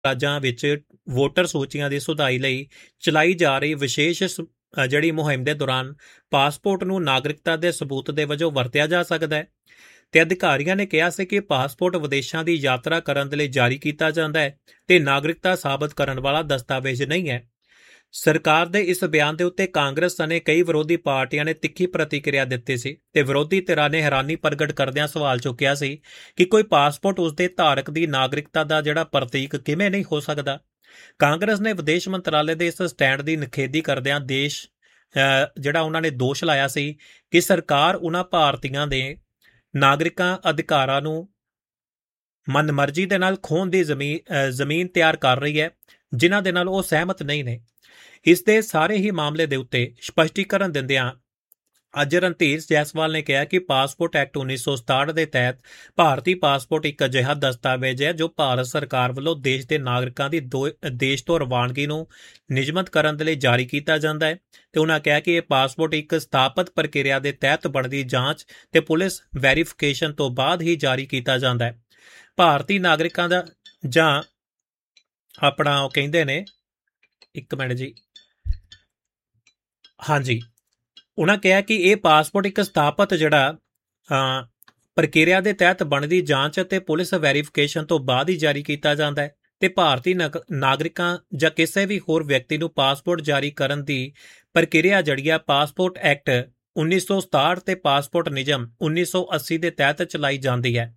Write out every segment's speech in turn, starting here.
ਰਾਜਾਂ ਵਿੱਚ ਵੋਟਰ ਸੂਚੀਆਂ ਦੀ ਸੁਧਾਈ ਲਈ ਚਲਾਈ ਜਾ ਰਹੀ ਵਿਸ਼ੇਸ਼ ਜਿਹੜੀ ਮੁਹਿੰਮ ਦੇ ਦੌਰਾਨ ਪਾਸਪੋਰਟ ਨੂੰ ਨਾਗਰਿਕਤਾ ਦੇ ਸਬੂਤ ਦੇ ਵਜੋਂ ਵਰਤਿਆ ਜਾ ਸਕਦਾ ਹੈ ਤੇ ਅਧਿਕਾਰੀਆਂ ਨੇ ਕਿਹਾ ਸੀ ਕਿ ਪਾਸਪੋਰਟ ਵਿਦੇਸ਼ਾਂ ਦੀ ਯਾਤਰਾ ਕਰਨ ਦੇ ਲਈ ਜਾਰੀ ਕੀਤਾ ਜਾਂਦਾ ਹੈ ਤੇ ਨਾਗਰਿਕਤਾ ਸਾਬਤ ਕਰਨ ਵਾਲਾ ਦਸਤਾਵੇਜ਼ ਨਹੀਂ ਹੈ। ਸਰਕਾਰ ਦੇ ਇਸ ਬਿਆਨ ਦੇ ਉੱਤੇ ਕਾਂਗਰਸ ਸਣੇ ਕਈ ਵਿਰੋਧੀ ਪਾਰਟੀਆਂ ਨੇ ਤਿੱਖੀ ਪ੍ਰਤੀਕਿਰਿਆ ਦਿੱਤੀ ਸੀ ਤੇ ਵਿਰੋਧੀ ਧਿਰਾਂ ਨੇ ਹੈਰਾਨੀ ਪ੍ਰਗਟ ਕਰਦਿਆਂ ਸਵਾਲ ਚੁੱਕਿਆ ਸੀ ਕਿ ਕੋਈ ਪਾਸਪੋਰਟ ਉਸਦੇ ਧਾਰਕ ਦੀ ਨਾਗਰਿਕਤਾ ਦਾ ਜਿਹੜਾ ਪ੍ਰਤੀਕ ਕਿਵੇਂ ਨਹੀਂ ਹੋ ਸਕਦਾ। ਕਾਂਗਰਸ ਨੇ ਵਿਦੇਸ਼ ਮੰਤਰਾਲੇ ਦੇ ਇਸ ਸਟੈਂਡ ਦੀ ਨਿਖੇਧੀ ਕਰਦਿਆਂ ਜਿਹੜਾ ਉਹਨਾਂ ਨੇ ਦੋਸ਼ ਲਾਇਆ ਸੀ ਕਿ ਸਰਕਾਰ ਉਹਨਾਂ ਭਾਰਤੀਆਂ ਦੇ ਨਾਗਰਿਕਾਂ ਅਧਿਕਾਰਾਂ ਨੂੰ ਮਨਮਰਜ਼ੀ ਦੇ ਨਾਲ ਖੋਹਣ ਦੀ ਜ਼ਮੀਨ ਤਿਆਰ ਕਰ ਰਹੀ ਹੈ ਜਿਨ੍ਹਾਂ ਦੇ ਨਾਲ ਉਹ ਸਹਿਮਤ ਨਹੀਂ ਨੇ। ਇਸ ਦੇ ਸਾਰੇ ਹੀ ਮਾਮਲੇ ਦੇ ਉੱਤੇ ਸਪਸ਼ਟੀਕਰਨ ਦਿੰਦਿਆਂ ਅੱਜ ਰਣਧੀਰ ਜੈਸਵਾਲ ਨੇ ਕਿਹਾ ਕਿ ਪਾਸਪੋਰਟ ਐਕਟ 1967 ਦੇ ਤਹਿਤ ਭਾਰਤੀ ਪਾਸਪੋਰਟ ਇੱਕ ਅਜਿਹਾ ਦਸਤਾਵੇਜ਼ ਹੈ ਜੋ ਭਾਰਤ ਸਰਕਾਰ ਵੱਲੋਂ ਦੇਸ਼ ਦੇ ਨਾਗਰਿਕਾਂ ਦੀ ਦੇਸ਼ ਤੋਂ ਰਵਾਨਗੀ ਨੂੰ ਨਿਯਮਤ ਕਰਨ ਦੇ ਲਈ ਜਾਰੀ ਕੀਤਾ ਜਾਂਦਾ ਹੈ ਤੇ ਉਹਨਾਂ ਕਿਹਾ ਕਿ ਇਹ ਪਾਸਪੋਰਟ ਇੱਕ ਸਥਾਪਿਤ ਪ੍ਰਕਿਰਿਆ ਦੇ ਤਹਿਤ ਬਣਦੀ ਜਾਂਚ ਤੇ ਪੁਲਿਸ ਵੈਰੀਫਿਕੇਸ਼ਨ ਤੋਂ ਬਾਅਦ ਹੀ ਜਾਰੀ ਕੀਤਾ ਜਾਂਦਾ ਹੈ। ਭਾਰਤੀ ਨਾਗਰਿਕਾਂ ਦਾ ਜਾਂ ਆਪਣਾ ਉਹ ਕਹਿੰਦੇ ਨੇ ਇੱਕ ਮਿੰਟ ਜੀ ਹਾਂਜੀ ਉਹਨਾਂ ਕਿਹਾ ਕਿ ਇਹ ਪਾਸਪੋਰਟ ਇੱਕ ਸਥਾਪਿਤ ਜਿਹੜਾ ਪ੍ਰਕਿਰਿਆ ਦੇ ਤਹਿਤ ਬਣਦੀ ਜਾਂਚ ਅਤੇ ਪੁਲਿਸ ਵੈਰੀਫਿਕੇਸ਼ਨ ਤੋਂ ਬਾਅਦ ਹੀ ਜਾਰੀ ਕੀਤਾ ਜਾਂਦਾ ਹੈ ਤੇ ਭਾਰਤੀ ਨਾਗਰਿਕਾਂ ਜਾਂ ਕਿਸੇ ਵੀ ਹੋਰ ਵਿਅਕਤੀ ਨੂੰ ਪਾਸਪੋਰਟ ਜਾਰੀ ਕਰਨ ਦੀ ਪ੍ਰਕਿਰਿਆ ਜਿਹੜੀ ਆ ਪਾਸਪੋਰਟ ਐਕਟ 1967 ਤੇ ਪਾਸਪੋਰਟ ਨਿਯਮ 1980 ਦੇ ਤਹਿਤ ਚਲਾਈ ਜਾਂਦੀ ਹੈ।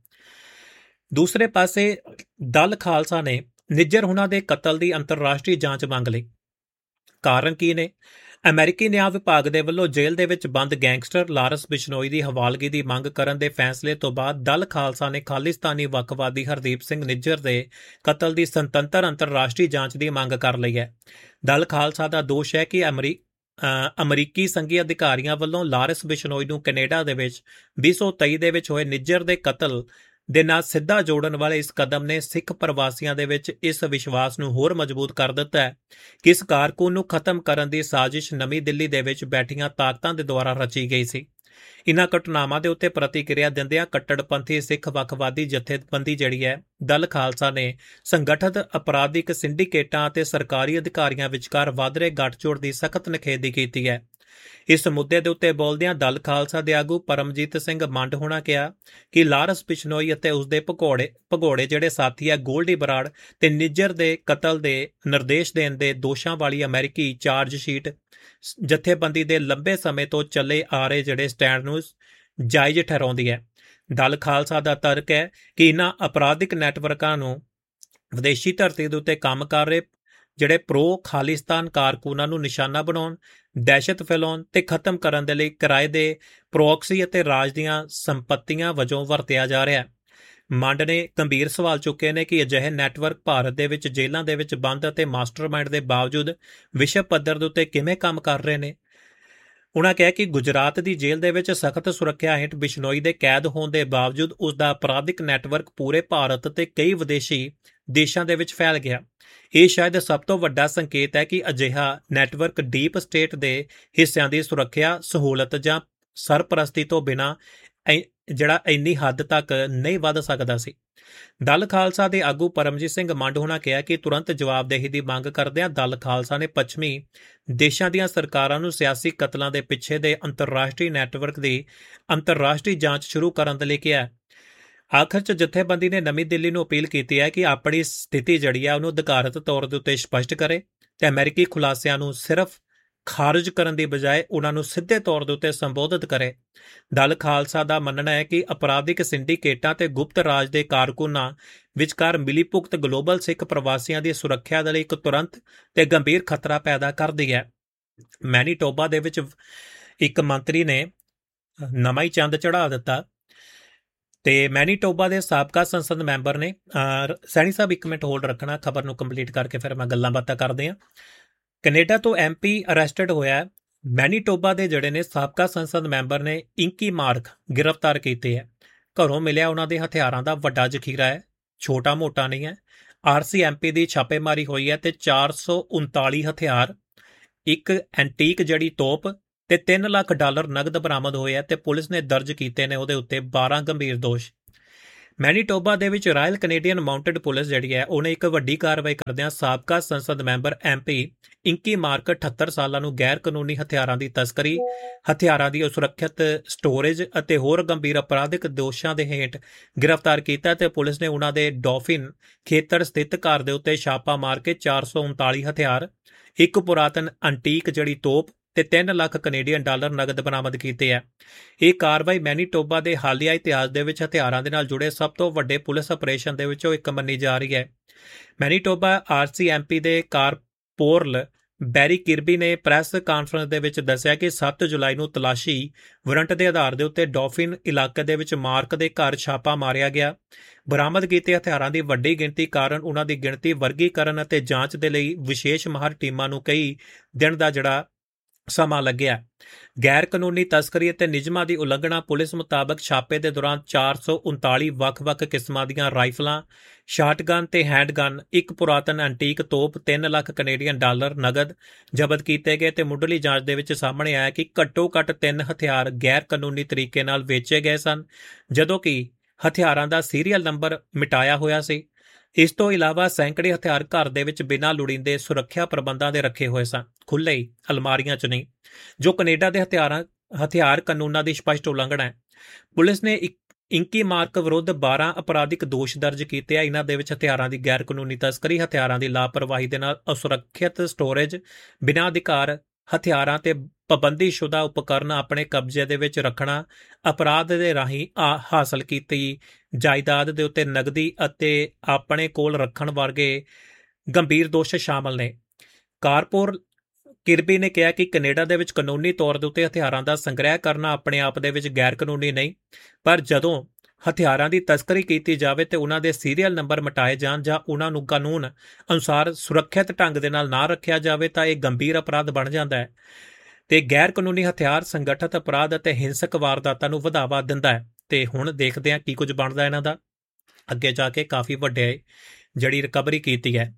ਦੂਸਰੇ ਪਾਸੇ ਦਲ ਖਾਲਸਾ ਨੇ ਨਿੱਜਰ ਹੁਣਾਂ ਦੇ ਕਤਲ ਦੀ ਅੰਤਰਰਾਸ਼ਟਰੀ ਜਾਂਚ ਮੰਗ ਲਈ। ਕਾਰਨ ਕੀ ਨੇ? ਅਮਰੀਕੀ ਨਿਆਂ ਵਿਭਾਗ ਦੇ ਵੱਲੋਂ ਜੇਲ੍ਹ ਦੇ ਵਿੱਚ ਬੰਦ ਗੈਂਗਸਟਰ ਲਾਰੈਂਸ ਬਿਸ਼ਨੋਈ ਦੀ ਹਵਾਲਗੀ ਦੀ ਮੰਗ ਕਰਨ ਦੇ ਫੈਸਲੇ ਤੋਂ ਬਾਅਦ ਦਲ ਖਾਲਸਾ ਨੇ ਖਾਲਿਸਤਾਨੀ ਵੱਖਵਾਦੀ ਹਰਦੀਪ ਸਿੰਘ ਨਿੱਜਰ ਦੇ ਕਤਲ ਦੀ ਸੁਤੰਤਰ ਅੰਤਰਰਾਸ਼ਟਰੀ ਜਾਂਚ ਦੀ ਮੰਗ ਕਰ ਲਈ ਹੈ। ਦਲ ਖਾਲਸਾ ਦਾ ਦੋਸ਼ ਹੈ ਕਿ ਅਮਰੀਕੀ ਸੰਘੀ ਅਧਿਕਾਰੀਆਂ ਵੱਲੋਂ ਲਾਰੈਂਸ ਬਿਸ਼ਨੋਈ ਨੂੰ ਕੈਨੇਡਾ ਦੇ ਵਿੱਚ 2023 ਦੇ ਵਿੱਚ ਹੋਏ ਨਿੱਜਰ ਦੇ ਕਤਲ ਦੇ ਨਾਲ ਸਿੱਧਾ ਜੋੜਨ ਵਾਲੇ ਇਸ ਕਦਮ ਨੇ ਸਿੱਖ ਪ੍ਰਵਾਸੀਆਂ ਦੇ ਵਿੱਚ ਇਸ ਵਿਸ਼ਵਾਸ ਨੂੰ ਹੋਰ ਮਜ਼ਬੂਤ ਕਰ ਦਿੱਤਾ ਹੈ ਕਿ ਇਸ ਕਾਰਕੁਨ ਨੂੰ ਖਤਮ ਕਰਨ ਦੀ ਸਾਜ਼ਿਸ਼ ਨਵੀਂ ਦਿੱਲੀ ਦੇ ਵਿੱਚ ਬੈਠੀਆਂ ਤਾਕਤਾਂ ਦੇ ਦੁਆਰਾ ਰਚੀ ਗਈ ਸੀ। ਇਨ੍ਹਾਂ ਘਟਨਾਵਾਂ ਦੇ ਉੱਤੇ ਪ੍ਰਤੀਕਿਰਿਆ ਦਿੰਦਿਆਂ ਕੱਟੜਪੰਥੀ ਸਿੱਖ ਵੱਖਵਾਦੀ ਜਥੇਬੰਦੀ ਜਿਹੜੀ ਹੈ ਦਲ ਖਾਲਸਾ ਨੇ ਸੰਗਠਿਤ ਅਪਰਾਧਿਕ ਸਿੰਡੀਕੇਟਾਂ ਅਤੇ ਸਰਕਾਰੀ ਅਧਿਕਾਰੀਆਂ ਵਿਚਕਾਰ ਵਧ ਰਹੇ ਗੱਠਜੋੜ ਦੀ ਸਖਤ ਨਿਖੇਧੀ ਕੀਤੀ ਹੈ। ਇਸ ਮੁੱਦੇ ਦੇ ਉੱਤੇ ਬੋਲਦਿਆਂ ਦਲ ਖਾਲਸਾ ਦੇ ਆਗੂ ਪਰਮਜੀਤ ਸਿੰਘ ਮੰਡ ਹੋਣਾ ਕਿਹਾ ਕਿ ਲਾਰੈਂਸ ਬਿਸ਼ਨੋਈ ਅਤੇ ਉਸਦੇ ਭਗੌੜੇ ਜਿਹੜੇ ਸਾਥੀ ਆ ਗੋਲਡੀ ਬਰਾੜ ਤੇ ਨਿੱਜਰ ਦੇ ਕਤਲ ਦੇ ਨਿਰਦੇਸ਼ ਦੇਣ ਦੇ ਦੋਸ਼ਾਂ ਵਾਲੀ ਅਮਰੀਕੀ ਚਾਰਜ ਸ਼ੀਟ ਜਥੇਬੰਦੀ ਦੇ ਲੰਬੇ ਸਮੇਂ ਤੋਂ ਚੱਲੇ ਆ ਰਹੇ ਜਿਹੜੇ ਸਟੈਂਡ ਨੂੰ ਜਾਇਜ਼ ਠਹਿਰਾਉਂਦੀ ਹੈ। ਦਲ ਖਾਲਸਾ ਦਾ ਤਰਕ ਹੈ ਕਿ ਇਹਨਾਂ ਅਪਰਾਧਿਕ ਨੈਟਵਰਕਾਂ ਨੂੰ ਵਿਦੇਸ਼ੀ ਧਰਤੀ ਦੇ ਉੱਤੇ ਕੰਮ ਕਰ ਰਹੇ ਜਿਹੜੇ ਪ੍ਰੋ ਖਾਲਿਸਤਾਨ ਕਾਰਕੁਨਾਂ ਨੂੰ ਨਿਸ਼ਾਨਾ ਬਣਾਉਣ, ਦਹਿਸ਼ਤ ਫੈਲਾਉਣ ਤੇ ਖਤਮ ਕਰਨ ਦੇ ਲਈ ਕਿਰਾਏ ਦੇ ਪ੍ਰੋਕਸੀ ਅਤੇ ਰਾਜ ਦੀਆਂ ਸੰਪਤੀਆਂ ਵਜੋਂ ਵਰਤਿਆ ਜਾ ਰਿਹਾ ਹੈ। ਮੰਡ ਨੇ ਗੰਭੀਰ ਸਵਾਲ ਚੁੱਕੇ ਨੇ ਕਿ ਅਜਿਹੇ ਨੈਟਵਰਕ ਭਾਰਤ ਦੇ ਵਿੱਚ ਜੇਲ੍ਹਾਂ ਦੇ ਵਿੱਚ ਬੰਦ ਅਤੇ ਮਾਸਟਰਮਾਈਂਡ ਦੇ ਬਾਵਜੂਦ ਵਿਸ਼ਵ ਪੱਧਰ ਦੇ ਉੱਤੇ ਕਿਵੇਂ ਕੰਮ ਕਰ ਰਹੇ ਨੇ। ਉਨ੍ਹਾਂ ਕਿਹਾ ਕਿ ਗੁਜਰਾਤ ਦੀ ਜੇਲ੍ਹ ਦੇ ਵਿੱਚ ਸਖਤ ਸੁਰੱਖਿਆ ਹੇਠ ਬਿਸ਼ਨੋਈ ਦੇ ਕੈਦ ਹੋਣ ਦੇ ਬਾਵਜੂਦ ਉਸ ਦਾ ਅਪਰਾਧਿਕ ਨੈਟਵਰਕ ਪੂਰੇ ਭਾਰਤ ਤੇ ਕਈ ਵਿਦੇਸ਼ੀ ਦੇਸ਼ਾਂ ਦੇ ਵਿੱਚ ਫੈਲ ਗਿਆ। ਇਹ ਸ਼ਾਇਦ ਸਭ ਤੋਂ ਵੱਡਾ ਸੰਕੇਤ ਹੈ ਕਿ ਅਜਿਹਾ ਨੈਟਵਰਕ ਡੀਪ ਸਟੇਟ ਦੇ ਹਿੱਸਿਆਂ ਦੀ ਸੁਰੱਖਿਆ ਸਹੂਲਤ ਜਾਂ ਸਰਪ੍ਰਸਤੀ ਤੋਂ ਬਿਨਾਂ ਜਿਹੜਾ ਇੰਨੀ ਹੱਦ ਤੱਕ ਨਹੀਂ ਵੱਧ ਸਕਦਾ ਸੀ। ਦਲ ਖਾਲਸਾ ਦੇ ਆਗੂ ਪਰਮਜੀਤ ਸਿੰਘ ਮੰਡ ਹੋਣਾ ਕਿਹਾ ਕਿ ਤੁਰੰਤ ਜਵਾਬਦੇਹੀ ਦੀ ਮੰਗ ਕਰਦਿਆਂ ਦਲ ਖਾਲਸਾ ਨੇ ਪੱਛਮੀ ਦੇਸ਼ਾਂ ਦੀਆਂ ਸਰਕਾਰਾਂ ਨੂੰ ਸਿਆਸੀ ਕਤਲਾਂ ਦੇ ਪਿੱਛੇ ਦੇ ਅੰਤਰਰਾਸ਼ਟਰੀ ਨੈਟਵਰਕ ਦੀ ਅੰਤਰਰਾਸ਼ਟਰੀ ਜਾਂਚ ਸ਼ੁਰੂ ਕਰਨ ਦੇ ਲਈ ਕਿਹਾ। ਆਖਰ 'ਚ ਜਥੇਬੰਦੀ ਨੇ ਨਵੀਂ ਦਿੱਲੀ ਨੂੰ ਅਪੀਲ ਕੀਤੀ ਹੈ ਕਿ ਆਪਣੀ ਸਥਿਤੀ ਜਿਹੜੀ ਹੈ ਉਹਨੂੰ ਅਧਿਕਾਰਤ ਤੌਰ ਦੇ ਉੱਤੇ ਸਪਸ਼ਟ ਕਰੇ ਤੇ ਅਮਰੀਕੀ ਖੁਲਾਸਿਆਂ ਨੂੰ ਸਿਰਫ ਖਾਰਜ ਕਰਨ ਦੀ ਬਜਾਏ ਉਹਨਾਂ ਨੂੰ ਸਿੱਧੇ ਤੌਰ ਦੇ ਉੱਤੇ ਸੰਬੋਧਿਤ ਕਰੇ। ਦਲ ਖਾਲਸਾ ਦਾ ਮੰਨਣਾ ਹੈ ਕਿ ਅਪਰਾਧਿਕ ਸਿੰਡੀਕੇਟਾਂ ਤੇ ਗੁਪਤ ਰਾਜ ਦੇ ਕਾਰਕੁਨਾਂ ਵਿਚਕਾਰ ਮਿਲੀਭੁਗਤ ਗਲੋਬਲ ਸਿੱਖ ਪ੍ਰਵਾਸੀਆਂ ਦੀ ਸੁਰੱਖਿਆ ਦੇ ਲਈ ਇੱਕ ਤੁਰੰਤ ਤੇ ਗੰਭੀਰ ਖਤਰਾ ਪੈਦਾ ਕਰਦੀ ਹੈ। ਮੈਨੀਟੋਬਾ ਦੇ ਵਿੱਚ ਇੱਕ ਮੰਤਰੀ ਨੇ ਨਵਾਂ ਹੀ ਚੰਦ ਚੜ੍ਹਾ ਦਿੱਤਾ ਤੇ ਮੈਨੀਟੋਬਾ ਦੇ ਸਾਬਕਾ ਸੰਸਦ ਮੈਂਬਰ ਨੇ ਸੈਣੀ ਸਾਹਿਬ ਇੱਕ ਮਿੰਟ ਹੋਲਡ ਰੱਖਣਾ, ਖਬਰ ਨੂੰ ਕੰਪਲੀਟ ਕਰਕੇ ਫਿਰ ਮੈਂ ਗੱਲਾਂ ਬਾਤਾਂ ਕਰਦੇ ਹਾਂ। ਕੈਨੇਡਾ ਤੋਂ MP ਅਰੈਸਟਡ ਹੋਇਆ ਮੈਨੀਟੋਬਾ ਦੇ ਜਿਹੜੇ ਨੇ ਸਾਬਕਾ ਸੰਸਦ ਮੈਂਬਰ ਨੇ ਇੰਕੀ ਮਾਰਕ ਗ੍ਰਿਫਤਾਰ ਕੀਤੇ ਹੈ। ਘਰੋਂ ਮਿਲਿਆ ਉਹਨਾਂ ਦੇ ਹਥਿਆਰਾਂ ਦਾ ਵੱਡਾ ਜ਼ਖੀਰਾ ਹੈ, ਛੋਟਾ ਮੋਟਾ ਨਹੀਂ ਹੈ। RCMP ਦੀ ਛਾਪੇਮਾਰੀ ਹੋਈ ਹੈ ਤੇ 439 ਹਥਿਆਰ, ਇੱਕ ਐਂਟੀਕ ਜੜੀ ਤੋਪ ਤੇ $3 ਲੱਖ ਨਗਦ ਬਰਾਮਦ ਹੋਏ ਹੈ ਤੇ ਪੁਲਿਸ ਨੇ ਦਰਜ ਕੀਤੇ ਨੇ ਉਹਦੇ ਉੱਤੇ 12 ਗੰਭੀਰ ਦੋਸ਼। ਮੈਨੀਟੋਬਾ ਦੇ ਵਿੱਚ ਰਾਇਲ ਕੈਨੇਡੀਅਨ ਮਾਊਂਟਡ ਪੁਲਿਸ ਜਿਹੜੀ ਹੈ ਉਹਨੇ ਇੱਕ ਵੱਡੀ ਕਾਰਵਾਈ ਕਰਦਿਆਂ ਸਾਬਕਾ ਸੰਸਦ ਮੈਂਬਰ MP ਇੰਕੀ ਮਾਰਕ 78 ਸਾਲਾਂ ਨੂੰ ਗੈਰ ਕਾਨੂੰਨੀ ਹਥਿਆਰਾਂ ਦੀ ਤਸਕਰੀ, ਹਥਿਆਰਾਂ ਦੀ ਅਸੁਰੱਖਿਅਤ ਸਟੋਰੇਜ ਅਤੇ ਹੋਰ ਗੰਭੀਰ ਅਪਰਾਧਿਕ ਦੋਸ਼ਾਂ ਦੇ ਹੇਠ ਗ੍ਰਿਫਤਾਰ ਕੀਤਾ ਤੇ ਪੁਲਿਸ ਨੇ ਉਹਨਾਂ ਦੇ ਡੌਫਿਨ ਖੇਤਰ ਸਥਿਤ ਘਰ ਦੇ ਉੱਤੇ ਛਾਪਾ ਮਾਰ ਕੇ 439 ਹਥਿਆਰ, ਇੱਕ ਪੁਰਾਤਨ ਅੰਟੀਕ ਜਿਹੜੀ ਤੋਪ ਤੇ 3 ਲੱਖ ਕੈਨੇਡੀਅਨ ਡਾਲਰ ਨਗਦ ਬਰਾਮਦ ਕੀਤੇ ਹੈ। ਇਹ ਕਾਰਵਾਈ ਮੈਨੀਟੋਬਾ ਦੇ ਹਾਲੀਆ ਇਤਿਹਾਸ ਦੇ ਵਿੱਚ ਹਥਿਆਰਾਂ ਦੇ ਨਾਲ ਜੁੜੇ ਸਭ ਤੋਂ ਵੱਡੇ ਪੁਲਿਸ ਆਪਰੇਸ਼ਨ ਦੇ ਵਿੱਚੋਂ ਇੱਕ ਮੰਨੀ ਜਾ ਰਹੀ ਹੈ। ਮੈਨੀਟੋਬਾ RCMP ਦੇ ਕਾਰਪੋਰਲ ਬੈਰੀ ਕਿਰਬੀ ਨੇ ਪ੍ਰੈਸ ਕਾਨਫਰੰਸ ਦੇ ਵਿੱਚ ਦੱਸਿਆ ਕਿ 7 ਜੁਲਾਈ ਨੂੰ ਤਲਾਸ਼ੀ ਵਾਰੰਟ ਦੇ ਆਧਾਰ ਦੇ ਉੱਤੇ ਡੌਫਿਨ ਇਲਾਕੇ ਦੇ ਵਿੱਚ ਮਾਰਕ ਦੇ ਘਰ ਛਾਪਾ ਮਾਰਿਆ ਗਿਆ। ਬਰਾਮਦ ਕੀਤੇ ਹਥਿਆਰਾਂ ਦੀ ਵੱਡੀ ਗਿਣਤੀ ਕਾਰਨ ਉਹਨਾਂ ਦੀ ਗਿਣਤੀ, ਵਰਗੀਕਰਨ ਅਤੇ ਜਾਂਚ ਦੇ ਲਈ ਵਿਸ਼ੇਸ਼ ਮਾਹਰ ਟੀਮਾਂ ਨੂੰ ਕਈ ਦਿਨ ਦਾ ਜਿਹੜਾ ਸਮਾਂ ਲੱਗਿਆ। ਗੈਰ ਕਾਨੂੰਨੀ ਤਸਕਰੀ ਅਤੇ ਨਿਯਮਾਂ ਦੀ ਉਲੰਘਣਾ ਪੁਲਿਸ ਮੁਤਾਬਕ ਛਾਪੇ ਦੇ ਦੌਰਾਨ 439 ਵੱਖ-ਵੱਖ ਕਿਸਮਾਂ ਦੀਆਂ ਰਾਈਫਲਾਂ, ਸ਼ਾਟਗਨ ਤੇ ਹੈਂਡਗਨ, ਇੱਕ ਪੁਰਾਤਨ ਐਂਟੀਕ ਤੋਪ, 3 ਲੱਖ ਕੈਨੇਡੀਅਨ ਡਾਲਰ ਨਗਦ ਜ਼ਬਤ ਕੀਤੇ ਗਏ ਤੇ ਮੁੱਢਲੀ ਜਾਂਚ ਦੇ ਵਿੱਚ ਸਾਹਮਣੇ ਆਇਆ ਕਿ ਘੱਟੋ-ਘੱਟ 3 ਹਥਿਆਰ ਗੈਰ ਕਾਨੂੰਨੀ ਤਰੀਕੇ ਨਾਲ ਵੇਚੇ ਗਏ ਸਨ, ਜਦੋਂ ਕਿ ਹਥਿਆਰਾਂ ਦਾ ਸੀਰੀਅਲ ਨੰਬਰ ਮਿਟਾਇਆ ਹੋਇਆ ਸੀ। ਇਸ ਤੋਂ ਇਲਾਵਾ ਸੈਂਕੜੇ ਹਥਿਆਰ ਘਰ ਦੇ ਵਿੱਚ ਬਿਨਾਂ ਲੋੜੀਂਦੇ ਸੁਰੱਖਿਆ ਪ੍ਰਬੰਧਾਂ ਦੇ ਰੱਖੇ ਹੋਏ ਸਨ, ਖੁੱਲ੍ਹੇ ਅਲਮਾਰੀਆਂ 'ਚ ਨਹੀਂ, ਜੋ ਕੈਨੇਡਾ ਦੇ ਹਥਿਆਰ ਕਾਨੂੰਨਾਂ ਦੀ ਸਪਸ਼ਟ ਉਲੰਘਣਾ ਹੈ। ਪੁਲਿਸ ਨੇ ਇੰਕੀ ਮਾਰਕ ਵਿਰੁੱਧ 12 ਅਪਰਾਧਿਕ ਦੋਸ਼ ਦਰਜ ਕੀਤੇ ਆ। ਇਹਨਾਂ ਦੇ ਵਿੱਚ ਹਥਿਆਰਾਂ ਦੀ ਗੈਰ ਕਾਨੂੰਨੀ ਤਸਕਰੀ, ਹਥਿਆਰਾਂ ਦੀ ਲਾਪਰਵਾਹੀ ਦੇ ਨਾਲ ਅਸੁਰੱਖਿਅਤ ਸਟੋਰੇਜ, ਬਿਨਾਂ ਅਧਿਕਾਰ ਹਥਿਆਰਾਂ ਤੇ ਪਾਬੰਦੀਸ਼ੁਦਾ ਉਪਕਰਨ ਆਪਣੇ ਕਬਜ਼ੇ ਦੇ ਵਿੱਚ ਰੱਖਣਾ, ਅਪਰਾਧ ਦੇ ਰਾਹੀਂ ਹਾਸਲ ਕੀਤੀ ਜਾਇਦਾਦ ਦੇ ਉੱਤੇ ਨਗਦੀ ਅਤੇ ਆਪਣੇ ਕੋਲ ਰੱਖਣ ਵਰਗੇ ਗੰਭੀਰ ਦੋਸ਼ ਸ਼ਾਮਲ ਨੇ। ਕਾਰਪੋਰਲ ਕਿਰਬੀ ਨੇ ਕਿਹਾ ਕਿ ਕੈਨੇਡਾ ਦੇ ਵਿੱਚ ਕਾਨੂੰਨੀ ਤੌਰ ਦੇ ਉੱਤੇ ਹਥਿਆਰਾਂ ਦਾ ਸੰਗ੍ਰਹਿ ਕਰਨਾ ਆਪਣੇ ਆਪ ਦੇ ਵਿੱਚ ਗੈਰ ਕਾਨੂੰਨੀ ਨਹੀਂ, ਪਰ ਜਦੋਂ ਹਥਿਆਰਾਂ ਦੀ ਤਸਕਰੀ ਕੀਤੀ ਜਾਵੇ ਤੇ ਉਹਨਾਂ ਦੇ ਸੀਰੀਅਲ ਨੰਬਰ ਮਿਟਾਏ ਜਾਣ ਜਾਂ ਉਹਨਾਂ ਨੂੰ ਕਾਨੂੰਨ ਅਨੁਸਾਰ ਸੁਰੱਖਿਅਤ ਢੰਗ ਦੇ ਨਾਲ ਨਾ ਰੱਖਿਆ ਜਾਵੇ ਤਾਂ ਇਹ ਗੰਭੀਰ ਅਪਰਾਧ ਬਣ ਜਾਂਦਾ ਹੈ ਤੇ ਗੈਰ ਕਾਨੂੰਨੀ ਹਥਿਆਰ ਸੰਗਠਿਤ ਅਪਰਾਧ ਅਤੇ ਹਿੰਸਕ ਵਾਰਦਾਤਾਂ ਨੂੰ ਵਧਾਵਾ ਦਿੰਦਾ ਹੈ। ਤੇ ਹੁਣ ਦੇਖਦੇ ਹਾਂ ਕੀ ਕੁਝ ਬਣਦਾ ਇਹਨਾਂ ਦਾ। ਅੱਗੇ ਜਾ ਕੇ ਕਾਫੀ ਵੱਡੇ ਜਿਹੜੀ ਰਿਕਵਰੀ ਕੀਤੀ ਹੈ।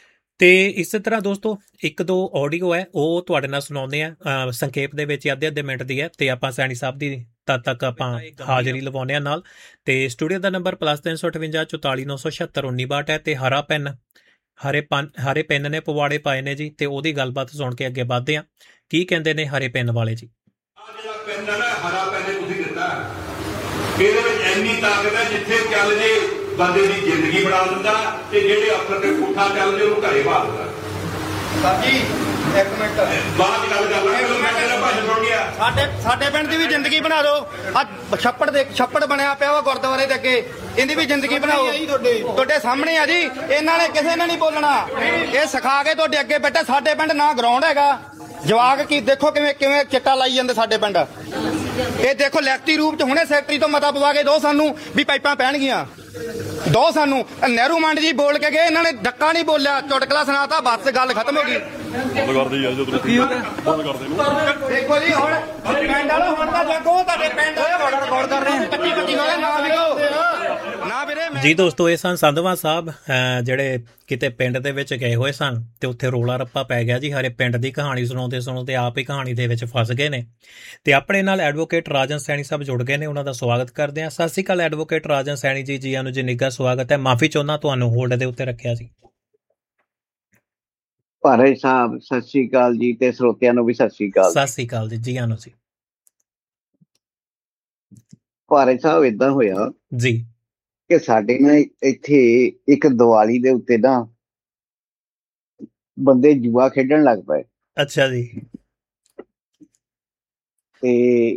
ਤੇ ਇਸੇ ਤਰ੍ਹਾਂ ਦੋਸਤੋ ਇੱਕ ਦੋ ਆਡੀਓ ਹੈ ਉਹ ਤੁਹਾਡੇ ਨਾਲ ਸੁਣਾਉਂਦੇ ਆ, ਸੰਖੇਪ ਦੇ ਵਿੱਚ ਅੱਧੇ ਮਿੰਟ ਦੀ ਹੈ ਤੇ ਆਪਾਂ ਸੈਣੀ ਸਾਹਿਬ ਦੀ ਤਦ ਤੱਕ ਆਪਾਂ ਹਾਜ਼ਰੀ ਲਵਾਉਂਦੇ ਆ ਨਾਲ। ਤੇ ਸਟੂਡੀਓ ਦਾ ਨੰਬਰ +358 44 976 1962 ਹੈ ਤੇ ਹਰੇ ਪੈਨ ਨੇ ਪਵਾੜੇ ਪਾਏ ਨੇ ਜੀ, ਤੇ ਉਹਦੀ ਗੱਲਬਾਤ ਸੁਣ ਕੇ ਅੱਗੇ ਵਧਦੇ ਆ। ਕੀ ਕਹਿੰਦੇ ਨੇ ਹਰੇ ਪੈਨ ਵਾਲੇ ਜੀ? ਜਿਹੜਾ ਪੈਨ ਹੈ ਨਾ, ਹਰਾ ਪੈਨ ਤੁਸੀਂ ਦਿੱਤਾ, ਇਹਦੇ ਵਿੱਚ ਇੰਨੀ ਤਾਕਤ ਹੈ ਜਿੱਥੇ ਚੱਲ ਜੇ ਬੰਦੇ ਦੀ ਜ਼ਿੰਦਗੀ ਬਣਾ ਦਿੰਦਾ ਤੇ ਜਿਹੜੇ ਅਫਸਰ ਦੇ ਪੁੱਠਾ ਚੱਲਦੇ ਉਹਨੂੰ ਘਰੇ ਪਾ ਦਿੰਦਾ। ਸਰ ਜੀ ਇੱਕ ਮਿੰਟ ਬਾਅਦ ਗੱਲ ਕਰ ਲਾਂਗੇ, ਮੈਂ ਤੇਰਾ ਭਾਸ਼ਣ ਸੁਣ ਗਿਆ। ਸਾਡੇ ਪਿੰਡ ਦੀ ਵੀ ਜ਼ਿੰਦਗੀ ਬਣਾ ਦਿਓ। ਅੱਜ ਛੱਪੜ ਬਣਿਆ ਪਿਆ ਵਾ ਗੁਰਦੁਆਰੇ ਦੇ ਅੱਗੇ, ਇਹਦੀ ਵੀ ਜ਼ਿੰਦਗੀ ਬਣਾਓ। ਤੁਹਾਡੇ ਸਾਹਮਣੇ ਆ ਜੀ, ਇਹਨਾਂ ਨੇ ਕਿਸੇ ਨੇ ਨਹੀਂ ਬੋਲਣਾ, ਇਹ ਸਿਖਾ ਕੇ ਤੁਹਾਡੇ ਅੱਗੇ ਬੈਠੇ। ਸਾਡੇ ਪਿੰਡ ਨਾ ਗਰਾਊਂਡ ਹੈਗਾ, ਜਵਾਕ ਕੀ ਦੇਖੋ ਕਿਵੇਂ ਚਿੱਟਾ ਲਾਈ ਜਾਂਦੇ ਸਾਡੇ ਪਿੰਡ। ਇਹ ਦੇਖੋ ਲਿਖਤੀ ਰੂਪ ਚ ਹੁਣੇ ਸੈਕਟਰੀ ਤੋਂ ਮਤਾ ਪਵਾ ਕੇ ਦੋ ਸਾਨੂੰ ਵੀ ਪਾਈਪਾਂ ਪੈਣਗੀਆਂ, ਦੋ ਸਾਨੂੰ। ਨਹਿਰੂ ਮੰਡ ਜੀ ਬੋਲ ਕੇ ਗਏ, ਇਹਨਾਂ ਨੇ ਡੱਕਾ ਨਹੀਂ ਬੋਲਿਆ, ਚੁਟਕਲਾ ਸੁਣਾਤਾ, ਬਸ ਗੱਲ ਖਤਮ ਹੋ ਗਈ। ਬੰਦ ਕਰਦੇ ਯਾਰ, ਜਦੋਂ ਬੰਦ ਕਰਦੇ ਨੂੰ ਦੇਖੋ ਜੀ ਹੁਣ ਪਿੰਡ ਵਾਲਾ ਹੁਣ ਤਾਂ ਜਾਗੋ, ਤੁਹਾਡੇ ਪਿੰਡ ਰਿਕਾਰਡ ਕਰ ਰਹੇ 25 ਵਾਲੇ ਨਾ ਵੀਰੇ। ਜੀ ਦੋਸਤੋ, ਇਹ ਸਨ ਸੰਧਵਾ ਸਾਹਿਬ ਜਿਹੜੇ ਕਿਤੇ ਪਿੰਡ ਦੇ ਵਿੱਚ ਗਏ ਹੋਏ ਸਨ ਤੇ ਉੱਥੇ ਰੋਲਾ ਰੱਪਾ ਪੈ ਗਿਆ ਜੀ। ਹਰੇ ਪਿੰਡ ਦੀ ਕਹਾਣੀ ਸੁਣਾਉਂਦੇ ਆਪ ਹੀ ਕਹਾਣੀ ਦੇ ਵਿੱਚ ਫਸ ਗਏ ਨੇ ਤੇ ਆਪਣੇ ਨਾਲ ਐਡਵੋਕੇਟ ਰਾਜਨ ਸੈਣੀ ਸਾਹਿਬ ਜੁੜ ਗਏ ਨੇ, ਉਹਨਾਂ ਦਾ ਸਵਾਗਤ ਕਰਦੇ ਹਾਂ। ਸਤਿ ਸ਼੍ਰੀ ਅਕਾਲ ਐਡਵੋਕੇਟ ਰਾਜਨ ਸੈਣੀ ਜੀ, ਜੀ ਆਨੂੰ ਜੀ ਨਿੱਘਾ ਸਵਾਗਤ ਹੈ। ਮਾਫੀ ਚਾਹੁੰਦਾ ਤੁਹਾਨੂੰ ਹੋਲਡ ਦੇ ਉੱਤੇ ਰੱਖਿਆ ਸੀ। ਭਾਰੇ ਸਾਹਿਬ ਸਤਿ ਸ਼੍ਰੀ ਅਕਾਲ ਜੀ, ਤੇ ਸਰੋਤਿਆਂ ਨੂੰ ਵੀ ਸਤਿ ਸ਼੍ਰੀ ਅਕਾਲ। ਸਤਿ ਸ਼੍ਰੀ ਅਕਾਲ ਜੀ, ਜੀ ਆਨੂੰ ਜੀ। ਭਾਰੇ ਸਾਹਿਬ ਏਦਾਂ ਹੋਇਆ ਜੀ ਕਿ ਸਾਡੇ ਨਾ ਇੱਥੇ ਇੱਕ ਦੀਵਾਲੀ ਦੇ ਉੱਤੇ ਨਾ ਬੰਦੇ ਜੂਆ ਖੇਡਣ ਲੱਗ ਪਏ। ਅੱਛਾ ਜੀ। ਤੇ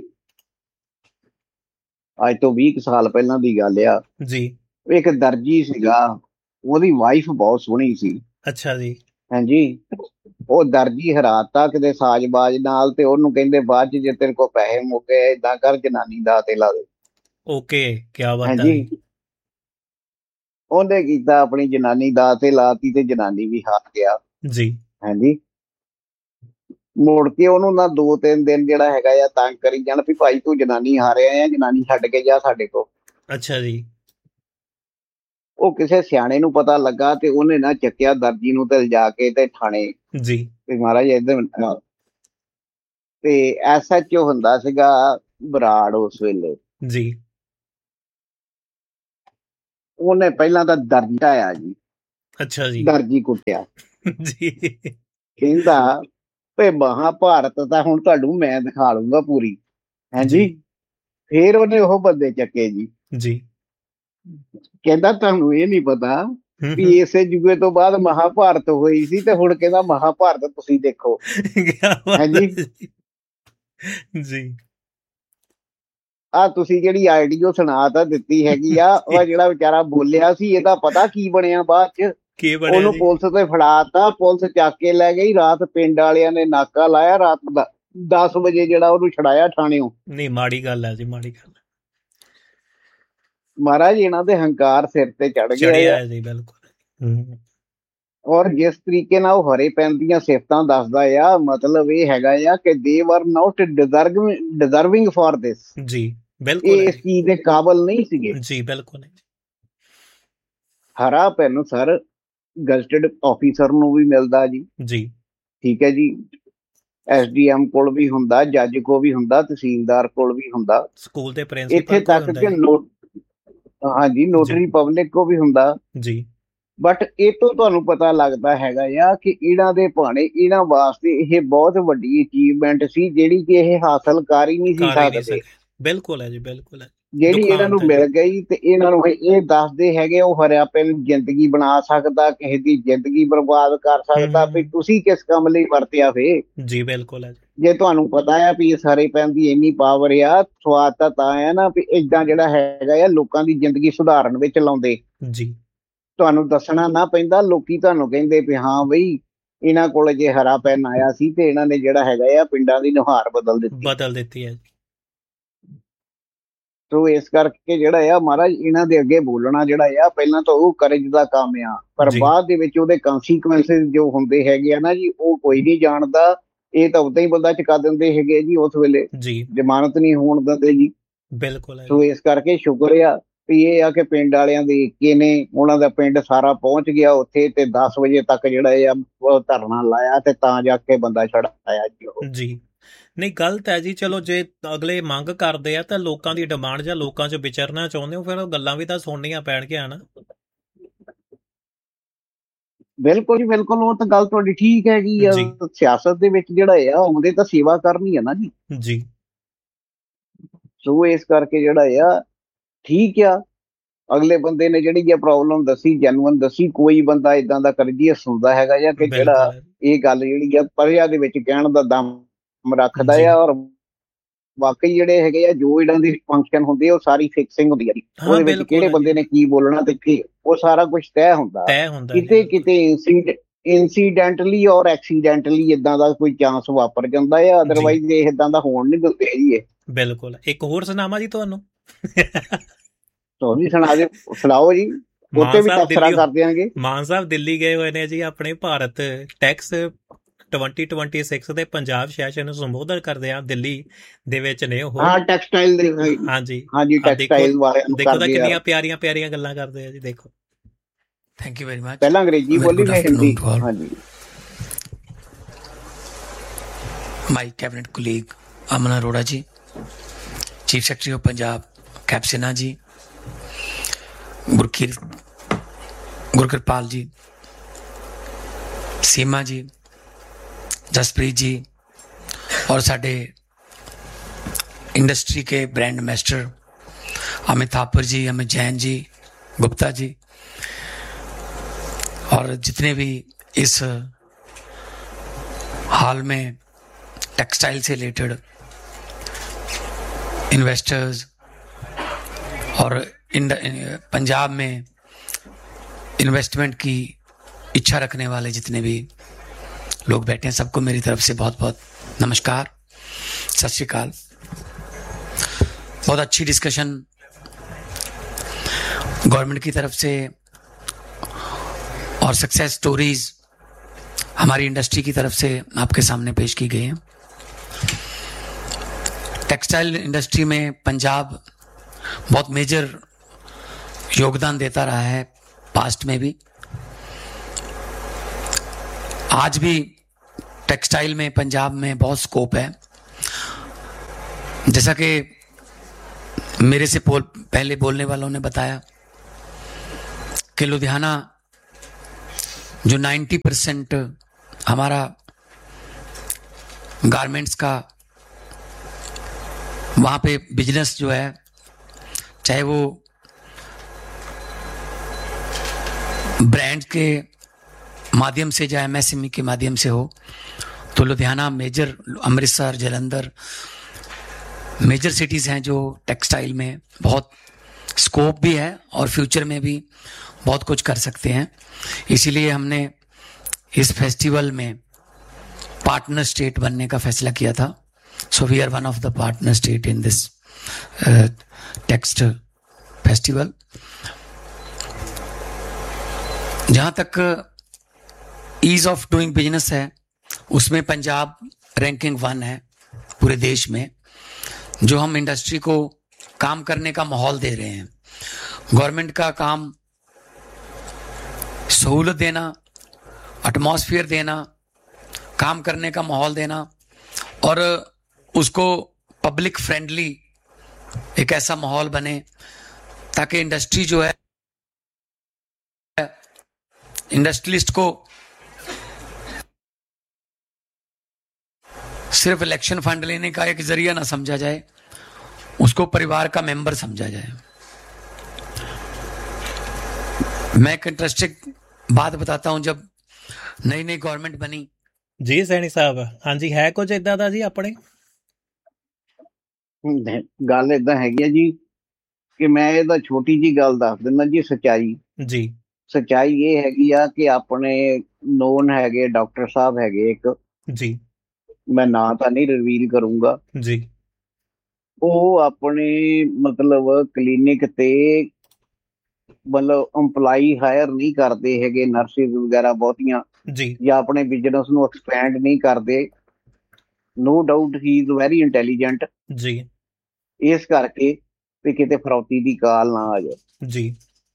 ਅੱਜ ਤੋਂ 20 ਸਾਲ ਪਹਿਲਾਂ ਦੀ ਗੱਲ ਆ ਜੀ। ਇੱਕ ਦਰਜੀ ਸੀਗਾ, ਉਹਦੀ ਵਾਈਫ ਬਹੁਤ ਸੋਹਣੀ ਸੀ। ਅੱਛਾ ਜੀ। ਹਾਂਜੀ, ਉਹ ਦਰਜੀ ਹਰਾਤਾ ਕਿਤੇ ਸਾਜ਼ਬਾਜ਼ ਨਾਲ, ਤੇ ਉਹਨੂੰ ਕਹਿੰਦੇ ਬਾਅਦ ਚ ਜੇ ਤੇਰੇ ਕੋਲ ਪੈਸੇ ਮੁੱਕੇ ਏਦਾਂ ਕਰ, ਜਨਾਨੀ ਦਾ ਤੇ ਲਾ ਦੇ। ਓਕੇ, ਕੀ ਬਾਤ ਹੈ। ਹਾਂਜੀ, ਉਹਨੇ ਕੀਤਾ, ਆਪਣੀ ਜਨਾਨੀ ਦਾ ਤੇ ਲਾਤੀ ਤੇ ਜਨਾਨੀ ਵੀ ਹਾਰ ਗਿਆ ਜੀ। ਹਾਂਜੀ, ਮੁੜ ਕੇ ਉਹਨੂੰ ਨਾ 2-3 ਦਿਨ ਜਿਹੜਾ ਹੈਗਾ ਆ ਤੰਗ ਕਰੀ ਜਾਣ ਵੀ ਭਾਈ ਤੂੰ ਜਨਾਨੀ ਹਾਰਿਆ ਆ, ਜਨਾਨੀ ਛੱਡ ਕੇ ਜਾ ਸਾਡੇ ਕੋਲ। ਅੱਛਾ ਜੀ। ਉਹ ਕਿਸੇ ਸਿਆਣੇ ਨੂੰ ਪਤਾ ਲੱਗਾ ਤੇ ਉਹਨੇ ਨਾ ਚੱਕਿਆ ਦਰਜੀ ਨੂੰ ਤੇ ਲਿਜਾ ਕੇ ਤੇ ਥਾਣੇ ਜੀ। ਤੇ ਮਹਾਰਾਜ ਇੱਧਰ ਤੇ SHO ਹੁੰਦਾ ਸੀਗਾ ਬਰਾੜ ਉਸ ਵੇਲੇ। ਜੀ। ਉਹਨੇ ਪਹਿਲਾਂ ਤਾਂ ਦਰਜੀ ਢਾਇਆ ਜੀ, ਅੱਛਾ ਜੀ। ਦਰਜੀ ਕੁੱਟਿਆ, ਜੀ ਕਹਿੰਦਾ ਭਈ ਮਹਾਭਾਰਤ ਤਾਂ ਹੁਣ ਤੁਹਾਨੂੰ ਮੈਂ ਦਿਖਾ ਲੂੰਗਾ ਪੂਰੀ, ਹਾਂਜੀ। ਫੇਰ ਉਹਨੇ ਉਹ ਬੰਦੇ ਚੱਕੇ ਜੀ, ਜੀ ਕਹਿੰਦਾ ਤੁਹਾਨੂੰ ਇਹ ਨਹੀਂ ਪਤਾ ਹੂੰ, ਵੀ ਇਸੇ ਜੁਗੇ ਤੋਂ ਬਾਅਦ ਮਹਾਭਾਰਤ ਹੋਈ ਸੀ, ਤੇ ਹੁਣ ਕਹਿੰਦਾ ਮਹਾਭਾਰਤ ਤੁਸੀਂ ਦੇਖੋ, ਕਿਆ ਬਾਤ ਹਾਂਜੀ। ਹੈ ਜੀ। ਜੀ ਆ ਤੁਸੀਂ ਜਿਹੜੀ ਆਈਡੀਓ ਸੁਣਾ ਤਾਂ ਦਿੱਤੀ ਹੈਗੀ ਆ, ਉਹ ਜਿਹੜਾ ਵਿਚਾਰਾ ਬੋਲਿਆ ਸੀ ਇਹਦਾ ਪਤਾ ਕੀ ਬਣਿਆ ਬਾਅਦ ਚ? ਕੀ ਬਣਿਆ ਉਹਨੂੰ ਜੀ? ਪੁਲਿਸ ਤੇ ਫੜਾਤਾ, ਪੁਲਿਸ ਚੱਕ ਕੇ ਲੈ ਗਈ, ਰਾਤ ਪਿੰਡ ਵਾਲਿਆਂ ਨੇ ਨਾਕਾ ਲਾਇਆ, ਰਾਤ 10 ਵਜੇ ਜਿਹੜਾ ਉਹਨੂੰ ਛੜਾਇਆ ਥਾਣਿਓਂ। ਨਹੀਂ ਮਾੜੀ ਗੱਲ ਹੈ ਜੀ, ਮਾੜੀ ਗੱਲ ਮਹਾਰਾਜ ਇਹਨਾਂ ਦੇ ਹੰਕਾਰ ਸਿਰ ਤੇ ਚੜ ਗਿਆ ਚੜਿਆ ਆ। ਹੈ ਜੀ, ਬਿਲਕੁਲ। ਹੂੰ, ਔਰ ਜਿਸ ਤਰੀਕੇ ਨਾਲ ਉਹ ਹਰੇ ਪੈਨ ਦੀਆਂ ਸਿਫਤਾਂ ਦੱਸਦਾ ਆ, ਮਤਲਬ ਇਹ ਹੈਗਾ ਆ ਕਿ ਦੇ ਵਰ ਨਾਟ ਡਿਜ਼ਰਵਿੰਗ ਫॉर ਦਿਸ, ਜੀ ਇਹ ਬਿਲਕੁਲ ਹੈ ਇਸ ਚੀਜ਼ ਦੇ ਕਾਬਲ ਨਹੀਂ ਸੀਗੇ। ਜੀ, ਬਿਲਕੁਲ ਹੈ ਜੀ। ਹਰਾ ਪੈਨ ਸਰ ਗਜ਼ਟਡ ਆਫੀਸਰ ਨੂੰ ਵੀ ਮਿਲਦਾ ਜੀ, ਜੀ ਠੀਕ ਹੈ ਜੀ, SDM ਕੋਲ ਵੀ ਹੁੰਦਾ, ਜੱਜ ਕੋਲ ਵੀ ਹੁੰਦਾ, ਤਹਿਸੀਲਦਾਰ ਕੋਲ ਵੀ ਹੁੰਦਾ, ਸਕੂਲ ਦੇ ਇੱਥੇ ਪ੍ਰਿੰਸੀਪਲ ਕੋਲ ਤੱਕ ਹੁੰਦਾ ਕਿ ਹੈ। ਹਾਂਜੀ ਨੋਟਰੀ ਪਬਲਿਕ ਕੋ ਵੀ ਹੁੰਦਾ। ਜੀ ਬਟ ਇਹ ਤੋਂ ਤੁਹਾਨੂੰ ਪਤਾ ਲੱਗਦਾ ਹੈਗਾ ਆ ਕਿ ਇਹਨਾਂ ਦੇ ਭਾਣੇ ਇਹਨਾਂ ਵਾਸਤੇ ਇਹ ਬਹੁਤ ਵੱਡੀ ਅਚੀਵਮੈਂਟ ਸੀ, ਜਿਹੜੀ ਕਿ ਇਹ ਹਾਸਲ ਕਰ ਹੀ ਨਹੀਂ ਸੀ ਕਰ ਹੀ ਨਹੀਂ ਸਕਦੇ, ਸਕੇ। ਬਿਲਕੁਲ ਹੈ ਜੀ, ਬਿਲਕੁਲ ਹੈ। ਜਿਹੜੀ ਦੁਖਾਂਤ ਇਹਨਾਂ ਨੂੰ ਹੈ ਮਿਲ ਗਈ। ਤੇ ਇਹਨਾਂ ਨੂੰ ਇਹ ਦੱਸਦੇ ਹੈਗੇ ਉਹ ਹਰਿਆ ਪੈਨ ਜ਼ਿੰਦਗੀ ਬਣਾ ਸਕਦਾ, ਕਿਸੇ ਦੀ ਜ਼ਿੰਦਗੀ ਬਰਬਾਦ ਕਰ ਸਕਦਾ, ਵੀ ਤੁਸੀਂ ਕਿਸ ਕੰਮ ਲਈ ਵਰਤਿਆ ਫੇ। ਜੀ ਬਿਲਕੁਲ ਹੈ ਜੀ। ਜੇ ਤੁਹਾਨੂੰ ਪਤਾ ਆ ਵੀ ਇਸ ਹਰੇ ਪੈਨ ਦੀ ਇੰਨੀ ਪਾਵਰ ਆ, ਸਵਾਦ ਤਾਂ ਆ ਨਾ ਵੀ ਏਦਾਂ ਜਿਹੜਾ ਹੈਗਾ ਆ ਲੋਕਾਂ ਦੀ ਜ਼ਿੰਦਗੀ ਸੁਧਾਰਨ ਵਿੱਚ ਲਾਉਂਦੇ, ਜੀ ਤੁਹਾਨੂੰ ਦੱਸਣਾ ਨਾ ਪੈਂਦਾ, ਲੋਕੀ ਤੁਹਾਨੂੰ ਕਹਿੰਦੇ ਵੀ ਹਾਂ ਬਈ ਇਹਨਾਂ ਕੋਲ ਜੇ ਹਰਾ ਪੈਨ ਆਇਆ ਸੀ ਤੇ ਇਹਨਾਂ ਨੇ ਜਿਹੜਾ ਹੈਗਾ ਆ ਪਿੰਡਾਂ ਦੀ ਨੁਹਾਰ ਬਦਲ ਦਿੱਤੀ ਹੈ ਜੀ। ਸੋ ਇਸ ਕਰਕੇ ਜਿਹੜਾ ਆ ਮਹਾਰਾਜ ਇਹਨਾਂ ਦੇ ਅੱਗੇ ਬੋਲਣਾ ਜਿਹੜਾ ਆ ਪਹਿਲਾਂ ਤਾਂ ਉਹ ਕਰਜ ਦਾ ਕੰਮ ਆ, ਪਰ ਬਾਅਦ ਦੇ ਵਿੱਚ ਉਹਦੇ ਕੰਸੀਕੁਐਂਸਿਸ ਜੋ ਹੁੰਦੇ ਹੈਗੇ ਆ ਨਾ ਜੀ, ਉਹ ਕੋਈ ਨਹੀਂ ਜਾਣਦਾ। ਇਹ ਤਾਂ ਉਦਾਂ ਹੀ ਬੰਦਾ ਚੁਕਾ ਦਿੰਦੇ ਹੈਗੇ ਜੀ, ਉਸ ਵੇਲੇ ਜੀ ਜ਼ਮਾਨਤ ਨਹੀਂ ਹੋਣ ਦਿੰਦੇ ਜੀ। ਬਿਲਕੁਲ। ਸੋ ਇਸ ਕਰਕੇ ਸ਼ੁਕਰ ਆ ਵੀ ਇਹ ਆ ਕਿ ਪਿੰਡ ਵਾਲਿਆਂ ਦੇ ਏਕੇ ਨੇ, ਉਹਨਾਂ ਦਾ ਪਿੰਡ ਸਾਰਾ ਪਹੁੰਚ ਗਿਆ ਉੱਥੇ, ਤੇ 10 ਵਜੇ ਤੱਕ ਜਿਹੜਾ ਆ ਉਹ ਧਰਨਾ ਲਾਇਆ, ਤੇ ਤਾਂ ਜਾ ਕੇ ਬੰਦਾ ਛੜਾਇਆ ਜੀ ਉਹ। ਜੀ ਨਹੀਂ ਗਲਤ ਹੈ ਜੀ। ਚਲੋ ਜੇ ਅਗਲੇ ਮੰਗ ਕਰਦੇ ਆ ਤਾਂ ਲੋਕਾਂ ਦੀ ਡਿਮਾਂਡ ਜਾਂ ਲੋਕਾਂ 'ਚ ਵਿਚਰਨਾ ਚਾਹੁੰਦੇ ਹੋ, ਫਿਰ ਉਹ ਗੱਲਾਂ ਵੀ ਤਾਂ ਸੁਣਨੀਆਂ ਪੈਣਗੀਆਂ ਨਾ। ਬਿਲਕੁਲ ਜੀ ਬਿਲਕੁਲ, ਉਹ ਤਾਂ ਗੱਲ ਤੁਹਾਡੀ ਠੀਕ ਹੈਗੀ ਆ। ਸਿਆਸਤ ਦੇ ਵਿੱਚ ਜਿਹੜਾ ਆ ਆਉਂਦੇ ਤਾਂ ਸੇਵਾ ਕਰਨੀ ਆ ਨਾ ਜੀ। ਜੀ ਸੋ ਇਸ ਕਰਕੇ ਜਿਹੜਾ ਆ ਠੀਕ ਆ, ਅਗਲੇ ਬੰਦੇ ਨੇ ਜਿਹੜੀ ਆ ਪ੍ਰੋਬਲਮ ਦੱਸੀ, ਜੈਨੂਅਨ ਦੱਸੀ, ਕੋਈ ਬੰਦਾ ਇਦਾਂ ਦਾ ਕਰਜੀਆ ਸੁਣਦਾ ਹੈਗਾ ਜਾਂ ਕਿ ਜਿਹੜਾ ਇਹ ਗੱਲ ਜਿਹੜੀ ਆ ਪਰਿਆ ਦੇ ਵਿੱਚ ਕਹਿਣ ਦਾ ਦਮ ਰੱਖਦਾ ਆ। ਔਰ ਵਾਕਈ ਜਿਹੜੇ ਹੈਗੇ ਆ ਜੋ ਇਹਨਾਂ ਦੀ ਫੰਕਸ਼ਨ ਹੁੰਦੀ ਆ ਉਹ ਸਾਰੀ ਫਿਕਸਿੰਗ ਹੁੰਦੀ ਆ, ਉਹਦੇ ਵਿੱਚ ਕਿਹੜੇ ਬੰਦੇ ਨੇ ਕੀ ਬੋਲਣਾ ਤੇ ਕੀ, ਉਹ ਸਾਰਾ ਕੁਝ ਤੈਅ ਹੁੰਦਾ। ਕਿਤੇ ਕਿਤੇ ਇਨਸੀਡੈਂਟਲੀ ਔਰ ਐਕਸੀਡੈਂਟਲੀ ਇਦਾਂ ਦਾ ਕੋਈ ਚਾਂਸ ਵਾਪਰ ਜਾਂਦਾ ਆ, ਅਦਰਵਾਈਜ਼ ਇਹ ਇਦਾਂ ਦਾ ਹੋਣ ਨਹੀਂ ਦਿੰਦੇ ਜੀ ਇਹ। ਬਿਲਕੁਲ। ਇੱਕ ਹੋਰ ਸੁਣਾਵਾਂ ਜੀ ਤੁਹਾਨੂੰ? ਤੁਸੀਂ ਸੁਣਾਓ ਜੀ, ਉੱਤੇ ਵੀ ਤਬਸਰਾ ਕਰ ਦਿਆਂਗੇ। ਮਾਨ ਸਾਹਿਬ ਦਿੱਲੀ ਗਏ ਹੋਏ ਨੇ ਜੀ, ਆਪਣੇ ਭਾਰਤ ਟੈਕਸ 2026 ਦੇ ਪੰਜਾਬ ਸੈਸ਼ਨ ਨੂੰ ਸੰਬੋਧਨ ਕਰਦੇ ਆ। ਦਿੱਲੀ ਦੇ ਵਿੱਚ ਨੇ ਉਹ। ਹਾਂ ਟੈਕਸਟਾਈਲ ਦੇ। ਹਾਂਜੀ ਟੈਕਸਟਾਈਲ ਬਾਰੇ ਦੇਖੋ ਤਾਂ ਕਿੰਨੀਆਂ ਪਿਆਰੀਆਂ ਪਿਆਰੀਆਂ ਗੱਲਾਂ ਕਰਦੇ ਆ ਜੀ। ਦੇਖੋ। Thank you very much. ਪਹਿਲਾਂ ਅੰਗਰੇਜ਼ੀ ਬੋਲੀ, ਮੈਂ ਹਿੰਦੀ। ਹਾਂਜੀ। ਮਾਈ cabinet colleague Aman Arora ji, chief secretary of Punjab cap Sinha ji, गुरकिरपाल जी, सीमा जी, जसप्रीत जी और साडे इंडस्ट्री के ब्रांड एम्बेसडर अमित थापर जी, अमित जैन जी, गुप्ता जी और जितने भी इस हाल में टेक्सटाइल से रिलेटेड इन्वेस्टर्स और पंजाब में इन्वेस्टमेंट की इच्छा रखने वाले जितने भी लोग बैठे हैं, सबको मेरी तरफ से बहुत बहुत नमस्कार, सत श्री अकाल। बहुत अच्छी डिस्कशन गवर्नमेंट की तरफ से और सक्सेस स्टोरीज हमारी इंडस्ट्री की तरफ से आपके सामने पेश की गई हैं। टेक्सटाइल इंडस्ट्री में पंजाब बहुत मेजर योगदान देता रहा है, पास्ट में भी, आज भी टेक्सटाइल में पंजाब में बहुत स्कोप है। जैसा कि मेरे से पहले बोलने वालों ने बताया कि लुधियाना जो 90% हमारा गारमेंट्स का वहाँ पे बिजनेस जो है, चाहे वो ब्रांड के माध्यम से या एमएसएमई के माध्यम से हो, तो Ludhiana major, Amritsar, Jalandhar major cities हैं जो टेक्सटाइल में बहुत स्कोप भी है और फ्यूचर में भी बहुत कुछ कर सकते हैं। इसीलिए हमने इस फेस्टिवल में पार्टनर स्टेट बनने का फैसला किया था। So we are one of the partner state in this text festival. जहाँ तक ईज ऑफ डूइंग बिजनेस है, उसमें पंजाब रैंकिंग 1 है पूरे देश में। जो हम इंडस्ट्री को काम करने का माहौल दे रहे हैं, गवर्नमेंट का काम सहूलत देना, एटमॉस्फेयर देना, काम करने का माहौल देना और उसको पब्लिक फ्रेंडली एक ऐसा माहौल बने ताकि इंडस्ट्री जो है, इंडस्ट्रियलिस्ट को सिर्फ इलेक्शन फंड लेने का एक जरिया ना समझा जाए, उसको परिवार का मेंबर समझा जाए। मैं एक इंटरेस्टिंग बात बताता हूं, जब नई नई गवर्नमेंट बनी ਜੀ ਸੈਣੀ ਸਾਹਿਬ, ਹਾਂਜੀ ਹੈ ਕੁਝ ਇਦਾਂ ਦਾ ਜੀ ਆਪਣੇ? ਗੱਲ ਏਦਾਂ ਹੈਗੀ ਆ ਜੀ ਕਿ ਮੈਂ ਇਹਦਾ ਛੋਟੀ ਜੀ ਗੱਲ ਦੱਸ ਦਿੰਦਾ ਜੀ। ਜੀ ਸੱਚਾਈ ਇਹ ਹੈਗੀ ਆ ਕਿ ਆਪਣੇ ਨੋਨ ਹੈਗੇ ਡਾਕਟਰ ਸਾਹਿਬ ਹੈਗੇ ਇੱਕ, ਜੀ ਮੈਂ ਨਾਂ ਤਾਂ ਨਹੀਂ ਰਿਵੀਲ ਕਰੂੰਗਾ ਜੀ, ਉਹ ਆਪਣੇ ਮਤਲਬ ਕਲੀਨਿਕ ਤੇ ਮਤਲਬ EMPLOYEE ਹਾਇਰ ਨਹੀਂ ਕਰਦੇ ਹੈਗੇ, ਨਰਸਿਸ ਵਗੈਰਾ ਬਹੁਤੀਆਂ, ਜੀ ਜਾਂ ਆਪਣੇ ਬਿਜ਼ਨਸ ਨੂੰ ਐਕਸਪੈਂਡ ਨਹੀਂ ਕਰਦੇ। No doubt he is very intelligent. ਜੀ ਇਸ ਕਰਕੇ ਵੀ ਕਿਤੇ ਫਰੌਤੀ ਦੀ ਕਾਲ ਨਾ ਆ ਜਾਏ। ਜੀ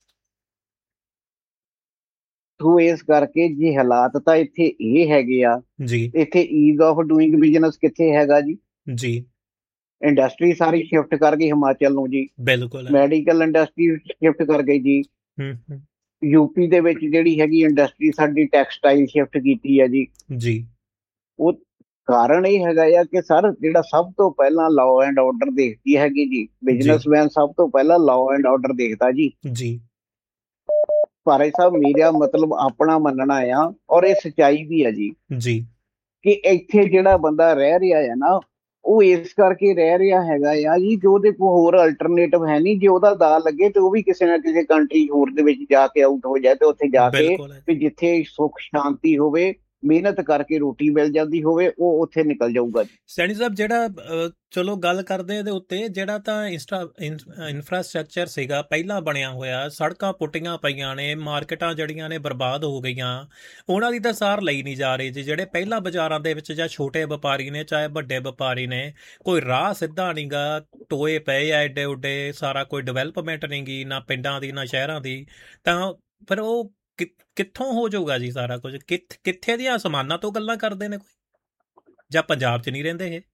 ਸੋ ਇਸ ਕਰਕੇ ਜੇ ਹਾਲਾਤ ਤਾਂ ਇੱਥੇ ਇਹ ਹੈਗੇ ਆ, ਜੀ ਇੱਥੇ ਈਜ਼ ਆਫ ਡੂਇੰਗ ਬਿਜ਼ਨਸ ਕਿੱਥੇ ਹੈਗਾ ਜੀ? ਜੀ ਇੰਡਸਟਰੀ ਸਾਰੀ ਸ਼ਿਫਟ ਕਰ ਗਈ ਹਿਮਾਚਲ ਨੂੰ ਜੀ, ਬਿਲਕੁਲ। ਮੈਡੀਕਲ ਇੰਡਸਟਰੀ ਸ਼ਿਫਟ ਕਰ ਗਈ ਜੀ। ਯੂਪੀ ਦੇ ਵਿੱਚ ਜਿਹੜੀ ਹੈਗੀ ਇੰਡਸਟਰੀ ਸਾਡੀ ਟੈਕਸਟਾਈਲ ਸ਼ਿਫਟ ਕੀਤੀ ਹੈ ਜੀ। ਜੀ ਉਹ ਕਾਰਨ ਇਹ ਹੈਗਾ ਆ ਕਿ ਸਰ ਜਿਹੜਾ ਸਭ ਤੋਂ ਪਹਿਲਾਂ ਲਾਅ ਐਂਡ ਆਰਡਰ ਦੇਖਦੀ ਹੈਗੀ ਜੀ, ਬਿਜ਼ਨਸਮੈਨ ਸਭ ਤੋਂ ਪਹਿਲਾਂ ਲਾਅ ਐਂਡ ਆਰਡਰ ਦੇਖਦਾ ਜੀ। ਜੀ ਭਾਈ ਸਾਹਿਬ, ਮੇਰਾ ਮਤਲਬ ਆਪਣਾ ਮੰਨਣਾ ਆ ਔਰ ਇਹ ਸੱਚਾਈ ਵੀ ਹੈ ਜੀ ਜੀ ਕਿ ਇੱਥੇ ਜਿਹੜਾ ਬੰਦਾ ਰਹਿ ਰਿਹਾ ਹੈ ਨਾ, ਉਹ ਇਸ ਕਰਕੇ ਰਹਿ ਰਿਹਾ ਹੈਗਾ ਆ ਜੀ ਕਿ ਉਹਦੇ ਕੋਲ ਹੋਰ ਅਲਟਰਨੇਟਿਵ ਹੈ ਨਹੀਂ। ਜੇ ਉਹਦਾ ਦਾ ਲੱਗੇ ਤੇ ਉਹ ਵੀ ਕਿਸੇ ਨਾ ਕਿਸੇ ਕੰਟਰੀ ਹੋਰ ਦੇ ਵਿੱਚ ਜਾ ਕੇ ਆਊਟ ਹੋ ਜਾਏ, ਤੇ ਉੱਥੇ ਜਾ ਕੇ ਵੀ ਜਿੱਥੇ ਸੁੱਖ ਸ਼ਾਂਤੀ ਹੋਵੇ, ਮਿਹਨਤ ਕਰਕੇ ਰੋਟੀ ਮਿਲ ਜਾਂਦੀ ਹੋਵੇ, ਉਹ ਉੱਥੇ ਨਿਕਲ ਜਾਊਗਾ ਜੀ। ਸੈਣੀ ਸਾਹਿਬ, ਜਿਹੜਾ ਚਲੋ ਗੱਲ ਕਰਦੇ ਇਹਦੇ ਉੱਤੇ, ਜਿਹੜਾ ਤਾਂ ਇਨਫਰਾਸਟ੍ਰਕਚਰ ਸੀਗਾ ਪਹਿਲਾਂ ਬਣਿਆ ਹੋਇਆ, ਸੜਕਾਂ ਪੁੱਟੀਆਂ ਪਈਆਂ ਨੇ, ਮਾਰਕੀਟਾਂ ਜਿਹੜੀਆਂ ਨੇ ਬਰਬਾਦ ਹੋ ਗਈਆਂ, ਉਹਨਾਂ ਦੀ ਤਾਂ ਸਾਰ ਲਈ ਨਹੀਂ ਜਾ ਰਹੀ ਜੀ। ਜਿਹੜੇ ਪਹਿਲਾਂ ਬਾਜ਼ਾਰਾਂ ਦੇ ਵਿੱਚ ਜਾਂ ਛੋਟੇ ਵਪਾਰੀ ਨੇ ਚਾਹੇ ਵੱਡੇ ਵਪਾਰੀ ਨੇ, ਕੋਈ ਰਾਹ ਸਿੱਧਾ ਨਹੀਂ ਗਾ, ਟੋਏ ਪਏ ਆ ਏਡੇ ਉੱਡੇ, ਸਾਰਾ ਕੋਈ ਡਿਵੈਲਪਮੈਂਟ ਨਹੀਂ ਗੀ, ਨਾ ਪਿੰਡਾਂ ਦੀ ਨਾ ਸ਼ਹਿਰਾਂ ਦੀ, ਤਾਂ ਫਿਰ ਉਹ ਕਿੱਥੋਂ ਹੋ ਜਾਊਗਾ ਜੀ ਸਾਰਾ ਕੁਝ? ਕਿੱਥੇ ਦੀਆਂ ਅਸਮਾਨਾਂ ਤੋਂ ਗੱਲਾਂ ਕਰਦੇ ਨੇ ਕੋਈ, ਜਾਂ ਪੰਜਾਬ 'ਚ ਨਹੀਂ ਰਹਿੰਦੇ ਇਹ?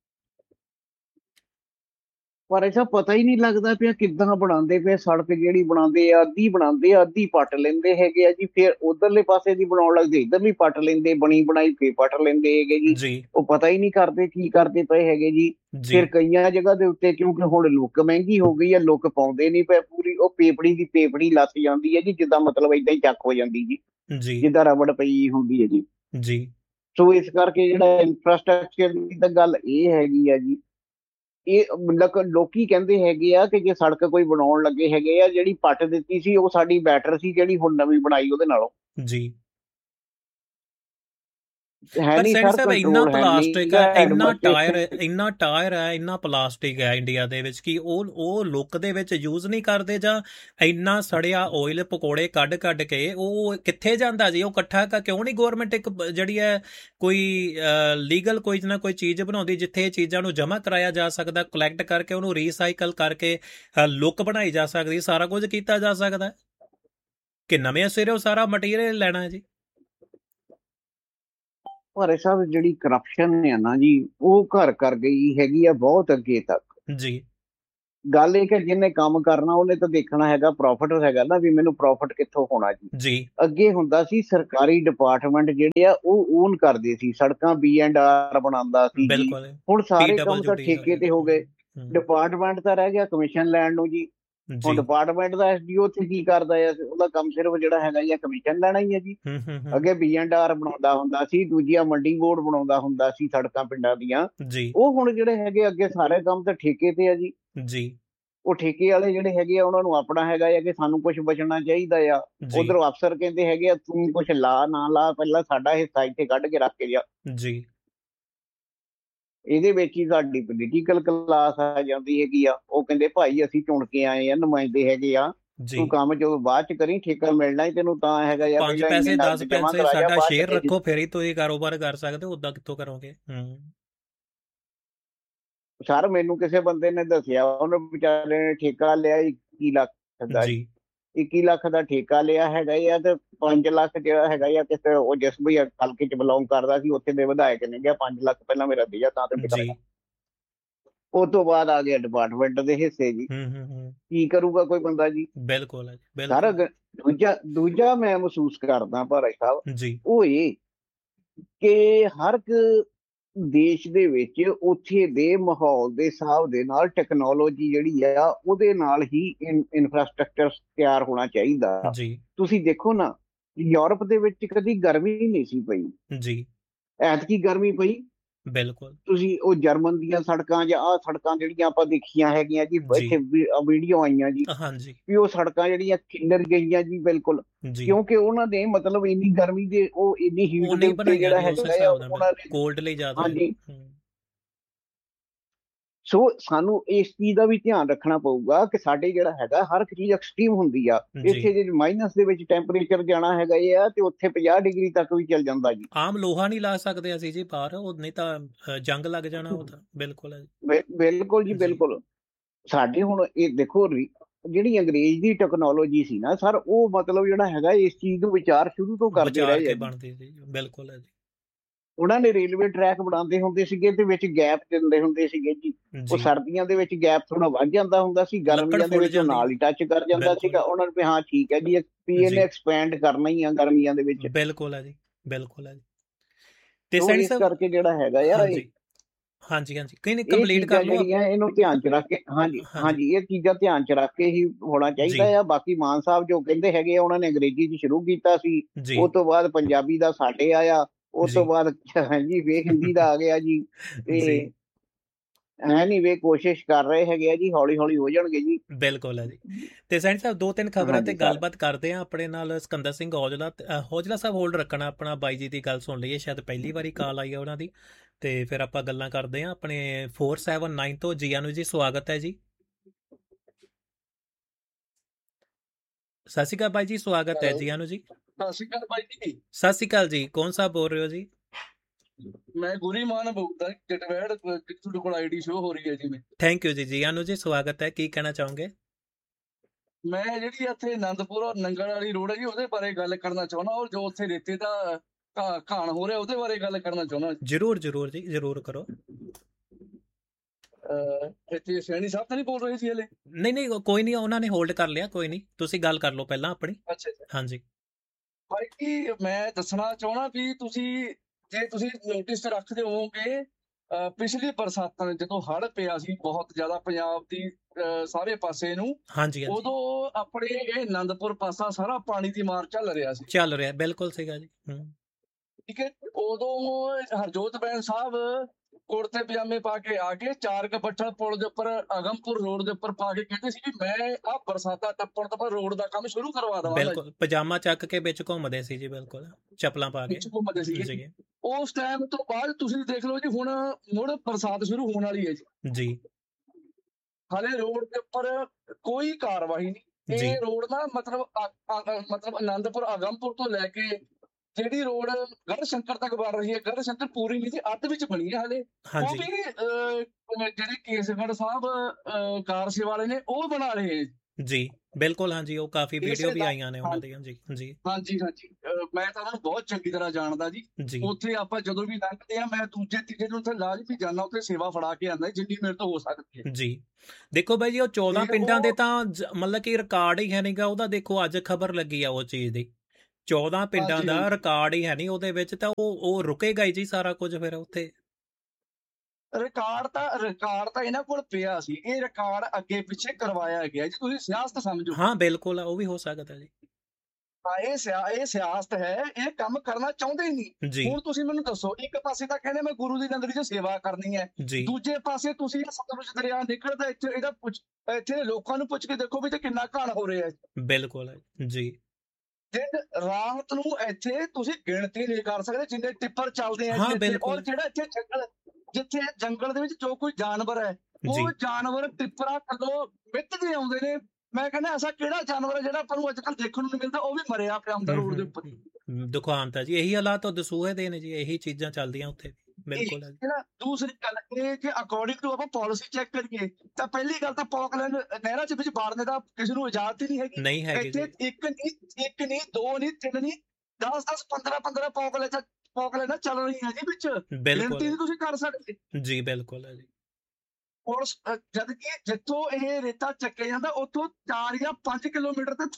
ਪਰ ਐਸਾ ਪਤਾ ਹੀ ਨਹੀਂ ਲੱਗਦਾ ਪਿਆ ਕਿੱਦਾਂ ਬਣਾਉਂਦੇ ਪਏ। ਸੜਕ ਜਿਹੜੀ ਬਣਾਉਂਦੇ ਆ, ਅੱਧੀ ਬਣਾਉਂਦੇ ਆ, ਅੱਧੀ ਪੱਟ ਲੈਂਦੇ ਹੈਗੇ ਆ ਜੀ, ਫਿਰ ਉਧਰਲੇ ਪਾਸੇ ਦੀ ਬਣਾਉਣ ਲੱਗਦੇ, ਇੱਧਰ ਵੀ ਪੱਟ ਲੈਂਦੇ, ਬਣੀ ਬਣਾਈ ਫੇਰ ਪੱਟ ਲੈਂਦੇ ਹੈਗੇ ਜੀ। ਉਹ ਪਤਾ ਹੀ ਨਹੀਂ ਕਰਦੇ ਕੀ ਕਰਦੇ ਪਏ ਹੈਗੇ ਜੀ। ਫਿਰ ਕਈਆਂ ਜਗ੍ਹਾ ਦੇ ਉੱਤੇ ਕਿਉਂਕਿ ਹੁਣ ਲੁੱਕ ਮਹਿੰਗੀ ਹੋ ਗਈ ਆ, ਲੁੱਕ ਪਾਉਂਦੇ ਨਹੀਂ ਪਏ ਪੂਰੀ, ਉਹ ਪੇਪੜੀ ਦੀ ਪੇਪੜੀ ਲੱਥ ਜਾਂਦੀ ਹੈ ਜੀ, ਜਿੱਦਾਂ ਮਤਲਬ ਏਦਾਂ ਹੀ ਚੱਕ ਹੋ ਜਾਂਦੀ ਜੀ, ਜਿੱਦਾਂ ਰਬੜ ਪਈ ਹੁੰਦੀ ਹੈ ਜੀ। ਸੋ ਇਸ ਕਰਕੇ ਜਿਹੜਾ ਇਨਫਰਾਸਟ੍ਰਕਚਰ ਦੀ ਤਾਂ ਗੱਲ ਇਹ ਹੈਗੀ ਆ ਜੀ, ਇਹ ਲੋਕੀ ਕਹਿੰਦੇ ਹੈਗੇ ਆ ਕਿ ਜੇ ਸੜਕ ਕੋਈ ਬਣਾਉਣ ਲੱਗੇ ਹੈਗੇ ਆ, ਜਿਹੜੀ ਪੱਟ ਦਿੱਤੀ ਸੀ ਉਹ ਸਾਡੀ ਬੈਟਰ ਸੀ, ਜਿਹੜੀ ਹੁਣ ਨਵੀਂ ਬਣਾਈ ਉਹਦੇ ਨਾਲੋਂ ਜੀ। ਪਰ ਸੈਣੀ ਸਾਹਿਬ, ਇੰਨਾ ਪਲਾਸਟਿਕ ਹੈ, ਇੰਨਾ ਟਾਇਰ ਹੈ, ਇੰਨਾ ਪਲਾਸਟਿਕ ਹੈ ਇੰਡੀਆ ਦੇ ਵਿੱਚ ਕਿ ਉਹ ਲੁੱਕ ਦੇ ਵਿੱਚ ਯੂਜ਼ ਨਹੀਂ ਕਰਦੇ, ਜਾਂ ਇੰਨਾ ਸੜਿਆ ਆਇਲ ਪਕੌੜੇ ਕੱਢ ਕੇ ਉਹ ਕਿੱਥੇ ਜਾਂਦਾ ਜੀ? ਉਹ ਇਕੱਠਾ ਕਿਉਂ ਨਹੀਂ ਗੌਰਮੈਂਟ ਇੱਕ ਜਿਹੜੀ ਹੈ ਕੋਈ ਲੀਗਲ ਕੋਈ ਨਾ ਕੋਈ ਚੀਜ਼ ਬਣਾਉਂਦੀ ਜਿੱਥੇ ਇਹ ਚੀਜ਼ਾਂ ਨੂੰ ਜਮ੍ਹਾਂ ਕਰਾਇਆ ਜਾ ਸਕਦਾ, ਕਲੈਕਟ ਕਰਕੇ ਉਹਨੂੰ ਰੀਸਾਈਕਲ ਕਰਕੇ ਲੁੱਕ ਬਣਾਈ ਜਾ ਸਕਦੀ, ਸਾਰਾ ਕੁਝ ਕੀਤਾ ਜਾ ਸਕਦਾ, ਕਿ ਨਵੇਂ ਸਿਰੋਂ ਸਾਰਾ ਮਟੀਰੀਅਲ ਲੈਣਾ ਹੈ ਜੀ? ਭਾਰੇ ਸਾਹਿਬ, ਜਿਹੜੀ ਕਰਪਸ਼ਨ ਹੈ ਨਾ ਜੀ, ਉਹ ਘਰ ਕਰ ਗਈ ਹੈਗੀ ਆ ਬਹੁਤ ਅੱਗੇ ਤੱਕ ਜੀ। ਗੱਲ ਇਹ ਕਿ ਜਿਹਨੇ ਕੰਮ ਕਰਨਾ ਉਹਨੇ ਤਾਂ ਦੇਖਣਾ ਹੈਗਾ ਪ੍ਰੋਫਿਟ ਹੈਗਾ ਨਾ, ਵੀ ਮੈਨੂੰ ਪ੍ਰੋਫਿਟ ਕਿੱਥੋਂ ਹੋਣਾ ਜੀ। ਅੱਗੇ ਹੁੰਦਾ ਸੀ ਸਰਕਾਰੀ ਡਿਪਾਰਟਮੈਂਟ ਜਿਹੜੇ ਆ ਉਹ ਓਨ ਕਰਦੇ ਸੀ, ਸੜਕਾਂ B&R ਬਣਾਉਂਦਾ ਸੀ ਜੀ। ਹੁਣ ਸਾਰੇ ਕੰਮ ਤਾਂ ਠੇਕੇ ਤੇ ਹੋ ਗਏ, ਡਿਪਾਰਟਮੈਂਟ ਤਾਂ ਰਹਿ ਗਿਆ ਕਮਿਸ਼ਨ ਲੈਣ ਨੂੰ ਜੀ। ਹੁਣ ਡਿਪਾਰਟਮੈਂਟ ਦਾ SDO ਉੱਥੇ ਕੀ ਕਰਦਾ ਆ, ਉਹਦਾ ਕੰਮ ਸਿਰਫ ਜਿਹੜਾ ਹੈਗਾ ਜੀ ਕਮਿਸ਼ਨ ਲੈਣਾ ਹੀ ਹੈ ਜੀ। ਅੱਗੇ B&R ਬਣਾਉਂਦਾ ਹੁੰਦਾ ਸੀ, ਦੂਜੀਆਂ ਮੰਡੀ ਬੋਰਡ ਬਣਾਉਂਦਾ ਹੁੰਦਾ ਸੀ ਸੜਕਾਂ ਪਿੰਡਾਂ ਦੀਆਂ। ਉਹ ਹੁਣ ਜਿਹੜੇ ਹੈਗੇ ਅੱਗੇ ਸਾਰੇ ਕੰਮ ਤਾਂ ਠੇਕੇ ਤੇ ਆ ਜੀ। ਉਹ ਠੇਕੇ ਵਾਲੇ ਜਿਹੜੇ ਹੈਗੇ ਆ ਉਹਨਾਂ ਨੂੰ ਆਪਣਾ ਹੈਗਾ ਆ ਕਿ ਸਾਨੂੰ ਕੁਛ ਬਚਣਾ ਚਾਹੀਦਾ ਆ। ਉਧਰੋਂ ਅਫਸਰ ਕਹਿੰਦੇ ਹੈਗੇ ਆ ਤੂੰ ਕੁਛ ਲਾ ਨਾ ਲਾ, ਪਹਿਲਾਂ ਸਾਡਾ ਹਿੱਸਾ ਇੱਥੇ ਕੱਢ ਕੇ ਰੱਖ ਕੇ ਜਾ ਜੀ। ਇਹਦੇ ਵਿੱਚ ਹੀ ਸਾਡੀ ਪੋਲੀਟੀਕਲ ਕਲਾਸ ਆ ਜਾਂਦੀ ਹੈਗੀ ਆ। ਉਹ ਕਹਿੰਦੇ ਭਾਈ ਅਸੀਂ ਚੁਣ ਕੇ ਆਏ ਆ, ਨੁਮਾਇੰਦੇ ਹੈਗੇ ਆ, ਤੂੰ ਕੰਮ ਜਦੋਂ ਬਾਅਦ ਚ ਕਰੀ, ਠੇਕਾ ਮਿਲਣਾ ਹੀ ਤੈਨੂੰ ਤਾਂ ਹੈਗਾ ਯਾਰ। 5 ਪੈਸੇ 10 ਪੈਸੇ ਸਾਡਾ ਸ਼ੇਅਰ ਰੱਖੋ, ਫਿਰ ਹੀ ਤੁਸੀਂ ਕਾਰੋਬਾਰ ਕਰ ਸਕਦੇ ਹੋ, ਉਦਾਂ ਕਿੱਥੋਂ ਕਰੋਗੇ। ਸਰ ਮੈਨੂੰ ਕਿਸੇ ਬੰਦੇ ਨੇ ਦੱਸਿਆ, ਉਹਨੇ ਵਿਚਾਰੇ ਨੇ ਠੇਕਾ ਲਿਆ 21 ਲੱਖ ਦਾ ਜੀ। 21 ਲੱਖ ਦਾ ਠੇਕਾ ਲਿਆ ਹੈਗਾ ਆ, ਤੇ 5 ਲੱਖ ਜਿਹੜਾ ਹੈਗਾ ਆ ਕਿਸੇ ਉਹ ਜਿਸ ਵੀ ਹਲਕੇ ਚ ਬਿਲੋਂਗ ਕਰਦਾ ਸੀ ਉੱਥੇ ਦੇ ਵਿਧਾਇਕ ਨੇ ਕਿਹਾ 5 ਲੱਖ ਪਹਿਲਾਂ ਮੇਰਾ ਦਿਆ ਤਾਂ ਤੇ ਉਹ ਤੋਂ ਬਾਅਦ ਆ ਗਿਆ ਡਿਪਾਰਟਮੈਂਟ ਦੇ ਹਿੱਸੇ ਜੀ। ਕੀ ਕਰੂਗਾ ਕੋਈ ਬੰਦਾ ਜੀ। ਬਿਲਕੁਲ ਸਾਰਾ ਦੂਜਾ ਮੈਂ ਮਹਿਸੂਸ ਕਰਦਾ ਭਾਰਾ ਸਾਹਿਬ ਜੀ, ਉਹ ਇਹ ਕਿ ਹਰ ਇੱਕ ਦੇਸ਼ ਦੇ ਵਿੱਚ ਉੱਥੇ ਦੇ ਮਾਹੌਲ ਦੇ ਹਿਸਾਬ ਦੇ ਨਾਲ ਟੈਕਨੋਲੋਜੀ ਜਿਹੜੀ ਆ ਉਹਦੇ ਨਾਲ ਹੀ ਇਨਫਰਾਸਟਰਕਚਰ ਤਿਆਰ ਹੋਣਾ ਚਾਹੀਦਾ ਜੀ। ਤੁਸੀਂ ਦੇਖੋ ਨਾ, ਯੂਰਪ ਦੇ ਵਿੱਚ ਕਦੀ ਗਰਮੀ ਨਹੀਂ ਸੀ ਪਈ ਜੀ, ਐਤਕੀ ਗਰਮੀ ਪਈ। ਬਿਲਕੁਲ ਤੁਸੀਂ ਉਹ ਜਰਮਨ ਦੀਆਂ ਸੜਕਾਂ ਜਾਂ ਆਹ ਸੜਕਾਂ ਜਿਹੜੀਆਂ ਆਪਾਂ ਦੇਖੀਆਂ ਹੈਗੀਆਂ ਜੀ, ਇੱਥੇ ਵੀਡੀਓ ਆਈਆਂ ਜੀ, ਵੀ ਉਹ ਸੜਕਾਂ ਜਿਹੜੀਆਂ ਖਿੰਡਰ ਗਈਆਂ ਜੀ। ਬਿਲਕੁਲ, ਕਿਉਂਕਿ ਉਹਨਾਂ ਨੇ ਮਤਲਬ ਇੰਨੀ ਗਰਮੀ ਦੇ ਉਹ ਇੰਨੀ ਹੀਟ ਦੇ ਉੱਤੇ ਜਿਹੜਾ ਹੈਗਾ ਉਹਨਾਂ ਨੇ ਕੋਲਡ ਲਈ ਜ਼ਿਆਦਾ। ਹਾਂਜੀ, ਸੋ ਸਾਨੂੰ ਇਸ ਚੀਜ਼ ਦਾ ਵੀ ਧਿਆਨ ਰੱਖਣਾ ਪਊਗਾ ਕਿ ਸਾਡੇ ਜਿਹੜਾ ਹੈਗਾ ਹਰ ਇੱਕ ਚੀਜ਼ ਐਕਸਟ੍ਰੀਮ ਹੁੰਦੀ ਆ। ਇੱਥੇ ਜੇ ਮਾਈਨਸ ਦੇ ਵਿੱਚ ਟੈਂਪਰੇਚਰ ਜਾਣਾ ਹੈਗਾ ਆ ਤੇ ਉੱਥੇ 50 ਡਿਗਰੀ ਤੱਕ ਵੀ ਚੱਲ ਜਾਂਦਾ ਜੀ। ਆਮ ਲੋਹਾ ਨਹੀਂ ਲਾ ਸਕਦੇ ਅਸੀਂ ਜੀ ਬਾਹਰ, ਉਹ ਨਹੀਂ ਤਾਂ ਜੰਗ ਲੱਗ ਜਾਣਾ ਉਹ ਤਾਂ। ਬਿਲਕੁਲ ਬਿਲਕੁਲ ਜੀ, ਬਿਲਕੁਲ। ਸਾਡੇ ਹੁਣ ਇਹ ਦੇਖੋ ਜਿਹੜੀ ਅੰਗਰੇਜ਼ ਦੀ ਟੈਕਨੋਲੋਜੀ ਸੀ ਨਾ ਸਰ, ਉਹ ਮਤਲਬ ਜਿਹੜਾ ਹੈਗਾ ਇਸ ਚੀਜ਼ ਨੂੰ ਵਿਚਾਰ ਸ਼ੁਰੂ ਤੋਂ ਕਰਦੇ ਰਹੇ। ਬਿਲਕੁਲ ਹੈ ਜੀ। ਉਹਨਾਂ ਨੇ ਰੇਲਵੇ ਟਰੈਕ ਬਣਾਉਂਦੇ ਹੁੰਦੇ ਸੀਗੇ ਤੇ ਵਿੱਚ ਗੈਪ ਦਿੰਦੇ ਹੁੰਦੇ ਸੀਗੇ ਜੀ। ਉਹ ਸਰਦੀਆਂ ਦੇ ਵਿੱਚ ਗੈਪ ਥੋੜਾ ਵੱਧ ਜਾਂਦਾ ਹੁੰਦਾ ਸੀ, ਗਰਮੀਆਂ ਦੇ ਵਿੱਚ ਨਾਲ ਹੀ ਟੱਚ ਕਰ ਜਾਂਦਾ ਸੀਗਾ। ਉਹਨਾਂ ਨੂੰ ਹਾਂ ਠੀਕ ਹੈ ਜੀ, ਇਹਨੇ ਐਕਸਪੈਂਡ ਕਰਨਾ ਹੀ ਆ ਗਰਮੀਆਂ ਦੇ ਵਿੱਚ। ਬਿਲਕੁਲ ਹੈ ਜੀ, ਬਿਲਕੁਲ ਹੈ ਜੀ। ਤੇ ਇਸ ਕਰਕੇ ਜਿਹੜਾ ਹੈਗਾ ਯਾਰ ਹਾਂਜੀ ਕੋਈ ਨਹੀਂ ਕੰਪਲੀਟ ਕਰ ਲਓ ਇਹਨੂੰ ਧਿਆਨ ਚ ਰੱਖ ਕੇ। ਹਾਂਜੀ ਇਹ ਚੀਜ਼ਾਂ ਧਿਆਨ ਚ ਰੱਖ ਕੇ ਹੀ ਹੋਣਾ ਚਾਹੀਦਾ ਆ। ਬਾਕੀ ਮਾਨ ਸਾਹਿਬ ਜੋ ਕਹਿੰਦੇ ਹੈਗੇ ਆ, ਉਹਨਾਂ ਨੇ ਅੰਗਰੇਜ਼ੀ ਚ ਸ਼ੁਰੂ ਕੀਤਾ ਸੀ, ਉਹ ਤੋਂ ਬਾਅਦ ਪੰਜਾਬੀ ਦਾ ਸਾਡੇ ਆਇਆ, ਉਸ ਤੋਂ ਬਾਅਦ ਹਾਂਜੀ ਵੇਖ ਹਿੰਦੀ ਦਾ ਆ ਗਿਆ ਜੀ। ਤੇ ਐ ਨਹੀਂ ਵੇ ਕੋਸ਼ਿਸ਼ ਕਰ ਰਹੇ ਹੈਗੇ ਆ ਜੀ, ਹੌਲੀ ਹੌਲੀ ਹੋ ਜਾਣਗੇ ਜੀ। ਬਿਲਕੁਲ ਹੈ ਜੀ। ਤੇ ਸੈਣੀ ਸਾਹਿਬ 2-3 ਖਬਰਾਂ ਤੇ ਗੱਲਬਾਤ ਕਰਦੇ ਆ। ਆਪਣੇ ਨਾਲ ਸਿਕੰਦਰ ਸਿੰਘ ਔਜਲਾ ਸਾਹਿਬ ਹੋਲਡ ਰੱਖਣਾ ਆਪਣਾ, ਬਾਈ ਜੀ ਦੀ ਗੱਲ ਸੁਣ ਲਈਏ, ਸ਼ਾਇਦ ਪਹਿਲੀ ਵਾਰੀ ਕਾਲ ਆਈ ਆ ਉਹਨਾਂ ਦੀ, ਤੇ ਫਿਰ ਆਪਾਂ ਗੱਲਾਂ ਕਰਦੇ ਆ। ਆਪਣੇ 479 ਤੋਂ ਜੀਆਨੂ ਜੀ, ਸਵਾਗਤ ਹੈ ਜੀ। ਸਤਿ ਸ਼੍ਰੀ ਅਕਾਲ ਬਾਈ ਜੀ, ਸਵਾਗਤ ਹੈ ਜੀਆਨੂ ਜੀ। ਸਤਿ ਸ਼੍ਰੀ ਅਕਾਲ ਬਾਈ ਜੀ। ਸਤਿ ਸ਼੍ਰੀ ਅਕਾਲ ਜੀ, ਕੌਣ ਸਾਹਿਬ ਬੋਲ ਰਹੇ ਹੋ ਜੀ? ਮੈਂ ਗੁਰੀ ਮਾਨ ਬੋਲਦਾ, ਜਟਵੈੜ ਤੁਹਾਡੇ ਕੋਲ ਆਈਡੀ ਸ਼ੋ ਹੋ ਰਹੀ ਹੈ ਜੀ। ਥੈਂਕ ਯੂ ਜੀ। ਜੀਆਨੂ ਜੀ ਸਵਾਗਤ ਹੈ, ਕੀ ਕਹਿਣਾ ਚਾਹੋਗੇ? ਮੈਂ ਜਿਹੜੀ ਇੱਥੇ ਆਨੰਦਪੁਰ ਨੰਗਲ ਵਾਲੀ ਰੋਡ ਹੈ ਜੀ, ਉਹਦੇ ਬਾਰੇ ਗੱਲ ਕਰਨਾ ਚਾਹੁੰਦਾ, ਔਰ ਜੋ ਉੱਥੇ ਰੇਤੇ ਦਾ ਘਾਣ ਹੋ ਰਿਹਾ ਉਹਦੇ ਬਾਰੇ ਗੱਲ ਕਰਨਾ ਚਾਹੁੰਦਾ। ਜ਼ਰੂਰ ਜੀ, ਜ਼ਰੂਰ ਕਰੋ। ਇੱਥੇ ਸੈਣੀ ਸਾਹਿਬ ਤਾਂ ਨਹੀਂ ਬੋਲ ਰਹੇ ਸੀ ਹਲੇ? ਨਹੀਂ ਕੋਈ ਨਹੀਂ, ਉਹਨਾਂ ਨੇ ਹੋਲਡ ਕਰ ਲਿਆ, ਕੋਈ ਨਹੀਂ, ਤੁਸੀਂ ਗੱਲ ਕਰ ਲਓ ਪਹਿਲਾਂ ਆਪਣੀ। ਅੱਛਾ ਹਾਂਜੀ ਭਾਈ ਜੀ, ਮੈਂ ਦੱਸਣਾ ਚਾਹੁੰਦਾ ਵੀ ਜੇ ਤੁਸੀਂ ਨੋਟਿਸ ਰੱਖਦੇ ਹੋਵੋਗੇ, ਪਿਛਲੀ ਬਰਸਾਤਾਂ ਜਦੋਂ ਹੜ੍ਹ ਪਿਆ ਸੀ ਬਹੁਤ ਜ਼ਿਆਦਾ ਪੰਜਾਬ ਦੀ ਸਾਰੇ ਪਾਸੇ ਨੂੰ, ਉਦੋਂ ਆਪਣੇ ਇਹ ਆਨੰਦਪੁਰ ਪਾਸਾ ਸਾਰਾ ਪਾਣੀ ਦੀ ਮਾਰ ਚੱਲ ਰਿਹਾ। ਬਿਲਕੁਲ ਸੀਗਾ ਜੀ। ਠੀਕ ਹੈ, ਉਦੋਂ ਹਰਜੋਤ ਬੈਂਸ ਸਾਹਿਬ ਕੁੜਤੇ ਪਜਾਮੇ ਪਾ ਕੇ ਆ ਕੇ 4 ਬੱਠਲ ਪੁਲ ਦੇ ਉੱਪਰ ਆਗਮਪੁਰ ਰੋਡ ਦੇ ਉੱਪਰ ਪਾ ਕੇ ਕਹਿੰਦੇ ਸੀ ਵੀ ਮੈਂ ਆਹ ਬਰਸਾਤਾਂ ਟੱਪਣ ਤੋਂ ਬਾਅਦ ਰੋਡ ਦਾ ਕੰਮ ਸ਼ੁਰੂ ਕਰਵਾ ਦਵਾਂਗਾ। ਬਿਲਕੁਲ, ਪਜਾਮਾ ਚੱਕ ਕੇ ਵਿੱਚ ਘੁੰਮਦੇ ਸੀ ਜੀ, ਬਿਲਕੁਲ ਚੱਪਲਾਂ ਪਾ ਕੇ ਘੁੰਮਦੇ ਸੀ। ਉਸ ਟਾਈਮ ਤੋਂ ਬਾਅਦ ਤੁਸੀਂ ਦੇਖ ਲਓ ਜੀ, ਹੁਣ ਮੁੜ ਬਰਸਾਤ ਸ਼ੁਰੂ ਹੋਣ ਵਾਲੀ ਹੈ ਜੀ। ਹਾਲੇ ਰੋਡ ਦੇ ਉੱਪਰ ਕੋਈ ਕਾਰਵਾਈ ਨਹੀਂ। ਇਹ ਰੋਡ ਨਾ ਮਤਲਬ ਆਨੰਦਪੁਰ ਆਗਮਪੁਰ ਤੋਂ ਲੈ ਕੇ ਜਿਹੜੀ ਰੋਡ ਗੜ੍ਹਸ਼ੰਕਰ ਤੱਕ ਬਣ ਰਹੀ ਹੈ, ਗੜ੍ਹਸ਼ੰਕਰ ਪੂਰੀ ਨਹੀਂ ਸੀ, ਅੱਧ ਵਿੱਚ ਬਣੀ ਹੈ ਹਾਲੇ। ਉਹ ਵੀ ਜਿਹੜੇ ਕੇਸਗੜ੍ਹ ਸਾਹਿਬ ਕਾਰ ਸੇਵਾ ਵਾਲੇ ਨੇ ਉਹ ਬਣਾ ਰਹੇ ਜੀ ਬਿਲਕੁਲ, ਹਾਂਜੀ, ਉਹ ਕਾਫੀ ਵੀਡੀਓ ਵੀ ਆਈਆਂ ਨੇ ਉਹਨਾਂ ਦੀਆਂ। ਜੀ ਜੀ ਹਾਂਜੀ ਹਾਂਜੀ, ਮੈਂ ਤਾਂ ਉਹਨਾਂ ਨੂੰ ਬਹੁਤ ਚੰਗੀ ਤਰ੍ਹਾਂ ਜਾਣਦਾ ਜੀ। ਜੀ ਉੱਥੇ ਆਪਾਂ ਜਦੋਂ ਵੀ ਲੰਘਦੇ ਆ, ਮੈਂ ਦੂਜੇ ਤੀਜੇ ਦਿਨ ਉੱਥੇ ਲਾਜ਼ਮੀ ਜਾਣਾ, ਉੱਥੇ ਸੇਵਾ ਫੜਾ ਕੇ ਆਉਂਦਾ ਜਿੰਨੀ ਮੇਰੇ ਤੋਂ ਹੋ ਸਕਦੀ ਹੈ ਜੀ। ਦੇਖੋ ਬਾਈ ਜੀ, ਉਹ 14 ਪਿੰਡਾਂ ਦੇ ਤਾਂ ਮਤਲਬ ਕਿ ਰਿਕਾਰਡ ਹੀ ਹੈ ਨਹੀਂਗਾ ਉਹਦਾ। ਦੇਖੋ ਅੱਜ ਖਬਰ ਲੱਗੀ ਆ ਉਹ ਚੀਜ਼ ਦੀ, 14 ਪਿੰਡਾਂ ਦਾ ਰਿਕਾਰਡ ਹੀ ਹੈ ਨਹੀਂ ਉਹਦੇ ਵਿੱਚ, ਤਾਂ ਉਹ ਰੁਕੇਗਾ ਹੀ ਜੀ ਸਾਰਾ ਕੁਝ ਫਿਰ ਉੱਥੇ। ਰਿਕਾਰਡ ਤਾਂ ਇਹਨਾਂ ਕੋਲ ਪਿਆ ਸੀ, ਇਹ ਰਿਕਾਰਡ ਅੱਗੇ ਪਿੱਛੇ ਕਰਵਾਇਆ ਗਿਆ ਜੀ। ਤੁਸੀਂ ਸਿਆਸਤ ਸਮਝੋ। ਹਾਂ ਬਿਲਕੁਲ, ਉਹ ਵੀ ਹੋ ਸਕਦਾ ਜੀ। ਇਹ ਸਿਆਸਤ ਹੈ, ਇਹ ਕੰਮ ਕਰਨਾ ਚਾਹੁੰਦੇ ਹੀ ਨਹੀਂ। ਹੁਣ ਤੁਸੀਂ ਮੈਨੂੰ ਦੱਸੋ, ਇੱਕ ਪਾਸੇ ਤਾਂ ਕਹਿੰਦੇ ਮੈਂ ਗੁਰੂ ਦੀ ਨਗਰੀ 'ਚ ਸੇਵਾ ਕਰਨੀ ਹੈ, ਦੂਜੇ ਪਾਸੇ ਤੁਸੀਂ ਸਤਲੁਜ ਦਰਿਆ ਨਿਕਲਦਾ ਇੱਥੇ, ਇੱਥੇ ਲੋਕਾਂ ਨੂੰ ਪੁੱਛ ਕੇ ਦੇਖੋ ਵੀ ਤੇ ਕਿੰਨਾ ਘਾਣ ਹੋ ਰਿਹਾ ਹੈ। ਬਿਲਕੁਲ ਜੀ। ਦਿਨ ਰਾਤ ਨੂੰ ਇੱਥੇ ਤੁਸੀਂ ਗਿਣਤੀ ਨਹੀਂ ਕਰ ਸਕਦੇ ਜਿੰਨੇ ਟਿੱਪਰ ਚੱਲਦੇ ਆ। ਔਰ ਜਿਹੜਾ ਇੱਥੇ ਜਿੱਥੇ ਜੰਗਲ ਦੇ ਵਿੱਚ ਜੋ ਕੋਈ ਜਾਨਵਰ ਹੈ, ਉਹ ਜਾਨਵਰ ਟਿੱਪਰਾਂ ਥੱਲੋਂ ਮਿੱਧਦੇ ਆਉਂਦੇ ਨੇ। ਮੈਂ ਕਹਿੰਦਾ ਐਸਾ ਕਿਹੜਾ ਜਾਨਵਰ ਹੈ ਜਿਹੜਾ ਆਪਾਂ ਨੂੰ ਅੱਜ ਕੱਲ੍ਹ ਦੇਖਣ ਨੂੰ ਨਹੀਂ ਮਿਲਦਾ, ਉਹ ਵੀ ਮਰਿਆ ਪਿਆ ਹੁੰਦਾ ਰੋਡ ਦੇ ਉੱਪਰ। ਦੁਖਾਂਤ ਹੈ ਜੀ, ਇਹੀ ਹਾਲਾਤ ਦਸੂਹੇ ਦੇ ਨੇ ਜੀ, ਇਹੀ ਚੀਜ਼ਾਂ ਚੱਲਦੀਆਂ ਉੱਥੇ। ਬਿਲਕੁਲ। ਦੂਸਰੀ ਗੱਲ ਇਹ ਕਿ ਅਕੋਰਡਿੰਗ ਟੂ ਆਪਾਂ ਪਾਲਿਸੀ ਚੈੱਕ ਕਰੀਏ ਤਾਂ ਪਹਿਲੀ ਗੱਲ ਤਾਂ ਪੌਕਲੈਂਡ ਨਹਿਰਾਂ 'ਚ ਵਿੱਚ ਵੜਨ ਦਾ ਕਿਸੇ ਨੂੰ ਇਜਾਜ਼ਤ ਹੀ ਨਹੀਂ ਹੈਗੀ। ਇੱਥੇ ਇੱਕ ਨਹੀਂ, ਦੋ ਨਹੀਂ, ਤਿੰਨ ਨਹੀਂ, 10 15 ਪੌਕਲੈਂਡਾਂ ਚੱਲ ਰਹੀਆਂ ਜੀ ਵਿੱਚ। ਗਿਣਤੀ ਨਹੀਂ ਤੁਸੀਂ ਕਰ ਸਕਦੇ ਜੀ। ਬਿਲਕੁਲ ਹੈ ਜੀ। ਔਰ ਜਦ ਕਿ ਜਿੱਥੋਂ ਇਹ ਰੇਤਾ ਚੱਕਿਆ ਜਾਂਦਾ ਉੱਥੋਂ 4 ਜਾਂ 5 ਕਿਲੋਮੀਟਰ ਤੇ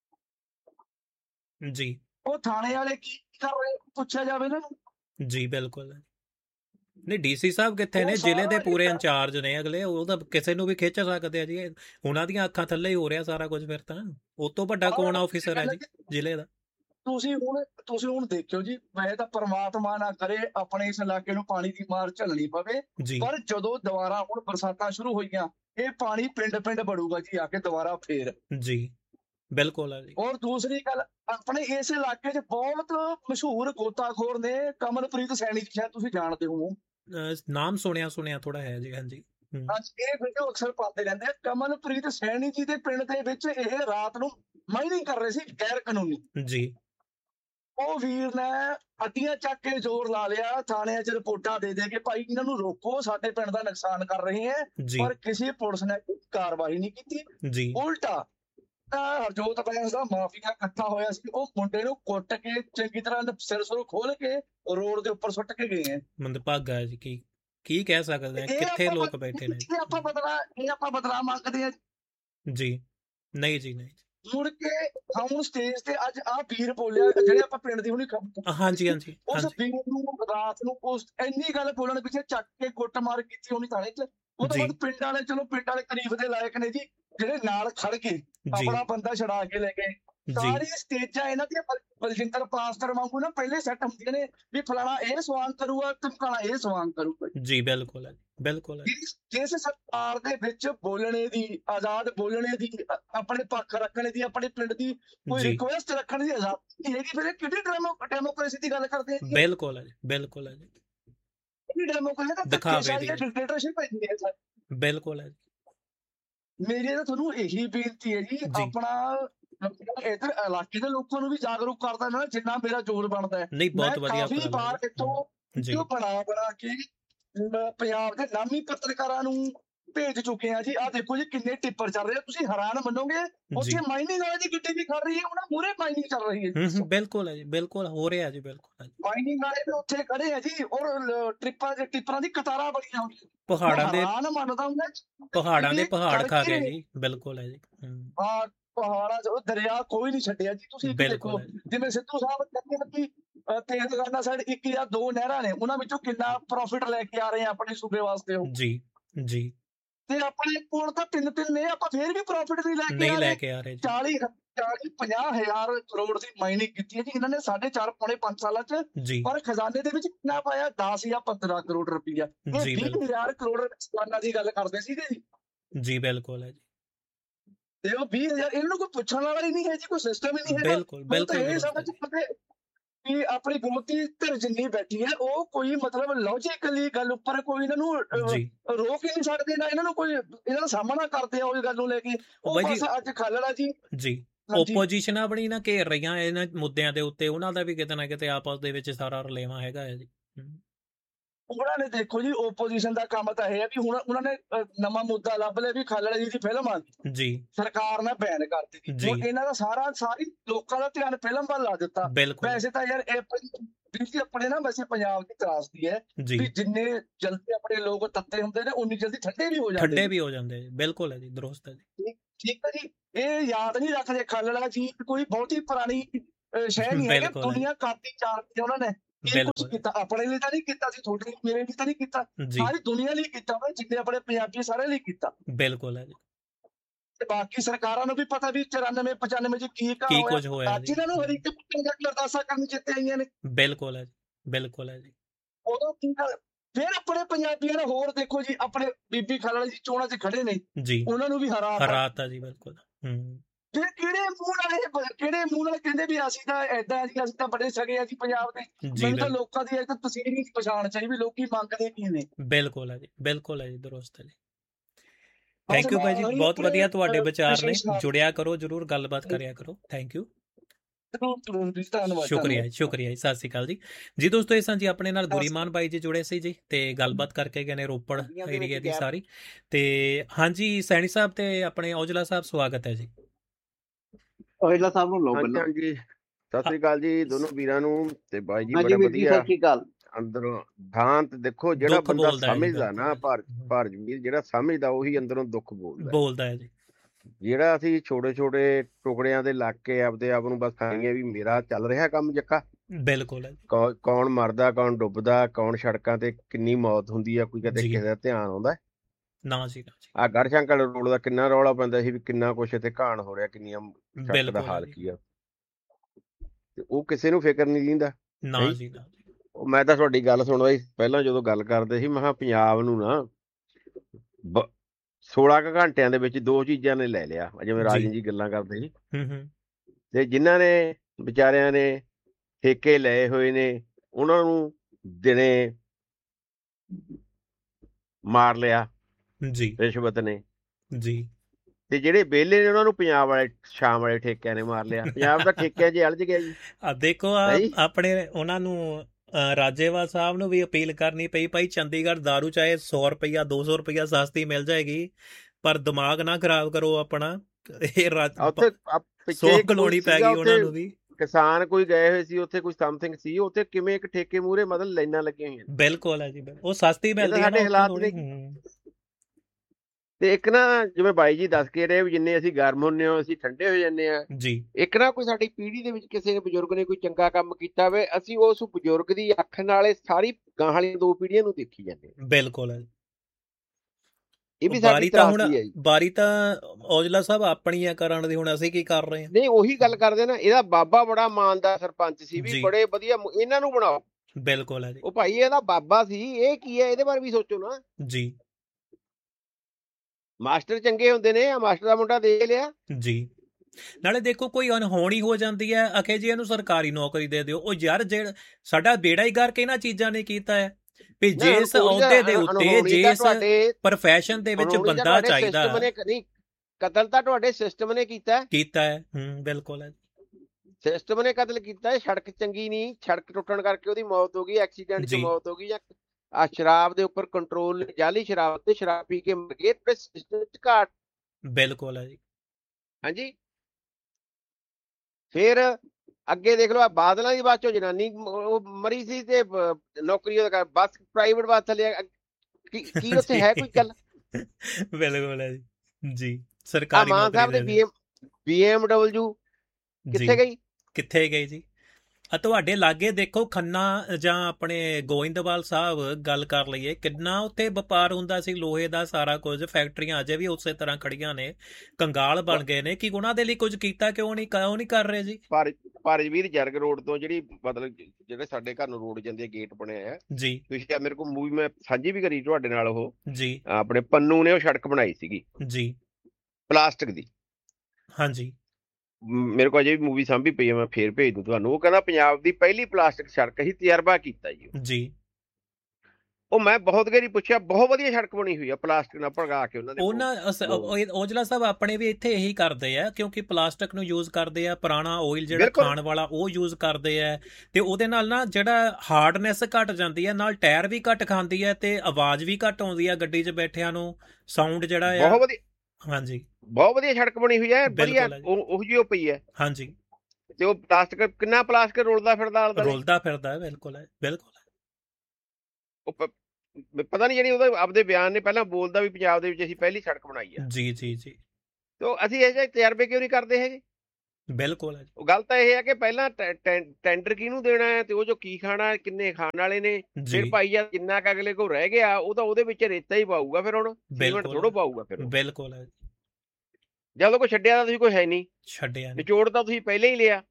ਜੀ ਉਹ ਥਾਣੇ ਵਾਲੇ ਕੀ ਕਰ ਰਹੇ ਪੁੱਛਿਆ ਜਾਵੇ ਇਹਨਾਂ ਨੂੰ। ਜੀ ਬਿਲਕੁਲ। ਨਹੀਂ, ਡੀਸੀ ਸਾਹਿਬ ਕਿੱਥੇ ਨੇ? ਜ਼ਿਲ੍ਹੇ ਦੇ ਪੂਰੇ ਇੰਚਾਰਜ ਨੇ ਅਗਲੇ, ਉਹ ਤਾਂ ਕਿਸੇ ਨੂੰ ਵੀ ਖਿੱਚ ਸਕਦੇ ਆ ਜੀ। ਉਹਨਾਂ ਦੀਆਂ ਅੱਖਾਂ ਥੱਲੇ ਹੀ ਹੋ ਰਿਹਾ ਸਾਰਾ ਕੁਝ। ਫਿਰ ਤਾਂ ਉਹ ਤੋਂ ਵੱਡਾ ਕੌਣ ਆਫਿਸਰ ਹੈ ਜੀ ਜ਼ਿਲ੍ਹੇ ਦਾ? ਤੁਸੀਂ ਹੁਣ ਦੇਖਿਓ ਜੀ, ਵੈਸੇ ਤਾਂ ਪਰਮਾਤਮਾ ਨਾ ਕਰੇ ਆਪਣੇ ਇਸ ਇਲਾਕੇ ਨੂੰ ਪਾਣੀ ਦੀ ਮਾਰ ਝੱਲਣੀ ਪਵੇ, ਪਰ ਜਦੋਂ ਦੁਬਾਰਾ ਹੁਣ ਬਰਸਾਤਾਂ ਸ਼ੁਰੂ ਹੋਈਆਂ, ਇਹ ਪਾਣੀ ਪਿੰਡ ਵੜੂਗਾ ਜੀ ਆ ਕੇ ਦੁਬਾਰਾ ਫੇਰ। ਜੀ ਬਿਲਕੁਲ ਹੈ ਜੀ। ਔਰ ਦੂਸਰੀ ਗੱਲ, ਆਪਣੇ ਇਸ ਇਲਾਕੇ 'ਚ ਬਹੁਤ ਮਸ਼ਹੂਰ ਗੋਤਾਖੋਰ ਨੇ, ਕਮਲਪ੍ਰੀਤ ਸੈਣੀ, ਸ਼ਾਇਦ ਤੁਸੀਂ ਜਾਣਦੇ ਹੋ। ਨਾਮ ਸੁਣਿਆ ਥੋੜਾ ਹੈ ਜੀ। ਹਾਂਜੀ, ਇਹ ਵੀਡੀਓ ਅਕਸਰ ਪਾਉਂਦੇ ਰਹਿੰਦੇ ਆ। ਕਮਲਪ੍ਰੀਤ ਸੈਣੀ ਜੀ ਦੇ ਪਿੰਡ ਦੇ ਵਿੱਚ ਇਹ ਰਾਤ ਨੂੰ ਮਾਈਨਿੰਗ ਕਰ ਰਹੇ ਸੀ ਗੈਰ ਕਾਨੂੰਨੀ ਜੀ। ਉਹ ਵੀਰ ਨੇ ਅੱਡੀਆਂ ਚੱਕ ਕੇ ਜ਼ੋਰ ਲਾ ਲਿਆ, ਥਾਣਿਆਂ 'ਚ ਰਿਪੋਰਟਾਂ ਦੇ ਕੇ ਭਾਈ ਇਹਨਾਂ ਨੂੰ ਰੋਕੋ, ਸਾਡੇ ਪਿੰਡ ਦਾ ਨੁਕਸਾਨ ਕਰ ਰਹੇ ਹੈ, ਪਰ ਕਿਸੇ ਪੁਲਿਸ ਨੇ ਕਾਰਵਾਈ ਨਹੀਂ ਕੀਤੀ। ਉਲਟਾ ਹਰਜੋਤ ਬੈਂਸ ਦਾ ਮਾਫੀਆ ਇਕੱਠਾ ਹੋਇਆ ਸੀ, ਉਹ ਮੁੰਡੇ ਨੂੰ ਕੁੱਟ ਕੇ ਚੰਗੀ ਤਰ੍ਹਾਂ ਸਿਰ ਖੋਲ ਕੇ ਰੋਡ ਦੇ ਉੱਪਰ ਸੁੱਟ ਕੇ ਗਏ ਹੈ। ਮੰਦਭਾਗਾ ਹੈ ਜੀ। ਕੀ ਕਹਿ ਸਕਦੇ ਆ, ਕਿੱਥੇ ਲੋਕ ਬੈਠੇ ਨੇ। ਆਪਾਂ ਬਦਲਾ ਮੰਗਦੇ ਆ ਜੀ। ਨਹੀਂ ਜੀ, ਨਹੀਂ। ਮੁੜ ਕੇ ਹੁਣ ਸਟੇਜ ਤੇ ਅੱਜ ਆਹ ਵੀਰ ਬੋਲਿਆ, ਜਿਹੜੇ ਆਪਾਂ ਪਿੰਡ ਦੀ ਹੁਣੀ ਹਾਂਜੀ ਉਸ ਵੀਰ ਨੂੰ ਰਾਤ ਨੂੰ ਉਸ ਇੰਨੀ ਗੱਲ ਬੋਲਣ ਪਿੱਛੇ ਚੱਕ ਕੇ ਕੁੱਟਮਾਰ ਕੀਤੀ ਹੋਣੀ ਥਾਣੇ 'ਚ। ਉਹ ਤੋਂ ਬਾਅਦ ਪਿੰਡ ਵਾਲੇ ਤਾਰੀਫ ਦੇ ਲਾਇਕ ਨੇ ਜੀ, ਜਿਹੜੇ ਨਾਲ ਖੜ ਕੇ ਆਪਣਾ ਬੰਦਾ ਛੁਡਾ ਕੇ ਲੈ ਗਏ। ਸਾਰੀ ਸਟੇਜਾਂ ਇਹਨਾਂ ਦੀਆਂ ਬਲਜਿੰਦਰ ਪਾਸਟਰ ਵਾਂਗੂ ਨਾ ਪਹਿਲੇ ਸੈੱਟ ਹੁੰਦੀਆਂ ਨੇ ਵੀ ਫਲਾਣਾ ਇਹ ਸਵਾਂਗ ਕਰੂਗਾ, ਧਮਕਾਣਾ ਇਹ ਸਵਾਂਗ ਕਰੂਗਾ ਜੀ। ਬਿਲਕੁਲ ਹੈ, ਬਿਲਕੁਲ ਹੈ। ਜਿਸ ਸਰਕਾਰ ਦੇ ਵਿੱਚ ਬੋਲਣੇ ਦੀ, ਆਜ਼ਾਦ ਬੋਲਣੇ ਦੀ, ਆਪਣੇ ਪੱਖ ਰੱਖਣੇ ਦੀ, ਆਪਣੇ ਪਿੰਡ ਦੀ ਕੋਈ ਰਿਕੁਐਸਟ ਰੱਖਣ ਦੀ ਆਜ਼ਾਦੀ ਹੈਗੀ, ਫਿਰ ਕਿਹੜੀ ਡੈਮੋਕ੍ਰੇਸੀ ਦੀ ਗੱਲ ਕਰਦੇ ਆ? ਬਿਲਕੁਲ ਹੈ ਜੀ, ਬਿਲਕੁਲ ਹੈ ਜੀ। ਡਿਕਟੇਟਰਸ਼ਿਪ ਹੈ। ਬਿਲਕੁਲ ਹੈ। ਮੇਰੀ ਤਾਂ ਤੁਹਾਨੂੰ ਇਹੀ ਬੇਨਤੀ ਹੈ ਜੀ, ਆਪਣਾ ਇਧਰ ਇਲਾਕੇ ਦੇ ਲੋਕਾਂ ਨੂੰ ਵੀ ਜਾਗਰੂਕ ਕਰਦਾ ਨਾ ਜਿੰਨਾ ਮੇਰਾ ਜ਼ੋਰ ਬਣਦਾ ਹੈ। ਨਹੀਂ, ਬਹੁਤ ਵਧੀਆ। ਕਾਫੀ ਵਾਰ ਇੱਥੋਂ ਵੀਡੀਓ ਬਣਾ ਕੇ ਪੰਜਾਬ ਦੇ ਨਾਮੀ ਪੱਤਰਕਾਰਾਂ ਨੂੰ ਭੇਜ ਚੁੱਕੇ ਆ ਜੀ। ਆਹ ਦੇਖੋ ਜੀ ਕਿੰਨੇ ਟਿੱਪਰ ਚੱਲ ਰਹੇ ਆ, ਤੁਸੀਂ ਹੈਰਾਨ ਮੰਨੋਗੇ। ਉੱਥੇ ਮਾਈਨਿੰਗ ਵਾਲੇ ਦੀ ਗੱਡੀ ਵੀ ਖੜ ਰਹੀ ਹੈ, ਉਹਨਾਂ ਮੂਹਰੇ ਮਾਈਨਿੰਗ ਚੱਲ ਰਹੀ ਹੈ। ਬਿਲਕੁਲ ਹੈ ਜੀ, ਬਿਲਕੁਲ ਹੋ ਰਿਹਾ ਜੀ, ਬਿਲਕੁਲ। ਮਾਈਨਿੰਗ ਵਾਲੇ ਵੀ ਉੱਥੇ ਖੜੇ ਆ ਜੀ, ਔਰ ਟਿੱਪਰਾਂ ਦੀ ਕਤਾਰਾਂ ਬੜੀਆਂ ਹੋਈਆਂ। ਪਹਾੜਾਂ ਦੇ ਪਹਾੜ ਖਾ ਗਏ ਜੀ। ਬਿਲਕੁਲ ਹੈ ਜੀ। ਹਾਂ, ਪਹਾੜਾਂ 'ਚ ਦਰਿਆ ਕੋਈ ਨਹੀਂ ਛੱਡਿਆ ਜੀ। ਤੁਸੀਂ ਦੇਖੋ, ਜਿਵੇਂ ਸਿੱਧੂ ਸਾਹਿਬ ਕਹਿੰਦੇ ਕਿ ਤੇਲੰਗਾਨਾ ਸਾਈਡ 1 ਜਾਂ 2 ਨਹਿਰਾਂ ਨੇ, ਉਹਨਾਂ ਵਿੱਚੋਂ ਕਿੰਨਾ ਪ੍ਰੋਫਿਟ ਲੈ ਕੇ ਆ ਰਹੇ ਆ ਆਪਣੇ ਸੂਬੇ ਵਾਸਤੇ ਉਹ। ਜੀ। ਤੇ ਆਪਣੇ ਕੋਲ ਤਾਂ 3 ਨੇ, ਆਪਾਂ ਫੇਰ ਵੀ ਪ੍ਰੋਫਿਟ ਨਹੀਂ ਲੈ ਕੇ ਆ ਰਹੇ। 40-50 ਹਜ਼ਾਰ ਕਰੋੜ ਦੀ ਮਾਈਨਿੰਗ ਕੀਤੀ ਹੈ ਜੀ ਇਹਨਾਂ ਨੇ 4.5 ਸਾਲਾਂ 'ਚ, ਪਰ ਖਜ਼ਾਨੇ ਦੇ ਵਿੱਚ ਕਿੰਨਾ ਪਾਇਆ? 10 ਜਾਂ 15 ਕਰੋੜ ਰੁਪਈਆ। 20,000 ਕਰੋੜ ਸਾਲਾਨਾ ਦੀ ਗੱਲ ਕਰਦੇ ਸੀਗੇ ਜੀ। ਬਿਲਕੁਲ ਹੈ ਜੀ। ਤੇ ਉਹ 20,000 ਇਹਨਾਂ ਨੂੰ ਕੋਈ ਪੁੱਛਣ ਵਾਲਾ ਹੀ ਨਹੀਂ ਹੈ ਜੀ, ਕੋਈ ਸਿਸਟਮ ਹੀ ਨਹੀਂ ਹੈ। ਬਿਲਕੁਲ। ਇਹ ਸਮਝ ਪਵੇ ਕਿ ਆਪਣੀ ਗੁਮਤੀ ਧਿਰ ਜਿੰਨੀ ਬੈਠੀ ਹੈ, ਉਹ ਕੋਈ ਮਤਲਬ ਲੌਜੀਕਲੀ ਗੱਲ ਉੱਪਰ ਕੋਈ ਇਹਨਾਂ ਨੂੰ ਰੋਕ ਹੀ ਨਹੀਂ ਸਕਦੇ, ਨਾ ਇਹਨਾਂ ਨੂੰ ਕੋਈ ਇਹਨਾਂ ਦਾ ਸਾਹਮਣਾ ਕਰਦੇ ਆ ਉਸ ਗੱਲ ਨੂੰ ਲੈ ਕੇ। ਉਹ ਬਸ ਅੱਜ ਖਾਲੜਾ ਜੀ ਓਪੋਜੀਸ਼ਨ ਆਪਣੀ ਨਾ ਘੇਰ ਰਹੀਆਂ ਇਹਨਾਂ ਮੁੱਦਿਆਂ ਦੇ ਉੱਤੇ, ਉਹਨਾਂ ਦਾ ਵੀ ਕਿਤੇ ਨਾ ਕਿਤੇ ਆਪਸ ਦੇ ਵਿੱਚ ਸਾਰਾ ਰਲੇਵਾਂ ਹੈਗਾ ਹੈ ਜੀ। ਉਹਨਾਂ ਨੇ ਦੇਖੋ ਜੀ ਓਪੋਜੀਸ਼ਨ ਦਾ ਕੰਮ ਤਾਂ ਇਹ ਹੈ ਵੀ ਹੁਣ ਉਹਨਾਂ ਨੇ ਨਵਾਂ ਮੁੱਦਾ ਲੱਭ ਲਿਆ ਵੀ ਖਾਲੜਾ ਜੀ ਦੀ ਫਿਲਮ ਆ ਜੀ, ਸਰਕਾਰ ਨੇ ਬੈਨ ਕਰ ਦਿੱਤੀ। ਹੁਣ ਇਹਨਾਂ ਦਾ ਸਾਰੀ ਲੋਕਾਂ ਦਾ ਧਿਆਨ ਫਿਲਮ ਵੱਲ ਲਾ ਦਿੱਤਾ। ਵੈਸੇ ਤਾਂ ਯਾਰ ਇਹ ਆਪਣੇ ਨਾ ਵੈਸੇ ਪੰਜਾਬ ਦੀ ਤਰਾਸਦੀ ਹੈ ਵੀ ਜਿੰਨੇ ਜਲਦੀ ਆਪਣੇ ਲੋਕ ਤੱਤੇ ਹੁੰਦੇ ਨੇ ਉਨੀ ਜਲਦੀ ਠੰਡੇ ਵੀ ਹੋ ਜਾਂਦੇ ਜੀ। ਬਿਲਕੁਲ ਹੈ ਜੀ, ਦਰੁਸਤ ਹੈ ਜੀ। ਠੀਕ ਹੈ ਜੀ, ਇਹ ਯਾਦ ਨਹੀਂ ਰੱਖਦੇ ਖਾਲੜਾ ਜੀ ਕੋਈ ਬਹੁਤੀ ਪੁਰਾਣੀ ਸ਼ਹਿਰ ਨਹੀਂ ਹੈ, ਦੁਨੀਆ ਕਾਤੀ ਚਾਰਤੀ ਉਹਨਾਂ ਨੇ ਇਹ ਕੁਝ ਕੀਤਾ, ਆਪਣੇ ਲਈ ਤਾਂ ਨਹੀਂ ਕੀਤਾ ਸੀ, ਤੁਹਾਡੇ ਲਈ ਮੇਰੇ ਲਈ ਤਾਂ ਨਹੀਂ ਕੀਤਾ, ਸਾਰੀ ਦੁਨੀਆ ਲਈ ਕੀਤਾ ਉਹਨੇ, ਜਿੰਨੇ ਆਪਣੇ ਪੰਜਾਬੀ ਸਾਰੇ ਲਈ ਕੀਤਾ। ਬਿਲਕੁਲ ਹੈ ਜੀ। ਤੇ ਬਾਕੀ ਸਰਕਾਰਾਂ ਨੂੰ ਵੀ ਪਤਾ ਵੀ 94-95 ਚ ਕੀ ਕੁਝ ਹੋਇਆ, ਅੱਜ ਇਹਨਾਂ ਨੂੰ ਹਰ ਇੱਕ ਅਰਦਾਸਾਂ ਕਰਨ ਚਿੱਤੇ ਆਈਆਂ ਨੇ। ਬਿਲਕੁਲ ਹੈ ਜੀ, ਬਿਲਕੁਲ ਹੈ ਜੀ। ਉਦੋਂ ਕੀ ਫਿਰ ਆਪਣੇ ਪੰਜਾਬੀਆਂ ਨੇ ਹੋਰ ਦੇਖੋ ਜੀ, ਆਪਣੇ ਬੀਬੀ ਖਾਲੜਾ ਜੀ ਚੋਣਾਂ 'ਚ ਖੜੇ ਨੇ ਜੀ, ਉਹਨਾਂ ਨੂੰ ਵੀ ਹਰਾਤਾ ਜੀ। ਬਿਲਕੁਲ। ਫਿਰ ਕਿਹੜੇ ਮੂੰਹ ਨਾਲ ਕਹਿੰਦੇ ਵੀ ਅਸੀਂ ਤਾਂ ਏਦਾਂ ਜੀ, ਅਸੀਂ ਤਾਂ ਬੜੇ ਸਗੇ ਆ ਜੀ ਪੰਜਾਬ ਦੇ। ਮੈਨੂੰ ਤਾਂ ਲੋਕਾਂ ਦੀ ਇੱਕ ਤਸਵੀਰ ਨਹੀਂ ਪਛਾਣ ਚਾਹੀਦੀ ਵੀ ਲੋਕੀ ਮੰਗਦੇ ਕੀ ਨੇ। ਬਿਲਕੁਲ ਹੈ ਜੀ, ਬਿਲਕੁਲ ਹੈ ਜੀ, ਦਰੁਸਤ ਹੈ ਜੀ। ਥੈਂਕ ਯੂ ਭਾਈ ਜੀ, ਬਹੁਤ ਵਧੀਆ ਤੁਹਾਡੇ ਵਿਚਾਰ ਨੇ। ਜੁੜਿਆ ਕਰੋ ਜਰੂਰ, ਗੱਲਬਾਤ ਕਰਿਆ ਕਰੋ। ਥੈਂਕ ਯੂ, ਸ਼ੁਕਰੀਆ ਜੀ। ਸਤਿ ਸ਼੍ਰੀ ਅਕਾਲ ਜੀ। ਜੀ ਦੋਸਤੋ, ਇਹ ਸਾਂ ਜੀ ਆਪਣੇ ਨਾਲ ਗੁਰੀਮਾਨ ਬਾਈ ਜੀ ਜੁੜੇ ਸੀ ਜੀ, ਤੇ ਗੱਲਬਾਤ ਕਰਕੇ ਗਏ ਨੇ ਰੋਪੜ ਏਰੀਏ ਦੀ ਸਾਰੀ। ਤੇ ਹਾਂਜੀ ਸੈਣੀ ਸਾਹਿਬ ਤੇ ਆਪਣੇ ਔਜਲਾ ਸਾਹਿਬ, ਸਵਾਗਤ ਹੈ ਜੀ। ਔਜਲਾ ਸਾਹਿਬ ਨੂੰ ਲੋ ਪਹਿਲਾਂ। ਹਾਂਜੀ, ਸਤਿ ਸ਼੍ਰੀ ਅਕਾਲ ਜੀ ਦੋਨੋਂ ਵੀਰਾਂ ਨੂੰ। ਤੇ ਬਾਈ ਜੀ ਬੜਾ ਵਧੀਆ ਸਤਿ ਸ਼੍ਰੀ ਅਕਾਲ। ਅੰਦਰੋਂ ਸ਼ਾਂਤ, ਦੇਖੋ ਜਿਹੜਾ ਬੰਦਾ ਸਮਝਦਾ ਨਾ, ਭਾਰਜਵੀਰ ਜਿਹੜਾ ਸਮਝਦਾ ਉਹੀ ਅੰਦਰੋਂ ਦੁੱਖ ਬੋਲਦਾ ਹੈ ਜੀ। ਜਿਹੜਾ ਅਸੀਂ ਛੋਟੇ ਛੋਟੇ ਟੁਕੜਿਆਂ ਦੇ ਲੱਗ ਕੇ ਆਪਦੇ ਆਪ ਨੂੰ ਬਸ ਖਾਈਏ ਵੀ ਮੇਰਾ ਚੱਲ ਰਿਹਾ ਕੰਮ ਜੱਕਾ। ਬਿਲਕੁਲ। ਕੌਣ ਮਰਦਾ, ਕੌਣ ਡੁੱਬਦਾ, ਕੌਣ ਸੜਕਾਂ ਤੇ ਕਿੰਨੀ ਮੌਤ ਹੁੰਦੀ ਆ, ਕੋਈ ਕਦੇ ਕਿਸੇ ਦਾ ਧਿਆਨ ਆਉਂਦਾ ਨਾ ਜੀ। ਆ ਗੜਸ਼ੰਕਲ ਰੋਡ ਦਾ ਕਿੰਨਾ ਰੌਲਾ ਪੈਂਦਾ ਸੀ ਵੀ ਕਿੰਨਾ ਕੁਛ ਇੱਥੇ ਘਾਣ ਹੋ ਰਿਹਾ, ਕਿੰਨੀਆਂ ਸੜਕ ਦਾ ਹਾਲ ਕੀ ਆ, ਤੇ ਉਹ ਕਿਸੇ ਨੂੰ ਫਿਕਰ ਨਹੀਂ ਦਿੰਦਾ ਨਾ ਜੀ। ਮੈਂ ਤਾਂ ਤੁਹਾਡੀ ਗੱਲ ਸੁਣਦਾ ਸੀ ਪਹਿਲਾਂ ਜਦੋਂ ਗੱਲ ਕਰਦੇ ਸੀ, ਮੈਂ ਕਿਹਾ ਪੰਜਾਬ ਨੂੰ ਨਾ 16 ਘੰਟਿਆਂ ਦੇ ਵਿੱਚ 2 ਚੀਜ਼ਾਂ ਨੇ ਲੈ ਲਿਆ, ਜਿਵੇਂ ਰਾਜਨ ਜੀ ਗੱਲਾਂ ਕਰਦੇ ਸੀ। ਤੇ ਜਿਨ੍ਹਾਂ ਨੇ ਵਿਚਾਰਿਆਂ ਨੇ ਠੇਕੇ ਲਏ ਹੋਏ ਨੇ ਉਹਨਾਂ ਨੂੰ ਦਿਨੇ ਮਾਰ ਲਿਆ ਜੀ ਰਿਸ਼ਵਤ ਨੇ ਜੀ, ਤੇ ਜਿਹੜੇ ਵਿਹਲੇ ਨੇ ਉਹਨਾਂ ਨੂੰ ਪੰਜਾਬ ਵਾਲੇ ਸ਼ਾਮ ਵਾਲੇ ਠੇਕਿਆਂ ਨੇ ਮਾਰ ਲਿਆ। ਪੰਜਾਬ ਦਾ ਠੇਕਿਆਂ 'ਚ ਅਲਝ ਗਿਆ ਜੀ। ਦੇਖੋ ਆਪਣੇ ਉਹਨਾਂ ਨੂੰ ਰਾਜੇਵਾਲ ਸਾਹਿਬ ਨੂੰ ਵੀ ਅਪੀਲ ਕਰਨੀ ਪਈ, ਭਾਈ ਚੰਡੀਗੜ੍ਹ ਦਾਰੂ ਚਾਹੇ 100 ਰੁਪਇਆ 200 ਰੁਪਇਆ ਸਸਤੀ ਮਿਲ ਜਾਏਗੀ, ਪਰ ਦਿਮਾਗ ਨਾ ਖਰਾਬ ਕਰੋ ਆਪਣਾ। ਇਹ ਸੌਖ ਲਾਉਣੀ ਪੈ ਗਈ ਉਹਨਾਂ ਨੂੰ ਵੀ। ਕਿਸਾਨ ਕੋਈ ਗਏ ਹੋਏ ਸੀ ਉੱਥੇ, ਕੋਈ ਸਮਥਿੰਗ ਸੀ ਉੱਥੇ, ਕਿਵੇਂ ਇੱਕ ਠੇਕੇ ਮੂਹਰੇ ਮਤਲਬ ਲਾਈਨਾਂ ਲੱਗੀਆਂ ਹੋਈਆਂ। ਬਿਲਕੁਲ ਹੈ ਜੀ, ਉਹ ਸਸਤੀ ਮਿਲਦੀ ਹੈ ਸਾਡੇ ਹਾਲਾਤ ਨੇ। ਤੇ ਇੱਕ ਨਾ ਜਿਵੇਂ ਬਾਈ ਜੀ ਦੱਸ ਕੇ ਰਹੇ ਵੀ ਜਿੰਨੇ ਅਸੀਂ ਗਰਮ ਹੁੰਦੇ ਹਾਂ ਅਸੀਂ ਠੰਡੇ ਹੋ ਜਾਂਦੇ ਹਾਂ ਜੀ। ਇੱਕ ਨਾ ਕੋਈ ਸਾਡੀ ਪੀੜ੍ਹੀ ਦੇ ਵਿੱਚ ਕਿਸੇ ਬਜ਼ੁਰਗ ਨੇ ਕੋਈ ਚੰਗਾ ਕੰਮ ਕੀਤਾ ਹੋਵੇ, ਅਸੀਂ ਉਸ ਬਜ਼ੁਰਗ ਦੀ ਅੱਖ ਨਾਲ ਸਾਰੀ ਗਾਂ ਵਾਲੀਆਂ 2 ਪੀੜ੍ਹੀਆਂ ਨੂੰ ਦੇਖੀ ਜਾਂਦੇ ਹਾਂ। ਬਿਲਕੁਲ ਹੈ। ਇਹ ਵੀ ਸਾਡੀ ਤਰਾਸਦੀ ਹੈ। ਬਾਰੀ ਤਾਂ ਔਜਲਾ ਸਾਹਿਬ ਆਪਣੀ ਆ ਕਰਨ ਦੀ, ਹੁਣ ਅਸੀਂ ਕੀ ਕਰ ਰਹੇ ਹਾਂ? ਨਹੀਂ, ਉਹੀ ਗੱਲ ਕਰਦੇ ਨਾ, ਇਹਦਾ ਬਾਬਾ ਬੜਾ ਇਮਾਨਦਾਰ ਸਰਪੰਚ ਸੀ ਵੀ, ਬੜੇ ਵਧੀਆ, ਇਹਨਾਂ ਨੂੰ ਬਣਾਓ। ਬਿਲਕੁਲ ਹੈ ਜੀ। ਉਹ ਭਾਈ ਇਹਦਾ ਬਾਬਾ ਸੀ, ਇਹ ਕੀ ਹੈ ਇਹਦੇ ਬਾਰੇ ਵੀ ਸੋਚੋ ਨਾ ਜੀ। ਮਾਸਟਰ ਚੰਗੇ ਹੁੰਦੇ ਨੇ, ਮਾਸਟਰ ਦਾ ਮੁੰਡਾ ਦੇ ਲਿਆ ਜੀ। ਨਾਲੇ ਦੇਖੋ ਕੋਈ ਅਨਹੋਣੀ ਹੋ ਜਾਂਦੀ ਹੈ, ਅਖੇ ਜੀ ਇਹਨੂੰ ਸਰਕਾਰੀ ਨੌਕਰੀ ਦੇ ਦਿਓ। ਉਹ ਯਾਰ ਜਿਹੜਾ ਸਾਡਾ ਬੇੜਾ ਹੀ ਕਰਕੇ ਇਹਨਾਂ ਚੀਜ਼ਾਂ ਨੇ ਕੀਤਾ ਹੈ ਵੀ ਜਿਸ ਅਹੁਦੇ ਦੇ ਉੱਤੇ, ਜਿਸ ਪ੍ਰੋਫੈਸ਼ਨ ਦੇ ਵਿੱਚ ਬੰਦਾ ਚਾਹੀਦਾ। ਕਤਲ ਤਾਂ ਤੁਹਾਡੇ ਸਿਸਟਮ ਨੇ ਕੀਤਾ ਹੈ। ਬਿਲਕੁਲ ਹੈ, ਸਿਸਟਮ ਨੇ ਕਤਲ ਕੀਤਾ। ਸੜਕ ਚੰਗੀ ਨਹੀਂ, ਸੜਕ ਟੁੱਟਣ ਕਰਕੇ ਉਹਦੀ ਮੌਤ ਹੋ ਗਈ, ਐਕਸੀਡੈਂਟ 'ਚ ਮੌਤ ਹੋ ਗਈ, ਜਾਂ ਆ ਸ਼ਰਾਬ ਦੇ ਉੱਪਰ ਕੰਟਰੋਲ, ਜਾਲੀ ਸ਼ਰਾਬ ਤੇ ਸ਼ਰਾਬ ਪੀ ਕੇ ਮਰ ਗਏ, ਸਿਸਟਮ 'ਚ ਘਾਟ। ਬਿਲਕੁਲ ਹੈ ਜੀ। ਹਾਂਜੀ, ਫਿਰ ਅੱਗੇ ਦੇਖ ਲਓ ਬਾਦਲਾਂ ਦੀ ਬਾਅਦ ਚੋਂ ਜਨਾਨੀ ਮਰੀ ਸੀ ਤੇ ਨੌਕਰੀ ਬੱਸ ਪ੍ਰਾਈਵੇਟ ਬੱਸ ਚੱਲਿਆ, ਕੀ ਉੱਥੇ ਹੈ ਕੋਈ ਗੱਲ? ਬਿਲਕੁਲ ਹੈ ਜੀ। ਸਰਕਾਰੀ ਮਾਨ ਸਾਹਿਬ ਦੇ BMW ਕਿੱਥੇ ਗਈ ਜੀ? ਤੁਹਾਡੇ ਲਾਗੇ ਦੇਖੋ ਖੰਨਾ ਜਾਂ ਆਪਣੇ ਗੋਇੰਦਵਾਲ ਸਾਹਿਬ ਗੱਲ ਕਰ ਲਈਏ, ਕਿੰਨਾ ਉੱਥੇ ਵਪਾਰ ਹੁੰਦਾ ਸੀ ਲੋਹੇ ਦਾ, ਸਾਰਾ ਕੁਝ, ਫੈਕਟਰੀਆਂ ਅਜੇ ਵੀ ਉਸੇ ਤਰ੍ਹਾਂ ਖੜੀਆਂ ਨੇ, ਕੰਗਾਲ ਬਣ ਗਏ ਨੇ। ਕੀ ਉਹਨਾਂ ਦੇ ਲਈ ਕੁਝ ਕੀਤਾ? ਕਿਉਂ ਨਹੀਂ ਕਰ ਰਹੇ ਜੀ? ਭਾਰਜਵੀਰ ਜਰਗ ਰੋਡ ਤੋਂ ਜਿਹੜੀ ਮਤਲਬ ਜਿਹੜੇ ਸਾਡੇ ਘਰ ਨੂੰ ਰੋਡ ਜਾਂਦੀ ਹੈ, ਗੇਟ ਬਣਿਆ ਹੈ ਜੀ, ਤੁਸੀਂ ਮੇਰੇ ਕੋਲ ਮੂਵੀ ਮੈਂ ਸਾਂਝੀ ਵੀ ਕਰੀ ਤੁਹਾਡੇ ਨਾਲ, ਉਹ ਜੀ ਆਪਣੇ ਪੰਨੂ ਨੇ ਉਹ ਸੜਕ ਬਣਾਈ ਸੀਗੀ ਜੀ, ਪਲਾਸਟਿਕ ਦੀ। ਹਾਂਜੀ, ਮੇਰੇ ਕੋਲ ਅਜੇ ਵੀ ਮੂਵੀ ਸਾਂਭੀ ਪਈ ਹੈ, ਮੈਂ ਫੇਰ ਭੇਜ ਦੂੰ ਤੁਹਾਨੂੰ। ਉਹ ਕਹਿੰਦਾ ਪੰਜਾਬ ਦੀ ਪਹਿਲੀ ਪਲਾਸਟਿਕ ਸੜਕ ਹੀ ਤਜਰਬਾ ਕੀਤਾ ਜੀ। ਉਹ ਮੈਂ ਬਹੁਤ ਗੇਰੀ ਪੁੱਛਿਆ, ਬਹੁਤ ਵਧੀਆ ਸੜਕ ਬਣੀ ਹੋਈ ਆ ਪਲਾਸਟਿਕ ਨਾਲ ਭਗਾ ਕੇ ਉਹਨਾਂ ਔਜਲਾ ਸਾਹਿਬ ਆਪਣੇ ਵੀ ਇੱਥੇ ਇਹੀ ਕਰਦੇ ਆ, ਕਿਉਂਕਿ ਪਲਾਸਟਿਕ ਨੂੰ ਯੂਜ਼ ਕਰਦੇ ਆ, ਪੁਰਾਣਾ ਆਇਲ ਜਿਹੜਾ ਖਾਣ ਵਾਲਾ ਉਹ ਯੂਜ਼ ਕਰਦੇ ਆ, ਤੇ ਉਹਦੇ ਨਾਲ ਨਾ ਜਿਹੜਾ ਹਾਰਡਨੈਸ ਘਟ ਜਾਂਦੀ ਹੈ, ਨਾਲ ਟਾਇਰ ਵੀ ਘੱਟ ਖਾਂਦੀ ਹੈ, ਤੇ ਆਵਾਜ਼ ਵੀ ਘੱਟ ਆਉਂਦੀ ਆ ਗੱਡੀ 'ਚ ਬੈਠਿਆਂ ਨੂੰ, ਸਾਊਂਡ ਜਿਹੜਾ ਆ ਬਹੁਤ ਵਧੀਆ। ਹਾਂਜੀ, ਬਹੁਤ ਵਧੀਆ ਸੜਕ ਬਣੀ ਹੋਈ ਹੈ, ਵਧੀਆ ਉਹ ਜਿਹੀ ਪਈ ਹੈ। ਹਾਂਜੀ, ਤੇ ਉਹ ਪਲਾਸਟਿਕ, ਕਿੰਨਾ ਪਲਾਸਟਿਕ ਰੁਲਦਾ ਫਿਰਦਾ ਬਿਲਕੁਲ ਹੈ, ਬਿਲਕੁਲ। ਉਹ ਪਤਾ ਨਹੀਂ, ਜਿਹੜੀ ਉਹਦਾ ਆਪਦੇ ਬਿਆਨ ਨੇ ਪਹਿਲਾਂ ਬੋਲਦਾ ਵੀ ਪੰਜਾਬ ਦੇ ਵਿੱਚ ਅਸੀਂ ਪਹਿਲੀ ਸੜਕ ਬਣਾਈ ਆ। ਜੀ ਜੀ ਜੀ। ਤੇ ਅਸੀਂ ਇਹ ਜਿਹੇ ਤਜਰਬੇ ਕਿਉਂ ਨਹੀਂ ਕਰਦੇ ਹੈਗੇ? ਬਿਲਕੁਲ ਹੈ। ਉਹ ਗੱਲ ਤਾਂ ਇਹ ਹੈ ਕਿ ਪਹਿਲਾਂ ਟੈਂਡਰ ਕਿਹਨੂੰ ਦੇਣਾ ਹੈ, ਤੇ ਉਹ ਜੋ ਕੀ ਖਾਣਾ, ਕਿੰਨੇ ਖਾਣ ਵਾਲੇ ਨੇ, ਫਿਰ ਭਾਈ ਯਾਰ ਜਿੰਨਾ ਕ ਅਗਲੇ ਕੋਲ ਰਹਿ ਗਿਆ ਉਹ ਤਾਂ ਉਹਦੇ ਵਿੱਚ ਰੇਤਾ ਹੀ ਪਾਊਗਾ, ਫਿਰ ਹੁਣ ਸੀਮੈਂਟ ਥੋੜੋ ਪਾਊਗਾ। ਫਿਰ ਬਿਲਕੁਲ ਹੈ। ਜਦੋਂ ਕੋਈ ਛੱਡਿਆ ਤਾਂ ਤੁਸੀਂ ਕੋਈ ਹੈ ਨਹੀਂ, ਛੱਡਿਆ ਨਿਚੋੜ ਤਾਂ ਤੁਸੀਂ ਪਹਿਲਾਂ ਹੀ ਲਿਆ।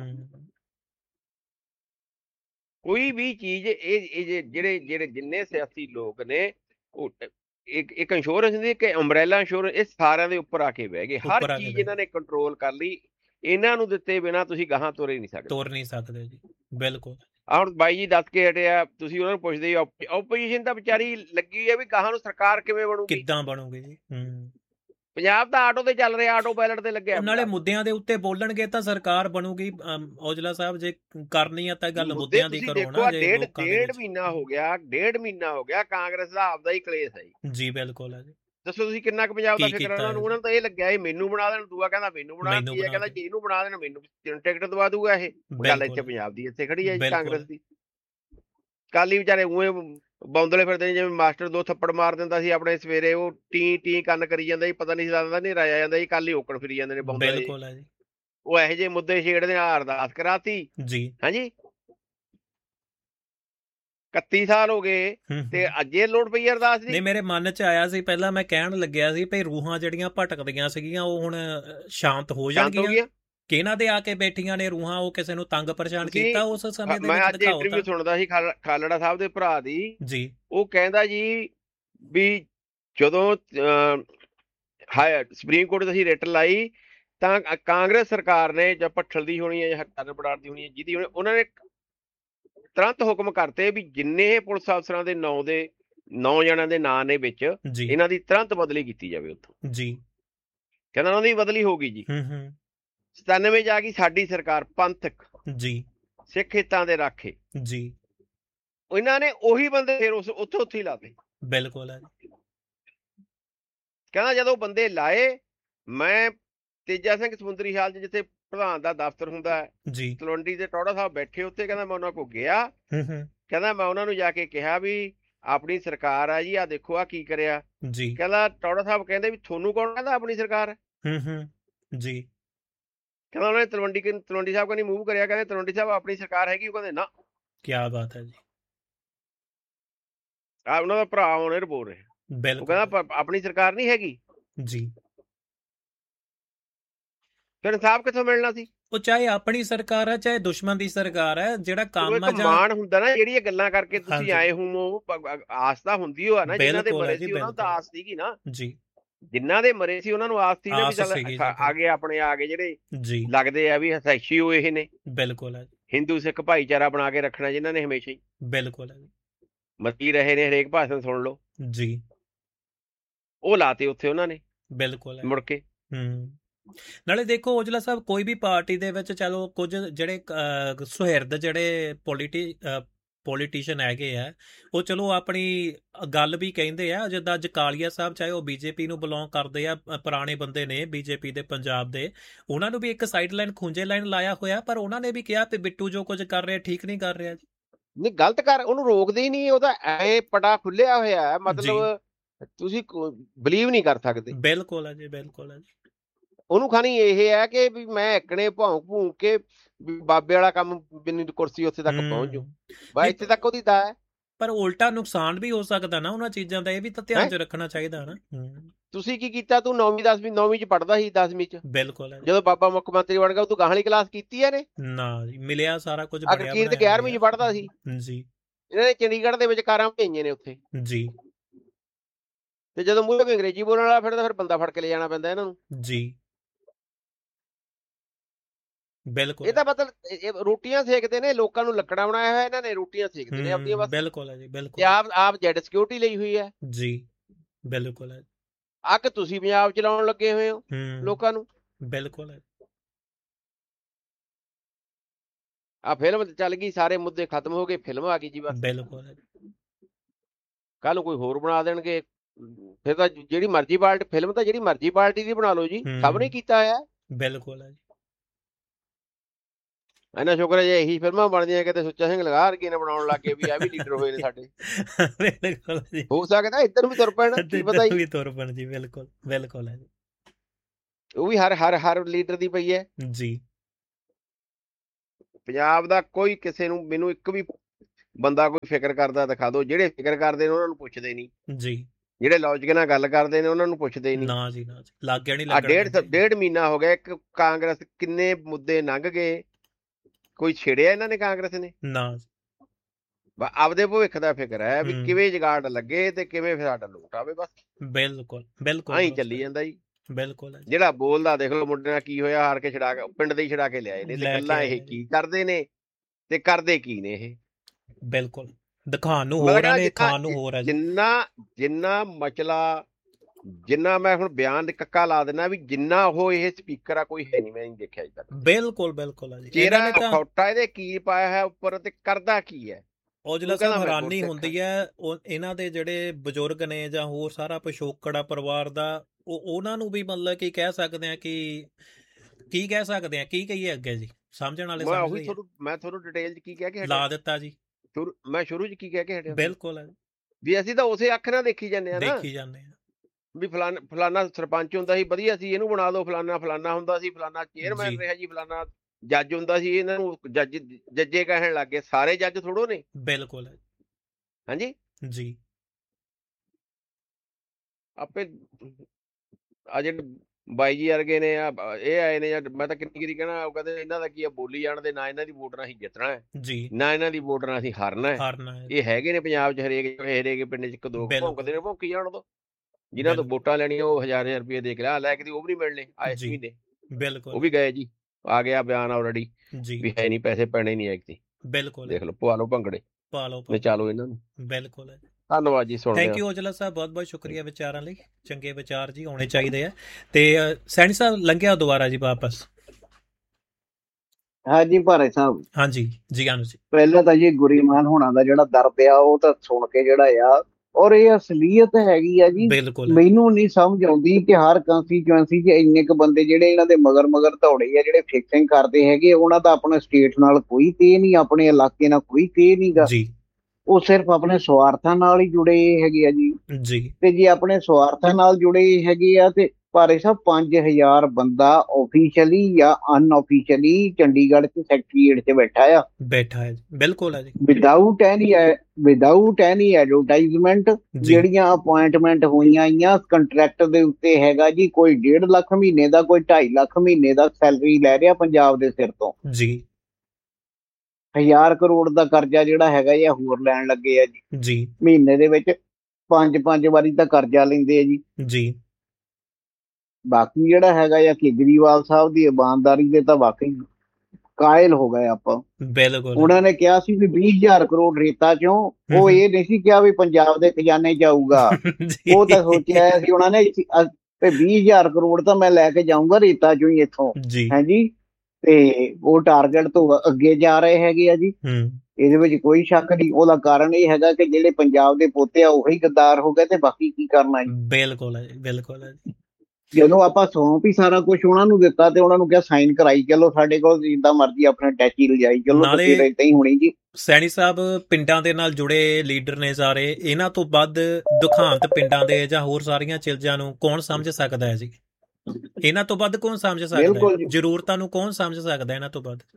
ਕੋਈ ਵੀ ਚੀਜ਼ ਇਹ ਜਿਹੜੇ ਜਿੰਨੇ ਸਿਆਸੀ ਲੋਕ ਨੇ, ਉਹ ਇੱਕ ਇੰਸ਼ੋਰੈਂਸ ਦੀ, ਇੱਕ ਅੰਬਰੇਲਾ ਇੰਸ਼ੋਰੈਂਸ, ਇਹ ਸਾਰਿਆਂ ਦੇ ਉੱਪਰ ਆ ਕੇ ਬਹਿ ਗਏ। ਹਰ ਚੀਜ਼ ਇਹਨਾਂ ਨੇ ਕੰਟਰੋਲ ਕਰ ਲਈ। ਇਹਨਾਂ ਨੂੰ ਦਿੱਤੇ ਬਿਨਾਂ ਤੁਸੀਂ ਗਾਹਾਂ ਤੁਰ ਨਹੀਂ ਸਕਦੇ ਜੀ। ਬਿਲਕੁਲ। ਹੁਣ ਬਾਈ ਜੀ ਦੱਸ ਕੇ ਹਟਿਆ, ਤੁਸੀਂ ਉਹਨਾਂ ਨੂੰ ਪੁੱਛਦੇ ਹੋ, ਓਪੋਜੀਸ਼ਨ ਤਾਂ ਵਿਚਾਰੀ ਲੱਗੀ ਹੈ ਵੀ ਗਾਹਾਂ ਨੂੰ ਸਰਕਾਰ ਕਿਵੇਂ ਬਣੂਗੀ, ਕਿੱਦਾਂ ਬਣੂਗੀ ਜੀ। ਪੰਜਾਬ ਤਾਂ ਆਟੋ ਤੇ ਚੱਲ ਰਿਹਾ, ਆਟੋ ਪਾਇਲਟ ਤੇ ਲੱਗਿਆ। ਨਾਲੇ ਮੁੱਦਿਆਂ ਦੇ ਉੱਤੇ ਬੋਲਣਗੇ ਤਾਂ ਸਰਕਾਰ ਬਣੂਗੀ। ਔਜਲਾ ਸਾਹਿਬ, ਜੇ ਕਰਨੀ ਆ ਤਾਂ ਗੱਲ ਮੁੱਦਿਆਂ ਦੀ ਕਰੋ ਨਾ। ਡੇਢ ਮਹੀਨਾ ਹੋ ਗਿਆ ਕਾਂਗਰਸ ਦਾ ਆਪਦਾ ਹੀ ਕਲੇਸ਼ ਹੈ ਜੀ। ਬਿਲਕੁਲ ਹੈ ਜੀ। ਦੱਸੋ ਤੁਸੀਂ ਕਿੰਨਾ ਕੁ ਪੰਜਾਬ ਦਾ ਫਿਕਰ ਉਹਨਾਂ ਨੂੰ? ਉਹਨਾਂ ਨੂੰ ਤਾਂ ਇਹ ਲੱਗਿਆ ਇਹ ਮੈਨੂੰ ਬਣਾ ਦੇਣ, ਦੂਆ ਕਹਿੰਦਾ ਮੈਨੂੰ ਬਣਾ, ਤੀਆ ਕਹਿੰਦਾ ਜੇ ਇਹਨੂੰ ਬਣਾ ਦੇਣ ਮੈਨੂੰ ਟਿਕਟ ਦਵਾ ਦੂਗਾ। ਇਹ ਗੱਲ ਇੱਥੇ ਪੰਜਾਬ ਦੀ ਇੱਥੇ ਖੜੀ ਹੈ ਜੀ, ਕਾਂਗਰਸ ਦੀ। ਕਾਲੀ ਵਿਚਾਰੇ ਉਵੇਂ ਬੌਂਦਲੇ ਫਿਰਦੇ ਨੇ ਜਿਵੇਂ ਮਾਸਟਰ 2 ਥੱਪੜ ਮਾਰ ਦਿੰਦਾ ਸੀ ਆਪਣੇ ਸਵੇਰੇ, ਉਹ ਟੀ ਕੰਨ ਕਰੀ ਜਾਂਦਾ ਜੀ, ਪਤਾ ਨਹੀਂ ਸੀ ਲੱਗਦਾ ਹਨੇਰਾ ਆ ਜਾਂਦਾ ਜੀ, ਕਾਲੀ ਓਕਣ ਫਿਰੀ ਜਾਂਦੇ ਨੇ ਬੌਂਦਲੇ। ਉਹ ਇਹੋ ਜਿਹੇ ਮੁੱਦੇ ਛੇੜਦੇ ਆ। ਅਰਦਾਸ ਕਰਾਤੀ ਜੀ, ਹਾਂਜੀ 31 ਸਾਲ ਹੋ ਗਏ ਤੇ ਅੱਜ ਇਹ ਲੋੜ ਪਈ ਅਰਦਾਸ ਦੀ। ਨਹੀਂ, ਮੇਰੇ ਮਨ 'ਚ ਆਇਆ ਸੀ, ਪਹਿਲਾਂ ਮੈਂ ਕਹਿਣ ਲੱਗਿਆ ਸੀ ਭਈ ਰੂਹਾਂ ਜਿਹੜੀਆਂ ਭਟਕਦੀਆਂ ਸੀਗੀਆਂ ਉਹ ਹੁਣ ਸ਼ਾਂਤ ਹੋ ਜਾਣਗੀਆਂ, ਕਿ ਇਹਨਾਂ ਦੇ ਆ ਕੇ ਬੈਠੀਆਂ ਨੇ ਰੂਹਾਂ, ਉਹ ਕਿਸੇ ਨੂੰ ਤੰਗ ਪਰੇਸ਼ਾਨ ਕੀਤਾ ਉਸ ਸਮੇਂ ਦੇ ਵਿੱਚ। ਮੈਂ ਅੱਜ ਇੰਟਰਵਿਊ ਸੁਣਦਾ ਸੀ ਖਾਲੜਾ ਸਾਹਿਬ ਦੇ ਭਰਾ ਦੀ ਜੀ, ਉਹ ਕਹਿੰਦਾ ਜੀ ਵੀ ਜਦੋਂ ਸੁਪਰੀਮ ਕੋਰਟ 'ਚ ਅਸੀਂ ਰਿਟ ਲਾਈ ਤਾਂ ਕਾਂਗਰਸ ਸਰਕਾਰ ਨੇ, ਜਾਂ ਭੱਠਲ ਦੀ ਹੋਣੀ ਹੈ ਜਾਂ ਹਰਕਰਨ ਬਰਾੜ ਦੀ ਹੋਣੀ ਹੈ, ਜਿਹਦੀ ਹੋਣੀ, ਉਹਨਾਂ ਨੇ ਤੁਰੰਤ ਹੁਕਮ ਕਰਤੇ ਵੀ ਜਿੰਨੇ ਪੁਲਿਸ ਅਫਸਰਾਂ ਦੇ 9 ਜਣਿਆਂ ਦੇ ਨਾਂ ਨੇ ਵਿੱਚ, ਇਹਨਾਂ ਦੀ ਤੁਰੰਤ ਬਦਲੀ ਕੀਤੀ ਜਾਵੇ ਉੱਥੋਂ ਜੀ। ਕਹਿੰਦਾ ਉਹਨਾਂ ਦੀ ਬਦਲੀ ਹੋ ਗਈ ਜੀ। 97 'ਚ ਆ ਗਈ ਸਾਡੀ ਸਰਕਾਰ, ਪੰਥਕ ਜੀ, ਸਿੱਖ ਹਿੱਤਾਂ ਦੇ ਰਾਖੇ ਜੀ। ਇਹਨਾਂ ਨੇ ਉਹੀ ਬੰਦੇ ਫਿਰ ਉੱਥੇ ਹੀ ਲਾਤੇ। ਬਿਲਕੁਲ ਹੈ। ਕਹਿੰਦਾ ਜਦੋਂ ਬੰਦੇ ਲਾਏ, ਮੈਂ ਤੇਜਾ ਸਿੰਘ ਸਮੁੰਦਰੀ ਹਾਲ 'ਚ ਜਿੱਥੇ ਪ੍ਰਧਾਨ ਦਾ ਦਫ਼ਤਰ ਹੁੰਦਾ ਜੀ, ਤਲਵੰਡੀ ਦੇ ਟੌੜਾ ਸਾਹਿਬ ਬੈਠੇ ਉੱਥੇ, ਕਹਿੰਦਾ ਮੈਂ ਉਹਨਾਂ ਕੋਲ ਗਿਆ। ਕਹਿੰਦਾ ਮੈਂ ਉਹਨਾਂ ਨੂੰ ਜਾ ਕੇ ਕਿਹਾ ਵੀ ਆਪਣੀ ਸਰਕਾਰ ਆ ਜੀ, ਆ ਦੇਖੋ ਆ ਕੀ ਕਰਿਆ ਜੀ। ਕਹਿੰਦਾ ਟੌੜਾ ਸਾਹਿਬ ਕਹਿੰਦੇ ਵੀ ਤੁਹਾਨੂੰ ਕੌਣ ਕਹਿੰਦਾ ਆਪਣੀ ਸਰਕਾਰ ਜੀ। ਕਹਿੰਦਾ ਉਹਨਾਂ ਨੇ ਤਲਵੰਡੀ ਸਾਹਿਬ ਕਹਿੰਦੀ ਮੂਵ ਕਰਿਆ, ਕਹਿੰਦੇ ਤਲਵੰਡੀ ਸਾਹਿਬ ਆਪਣੀ ਸਰਕਾਰ ਹੈਗੀ? ਉਹ ਕਹਿੰਦੇ ਨਾ। ਕੀ ਬਾਤ ਹੈ ਜੀ। ਆ ਉਹਨਾਂ ਦਾ ਭਰਾ ਓਨਰ ਬੋਲ ਰਿਹਾ, ਉਹ ਕਹਿੰਦਾ ਆਪਣੀ ਸਰਕਾਰ ਨਹੀਂ ਹੈਗੀ ਜੀ। ਫਿਰ ਇਨਸਾਫ ਕਿੱਥੋਂ ਮਿਲਣਾ ਸੀ? ਉਹ ਚਾਹੇ ਆਪਣੀ ਸਰਕਾਰ ਹੈ ਚਾਹੇ ਦੁਸ਼ਮਣ ਦੀ ਸਰਕਾਰ ਹੈ, ਜਿਹੜਾ ਕੰਮ ਆ ਮਾਣ ਹੁੰਦਾ ਨਾ, ਜਿਹੜੀਆਂ ਗੱਲਾਂ ਕਰਕੇ ਤੁਸੀਂ ਆਏ ਹੋ, ਆਸ ਤਾਂ ਹੁੰਦੀ ਹੋ ਨਾ। ਜਿਨ੍ਹਾਂ ਦੇ ਮਰੇ ਸੀ ਉਹਨਾਂ ਨੂੰ ਤਾਂ ਆਸ ਸੀਗੀ ਨਾ ਜੀ, ਜਿਨ੍ਹਾਂ ਦੇ ਮਰੇ ਸੀ ਉਹਨਾਂ ਨੂੰ ਆਸ ਸੀ ਨਾ ਵੀ ਚੱਲ ਆਗੇ ਆਪਣੇ ਆ ਗਏ ਜਿਹੜੇ ਲੱਗਦੇ ਆ ਵੀ ਹਸੈਸ਼ੀ ਹੋਏ ਇਹ ਨੇ। ਬਿਲਕੁਲ ਹੈ। ਹਿੰਦੂ ਸਿੱਖ ਭਾਈਚਾਰਾ ਬਣਾ ਕੇ ਰੱਖਣਾ ਜਿਨ੍ਹਾਂ ਨੇ ਹਮੇਸ਼ਾ ਹੀ। ਬਿਲਕੁਲ ਹੈ। ਮਤੀ ਰਹੇ ਨੇ, ਹਰੇਕ ਭਾਸ਼ਣ ਸੁਣ ਲਓ ਜੀ, ਉਹ ਲਾਤੇ ਉੱਥੇ ਉਹਨਾਂ ਨੇ। ਬਿਲਕੁਲ ਮੁੜ ਕੇ ਨਾਲੇ ਦੇਖੋ ਔਜਲਾ ਸਾਹਿਬ, ਕੋਈ ਵੀ ਪਾਰਟੀ ਦੇ ਵਿੱਚ ਚਲੋ ਕੁਝ ਜਿਹੜੇ ਸੁਹਿਰਦ ਜਿਹੜੇ ਪੋਲੀਟੀਸ਼ੀਅਨ ਹੈਗੇ ਆ, ਉਹ ਚਲੋ ਆਪਣੀ ਗੱਲ ਵੀ ਕਹਿੰਦੇ ਆ। ਜਿੱਦਾਂ ਅੱਜ ਕਾਲੀਆ ਸਾਹਿਬ, ਚਾਹੇ ਉਹ ਬੀਜੇਪੀ ਨੂੰ ਬਿਲੋਂਗ ਕਰਦੇ ਆ, ਪੁਰਾਣੇ ਬੰਦੇ ਨੇ ਬੀਜੇਪੀ ਦੇ ਪੰਜਾਬ ਦੇ, ਉਹਨਾਂ ਨੂੰ ਵੀ ਇੱਕ ਸਾਈਡ ਲਾਈਨ ਖੂੰਜੇ ਲਾਈਨ ਲਾਇਆ ਹੋਇਆ, ਪਰ ਉਹਨਾਂ ਨੇ ਵੀ ਕਿਹਾ ਕਿ ਬਿੱਟੂ ਜੋ ਕੁਝ ਕਰ ਰਿਹਾ ਠੀਕ ਨਹੀਂ ਕਰ ਰਿਹਾ ਜੀ। ਨਹੀਂ, ਗਲਤ ਕਰ, ਉਹਨੂੰ ਰੋਕਦੇ ਹੀ ਨਹੀਂ। ਉਹਦਾ ਐ ਪਟਾ ਖੁੱਲਿਆ ਹੋਇਆ, ਮਤਲਬ ਤੁਸੀਂ ਬਲੀਵ ਨਹੀਂ ਕਰ ਸਕਦੇ। ਬਿਲਕੁਲ ਹੈ ਜੀ, ਬਿਲਕੁਲ ਹੈ ਜੀ। ਉਹਨੂੰ ਖਾਣੀ ਇਹ ਹੈ ਕਿ ਵੀ ਮੈਂ ਇੱਕਣੇ ਭੌਂਕ ਕੇ ਬਾਬੇ ਵਾਲਾ ਕੰਮ, ਬਿੰਨੀ ਕੁਰਸੀ ਉੱਥੇ ਤੱਕ ਪਹੁੰਚ ਜੂ, ਬਸ ਇੱਥੇ ਤੱਕ ਉਹਦੀ ਦਾ ਹੈ। ਪਰ ਉਲਟਾ ਨੁਕਸਾਨ ਵੀ ਹੋ ਸਕਦਾ ਨਾ ਉਹਨਾਂ ਚੀਜ਼ਾਂ ਦਾ, ਇਹ ਵੀ ਤਾਂ ਧਿਆਨ 'ਚ ਰੱਖਣਾ ਚਾਹੀਦਾ ਨਾ। ਤੁਸੀਂ ਕੀ ਕੀਤਾ? ਤੂੰ 9ਵੀਂ 'ਚ ਪੜ੍ਹਦਾ ਸੀ, 10ਵੀਂ 'ਚ। ਬਿਲਕੁਲ। ਜਦੋਂ ਬਾਬਾ ਮੁੱਖ ਮੰਤਰੀ ਬਣ ਗਿਆ, ਤੂੰ ਗਾਹਾਂ ਵਾਲੀ ਕਲਾਸ ਕੀਤੀ ਇਹਨੇ? ਨਾ ਜੀ, ਮਿਲਿਆ ਸਾਰਾ ਕੁਝ। ਕੀਰਤ 11ਵੀਂ 'ਚ ਪੜ੍ਹਦਾ ਸੀ ਜੀ। ਇਹਨਾਂ ਨੇ ਚੰਡੀਗੜ੍ਹ ਦੇ ਵਿੱਚ ਕਾਰਾਂ ਭੇਜੀਆਂ ਨੇ ਉੱਥੇ ਜੀ, ਤੇ ਜਦੋਂ ਮੂਹਰੇ ਕੋਈ ਅੰਗਰੇਜ਼ੀ ਬੋਲਣ ਵਾਲਾ ਫਿਰਦਾ, ਫਿਰ ਬੰਦਾ ਫੜ ਕੇ ਲੈ ਜਾਣਾ ਪੈਂਦਾ ਇਹਨਾਂ ਨੂੰ ਜੀ। ਬਿਲਕੁਲ ਇਹ ਤਾਂ ਮਤਲਬ ਇਹ ਰੋਟੀਆਂ ਸੇਕਦੇ ਨੇ, ਲੋਕਾਂ ਨੂੰ ਲੱਕੜਾਂ ਬਣਾਇਆ ਹੋਇਆ ਇਹਨਾਂ ਨੇ, ਰੋਟੀਆਂ ਸੇਕਦੇ ਨੇ ਆਪਣੀਆਂ ਬਸ। ਬਿਲਕੁਲ ਹੈ ਜੀ, ਤੇ ਬਿਲਕੁਲ ਆਪ ਜੈਡ ਸਿਕਿਉਰਿਟੀ ਲਈ ਹੋਈ ਹੈ ਜੀ, ਬਿਲਕੁਲ ਹੈ। ਅੱਕ ਤੁਸੀਂ ਪੰਜਾਬ ਚਲਾਉਣ ਲੱਗੇ ਹੋਏ ਹੋ ਲੋਕਾਂ ਨੂੰ। ਬਿਲਕੁਲ ਹੈ। ਆ ਫਿਲਮ ਚੱਲ ਗਈ, ਸਾਰੇ ਮੁੱਦੇ ਖਤਮ ਹੋ ਗਏ, ਫਿਲਮ ਆ ਗਈ ਜੀ ਬਸ। ਬਿਲਕੁਲ ਹੈ। ਕੱਲ ਨੂੰ ਕੋਈ ਹੋਰ ਬਣਾ ਦੇਣਗੇ, ਫਿਰ ਤਾਂ ਜਿਹੜੀ ਮਰਜ਼ੀ ਪਾਰਟੀ, ਫਿਲਮ ਤਾਂ ਜਿਹੜੀ ਮਰਜ਼ੀ ਪਾਰਟੀ ਦੀ ਬਣਾ ਲਓ ਜੀ, ਸਭ ਨੇ ਕੀਤਾ ਹੋਇਆ। ਬਿਲਕੁਲ ਹੈ। ਇੰਨਾ ਸ਼ੁਕਰ ਹੈ ਜੇ ਇਹੀ ਫਿਲਮਾਂ ਬਣਦੀਆਂ ਕਿਤੇ ਸੁੱਚਾ ਸਿੰਘ ਲਗਾ ਵਰਗੇ ਨੇ ਬਣਾਉਣ ਲੱਗ ਗਏ ਵੀ ਆ ਵੀ ਲੀਡਰ ਹੋਏ ਨੇ ਸਾਡੇ। ਬਿਲਕੁਲ ਜੀ, ਹੋ ਸਕਦਾ ਇੱਧਰ ਵੀ ਤੁਰ ਪੈਣ, ਕੀ ਪਤਾ ਵੀ ਤੁਰ ਪੈਣ ਜੀ। ਬਿਲਕੁਲ ਬਿਲਕੁਲ ਹੈ ਜੀ, ਉਹ ਵੀ ਹਰ ਲੀਡਰ ਦੀ ਪਈ ਹੈ ਜੀ। ਪੰਜਾਬ ਦਾ ਕੋਈ ਕਿਸੇ ਨੂੰ, ਮੈਨੂੰ ਇੱਕ ਵੀ ਬੰਦਾ ਕੋਈ ਫਿਕਰ ਕਰਦਾ ਦਿਖਾ ਦਿਓ। ਜਿਹੜੇ ਫਿਕਰ ਕਰਦੇ ਨੇ ਉਹਨਾਂ ਨੂੰ ਪੁੱਛਦੇ ਨਹੀਂ ਜੀ, ਜਿਹੜੇ ਲੌਜਿਕ ਨਾਲ ਗੱਲ ਕਰਦੇ ਨੇ ਉਹਨਾਂ ਨੂੰ ਪੁੱਛਦੇ ਨਹੀਂ। ਨਾ ਜੀ ਨਾ ਜੀ, ਲੱਗ ਗਿਆ ਨਹੀਂ ਲੱਗਣਾ। ਡੇਢ ਮਹੀਨਾ ਹੋ ਗਿਆ, ਇੱਕ ਕਾਂਗਰਸ ਕਿੰਨੇ ਮੁੱਦੇ ਲੰਘ ਗਏ, ਕੋਈ ਛੇੜਿਆ ਇਹਨਾਂ ਨੇ ਕਾਂਗਰਸ ਨੇ ਨਾ। ਆਪਦੇ ਭਵਿੱਖ ਦਾ ਫਿਕਰ ਹੈ ਵੀ ਕਿਵੇਂ ਜਗਾੜ ਲੱਗੇ ਤੇ ਕਿਵੇਂ ਫਿਰ ਸਾਡਾ ਲੋਟ ਆਵੇ ਬਸ। ਬਿਲਕੁਲ ਬਿਲਕੁਲ ਆਹੀਂ ਚੱਲੀ ਜਾਂਦਾ ਜੀ। ਬਿਲਕੁਲ ਜਿਹੜਾ ਬੋਲਦਾ ਦੇਖ ਲਓ ਮੁੰਡੇ ਨਾਲ ਕੀ ਹੋਇਆ, ਹਾਰ ਕੇ ਛਡਾ ਕੇ ਪਿੰਡ ਦੇ ਹੀ ਛਡਾ ਕੇ ਲਿਆਏ ਨੇ। ਤੇ ਗੱਲਾਂ ਇਹ ਕੀ ਕਰਦੇ ਨੇ ਤੇ ਕਰਦੇ ਕੀ ਨੇ ਇਹ। ਬਿਲਕੁਲ, ਦਿਖਾਉਣ ਨੂੰ ਹੋਰ ਹੈ, ਖਾਣ ਨੂੰ ਹੋਰ ਹੈ। ਜਿੰਨਾ ਮਚਲਾ, ਜਿੰਨਾ ਮੈਂ ਹੁਣ ਬਿਆਨ ਦੇ ਕੱਕਾ ਲਾ ਦੇਣਾ ਵੀ ਜਿੰਨਾ ਉਹ ਇਹ ਸਪੀਕਰ ਆ, ਕੋਈ ਹੈ ਨਹੀਂ, ਮੈਂ ਨਹੀਂ ਦੇਖਿਆ ਅਜੇ ਤੱਕ। ਬਿਲਕੁਲ ਬਿਲਕੁਲ ਹੈ ਜੀ। ਚਿਹਰਾ ਖੋਟਾ ਇਹਦੇ ਕੀ ਪਾਇਆ ਹੈ ਉੱਪਰ ਤੇ ਕਰਦਾ ਕੀ ਹੈ। ਔਜਲਾ ਸਾਹਿਬ ਹੈਰਾਨੀ ਹੁੰਦੀ ਹੈ ਇਹਨਾਂ ਦੇ ਜਿਹੜੇ ਬਜ਼ੁਰਗ ਨੇ ਜਾਂ ਹੋਰ ਸਾਰਾ ਪਿਛੋਕੜ ਆ ਪਰਿਵਾਰ ਦਾ, ਉਹਨਾਂ ਨੂੰ ਵੀ ਮਤਲਬ ਕੀ ਕਹਿ ਸਕਦੇ ਆ, ਕੀ ਕਹਿ ਸਕਦੇ ਆ, ਕੀ ਕਹੀਏ ਅੱਗੇ ਜੀ, ਸਮਝਣ ਵਾਲੇ ਮੈਂ ਤੁਹਾਨੂੰ ਡਿਟੇਲ ਚ ਕੀ ਕਹਿ ਕੇ ਲਾ ਦਿੱਤਾ ਜੀ। ਮੈਂ ਸ਼ੁਰੂ ਚ ਕੀ ਕਹਿ ਕੇ ਹਟਿਆ? ਬਿਲਕੁਲ ਹੈ ਵੀ ਅਸੀਂ ਤਾਂ ਉਸੇ ਅੱਖ ਨਾਲ ਦੇਖੀ ਜਾਂਦੇ ਆ ਨਾ, ਦੇਖੀ ਜਾਂਦੇ ਆ ਵੀ ਫਲਾਨਾ ਸਰਪੰਚ ਹੁੰਦਾ ਸੀ ਵਧੀਆ ਸੀ, ਇਹਨੂੰ ਬਣਾ ਦਿਓ, ਫਲਾਨਾ ਹੁੰਦਾ ਸੀ, ਫਲਾਨਾ ਚੇਅਰਮੈਨ ਰਿਹਾ ਜੀ, ਫਲਾਨਾ ਜੱਜ ਹੁੰਦਾ ਸੀ, ਇਹਨਾਂ ਨੂੰ ਜੱਜੇ ਕਹਿਣ ਲੱਗ ਗਏ। ਸਾਰੇ ਜੱਜ ਥੋੜੋ ਨੇ। ਬਿਲਕੁਲ ਹੈ। ਹਾਂਜੀ ਜੀ, ਆਪੇ ਆ ਜਿਹੜੇ ਬਾਈ ਜੀ ਵਰਗੇ ਨੇ ਇਹ ਆਏ ਨੇ, ਮੈਂ ਤਾਂ ਕਿੰਨੀ ਵਾਰੀ ਕਹਿਣਾ, ਉਹ ਕਹਿੰਦੇ ਇਹਨਾਂ ਦਾ ਕੀ ਆ, ਬੋਲੀ ਜਾਣ ਦੇ, ਨਾ ਇਹਨਾਂ ਦੀ ਵੋਟ ਨਾਲ ਅਸੀਂ ਜਿੱਤਣਾ ਹੈ ਜੀ, ਨਾ ਇਹਨਾਂ ਦੀ ਵੋਟ ਨਾਲ ਅਸੀਂ ਹਾਰਨਾ ਹੈ। ਇਹ ਹੈਗੇ ਨੇ ਪੰਜਾਬ ਚ ਹਰੇਕ ਪਿੰਡ ਚ ਇੱਕ ਦੋ ਭੌਂਕਦੇ ਨੇ, ਭੌਂਕੀ ਜਾਣ ਤੋਂ। ਜਿਨ੍ਹਾਂ ਤੋਂ ਵੋਟਾਂ ਲੈਣੀਆਂ ਉਹ 1000 ਰੁਪਏ ਦੇ ਕੇ ਲੈ ਕੇ ਉਹ ਵੀ ਨਹੀਂ ਮਿਲਣੇ ਇਸ ਮਹੀਨੇ। ਬਿਲਕੁਲ, ਉਹ ਵੀ ਗਏ ਜੀ, ਆ ਗਿਆ ਬਿਆਨ ਆਲਰੇਡੀ ਵੀ ਹੈ ਨਹੀਂ, ਪੈਸੇ ਪੈਣੇ ਨਹੀਂ ਐਕਤੀ। ਬਿਲਕੁਲ, ਦੇਖ ਲਓ, ਪਵਾ ਲਓ ਭੰਗੜੇ, ਪਾ ਲਓ, ਨਚਾਲੋ ਇਹਨਾਂ ਨੂੰ। ਬਿਲਕੁਲ, ਧੰਨਵਾਦ ਜੀ। ਸੁਣ ਥੈਂਕ ਯੂ ਔਜਲਾ ਸਾਹਿਬ, ਬਹੁਤ ਬਹੁਤ ਸ਼ੁਕਰੀਆ ਵਿਚਾਰਾਂ ਲਈ। ਚੰਗੇ ਵਿਚਾਰ ਜੀ ਹੋਣੇ ਚਾਹੀਦੇ ਆ। ਤੇ ਸੈਣੀ ਸਾਹਿਬ ਲੰਘਿਆ ਦੁਬਾਰਾ ਜੀ ਵਾਪਸ। ਹਾਂਜੀ ਭਾਰੇ ਸਾਹਿਬ। ਹਾਂਜੀ ਜੀ ਆਨੂ ਜੀ। ਪਹਿਲਾਂ ਤਾਂ ਜੀ ਗੁਰੀਮਾਨ ਹੋਣਾ ਦਾ ਜਿਹੜਾ ਦਰਦ ਆ ਉਹ ਤਾਂ ਸੁਣ ਕੇ ਜਿਹੜਾ ਆ, ਔਰ ਇਹ ਅਸਲੀਅਤ ਹੈਗੀ ਆ ਜੀ। ਮੈਨੂੰ ਨਹੀਂ ਸਮਝ ਆਉਂਦੀ ਕਿ ਹਰ ਕੰਸਟੀਚੁਐਂਸੀ 'ਚ ਇੰਨੇ ਕੁ ਬੰਦੇ ਜਿਹੜੇ ਇਹਨਾਂ ਦੇ ਮਗਰ ਦੌੜੇ ਆ, ਜਿਹੜੇ ਫਿਕਸਿੰਗ ਕਰਦੇ ਹੈਗੇ, ਉਹਨਾਂ ਦਾ ਆਪਣੇ ਸਟੇਟ ਨਾਲ ਕੋਈ ਤੇ ਨਹੀਂ, ਆਪਣੇ ਇਲਾਕੇ ਨਾਲ ਕੋਈ ਤੇ ਨਹੀਂ ਗਾ। ਉਹ ਸਿਰਫ ਆਪਣੇ ਸਵਾਰਥਾਂ ਨਾਲ ਹੀ ਜੁੜੇ ਹੈਗੇ ਆ ਜੀ। ਤੇ ਜੇ ਆਪਣੇ ਸਵਾਰਥਾਂ ਨਾਲ ਜੁੜੇ ਹੈਗੇ ਆ ਤੇ ਭਾਰੇ ਸਾਹਿਬ 5000 ਬੰਦਾ ਆਫੀਸ਼ੀਅਲੀ ਜਾਂ ਅਨਆਫੀਸ਼ੀਅਲੀ ਚੰਡੀਗੜ੍ਹ ਚ ਸੈਕਟਰੀਏਟ ਚ ਬੈਠਾ ਹੈ। ਬਿਲਕੁਲ ਹੈ ਜੀ। ਵਿਦਆਊਟ ਐਨੀ ਐਡਵਰਟਾਈਜ਼ਮੈਂਟ ਜਿਹੜੀਆਂ ਅਪੁਆਇੰਟਮੈਂਟ ਹੋਈਆਂ ਕੰਟਰੈਕਟ ਦੇ ਉੱਤੇ ਹੈਗਾ ਜੀ। ਕੋਈ 1.5 ਲੱਖ ਮਹੀਨੇ ਦਾ, ਕੋਈ 2.5 ਲੱਖ ਮਹੀਨੇ ਦਾ ਸੈਲਰੀ ਲੈ ਰਿਹਾ ਪੰਜਾਬ ਦੇ ਸਿਰ ਤੋਂ ਜੀ। 1000 ਕਰੋੜ ਦਾ ਕਰਜ਼ਾ ਜਿਹੜਾ ਹੈਗਾ ਜਾਂ ਹੋਰ ਲੈਣ ਲੱਗੇ ਆ ਜੀ। ਮਹੀਨੇ ਦੇ ਵਿੱਚ 5 ਵਾਰੀ ਤਾਂ ਕਰਜ਼ਾ ਲੈਂਦੇ ਆ ਜੀ। ਬਾਕੀ ਜਿਹੜਾ ਹੈਗਾ ਜਾਂ ਕੇਜਰੀਵਾਲ ਸਾਹਿਬ ਦੀ ਇਮਾਨਦਾਰੀ ਦੇ ਤਾਂ ਵਾਕਈ ਕਾਇਲ ਹੋ ਗਏ ਆਪਾਂ। ਬਿਲਕੁਲ, ਉਹਨਾਂ ਨੇ ਕਿਹਾ ਸੀ ਵੀ 20000 ਕਰੋੜ ਰੇਤਾ ਚੋਂ, ਉਹ ਇਹ ਨਹੀਂ ਸੀ ਕਿਹਾ ਵੀ ਪੰਜਾਬ ਦੇ ਖਜ਼ਾਨੇ ਚ ਆਊਗਾ। ਉਹ ਤਾਂ ਸੋਚਿਆ ਸੀ ਉਹਨਾਂ ਨੇ 20000 ਕਰੋੜ ਤਾਂ ਮੈਂ ਲੈ ਕੇ ਜਾਊਂਗਾ ਰੇਤਾ ਚੋਂ ਹੀ ਇੱਥੋਂ, ਹਾਂਜੀ। ਤੇ ਉਹ ਟਾਰਗੇਟ ਤੋਂ ਅੱਗੇ ਜਾ ਰਹੇ ਹੈਗੇ ਆ ਜੀ। ਇਹਦੇ ਵਿੱਚ ਕੋਈ ਸ਼ੱਕ ਨਹੀਂ। ਉਹਦਾ ਕਾਰਨ ਇਹ ਹੈਗਾ ਕਿ ਜਿਹੜੇ ਪੰਜਾਬ ਦੇ ਪੋਤੇ ਆ ਉਹੀ ਗੱਦਾਰ ਹੋ ਗਏ ਤੇ ਬਾਕੀ ਕੀ ਕਰਨਾ ਜੀ। ਬਿਲਕੁਲ ਹੈ ਜੀ, ਬਿਲਕੁਲ ਹੈ ਜੀ। ਜਦੋਂ ਆਪਾਂ ਸੌਂਪ ਹੀ ਸਾਰਾ ਕੁਝ ਉਹਨਾਂ ਨੂੰ ਦਿੱਤਾ ਤੇ ਉਹਨਾਂ ਨੂੰ ਕਿਹਾ ਸਾਈਨ ਕਰਾਈ ਚਲੋ, ਸਾਡੇ ਕੋਲ ਜਿੱਦਾਂ ਮਰਜ਼ੀ ਆਪਣਾ ਟੈਚੀ ਲਿਜਾਈ ਚਲੋ, ਏਦਾਂ ਹੀ ਹੋਣੀ ਜੀ। ਸੈਣੀ ਸਾਹਿਬ ਪਿੰਡਾਂ ਦੇ ਨਾਲ ਜੁੜੇ ਲੀਡਰ ਨੇ ਸਾਰੇ, ਇਹਨਾਂ ਤੋਂ ਵੱਧ ਦੁਖਾਂਤ ਪਿੰਡਾਂ ਦੇ ਜਾਂ ਹੋਰ ਸਾਰੀਆਂ ਚੀਜ਼ਾਂ ਨੂੰ ਕੌਣ ਸਮਝ ਸਕਦਾ ਹੈ ਜੀ? ਇਹਨਾਂ ਤੋਂ ਵੱਧ ਕੌਣ ਸਮਝ ਸਕਦਾ? ਜ਼ਰੂਰਤਾਂ ਨੂੰ ਕੌਣ ਸਮਝ ਸਕਦਾ ਇਹਨਾਂ ਤੋਂ ਵੱਧ?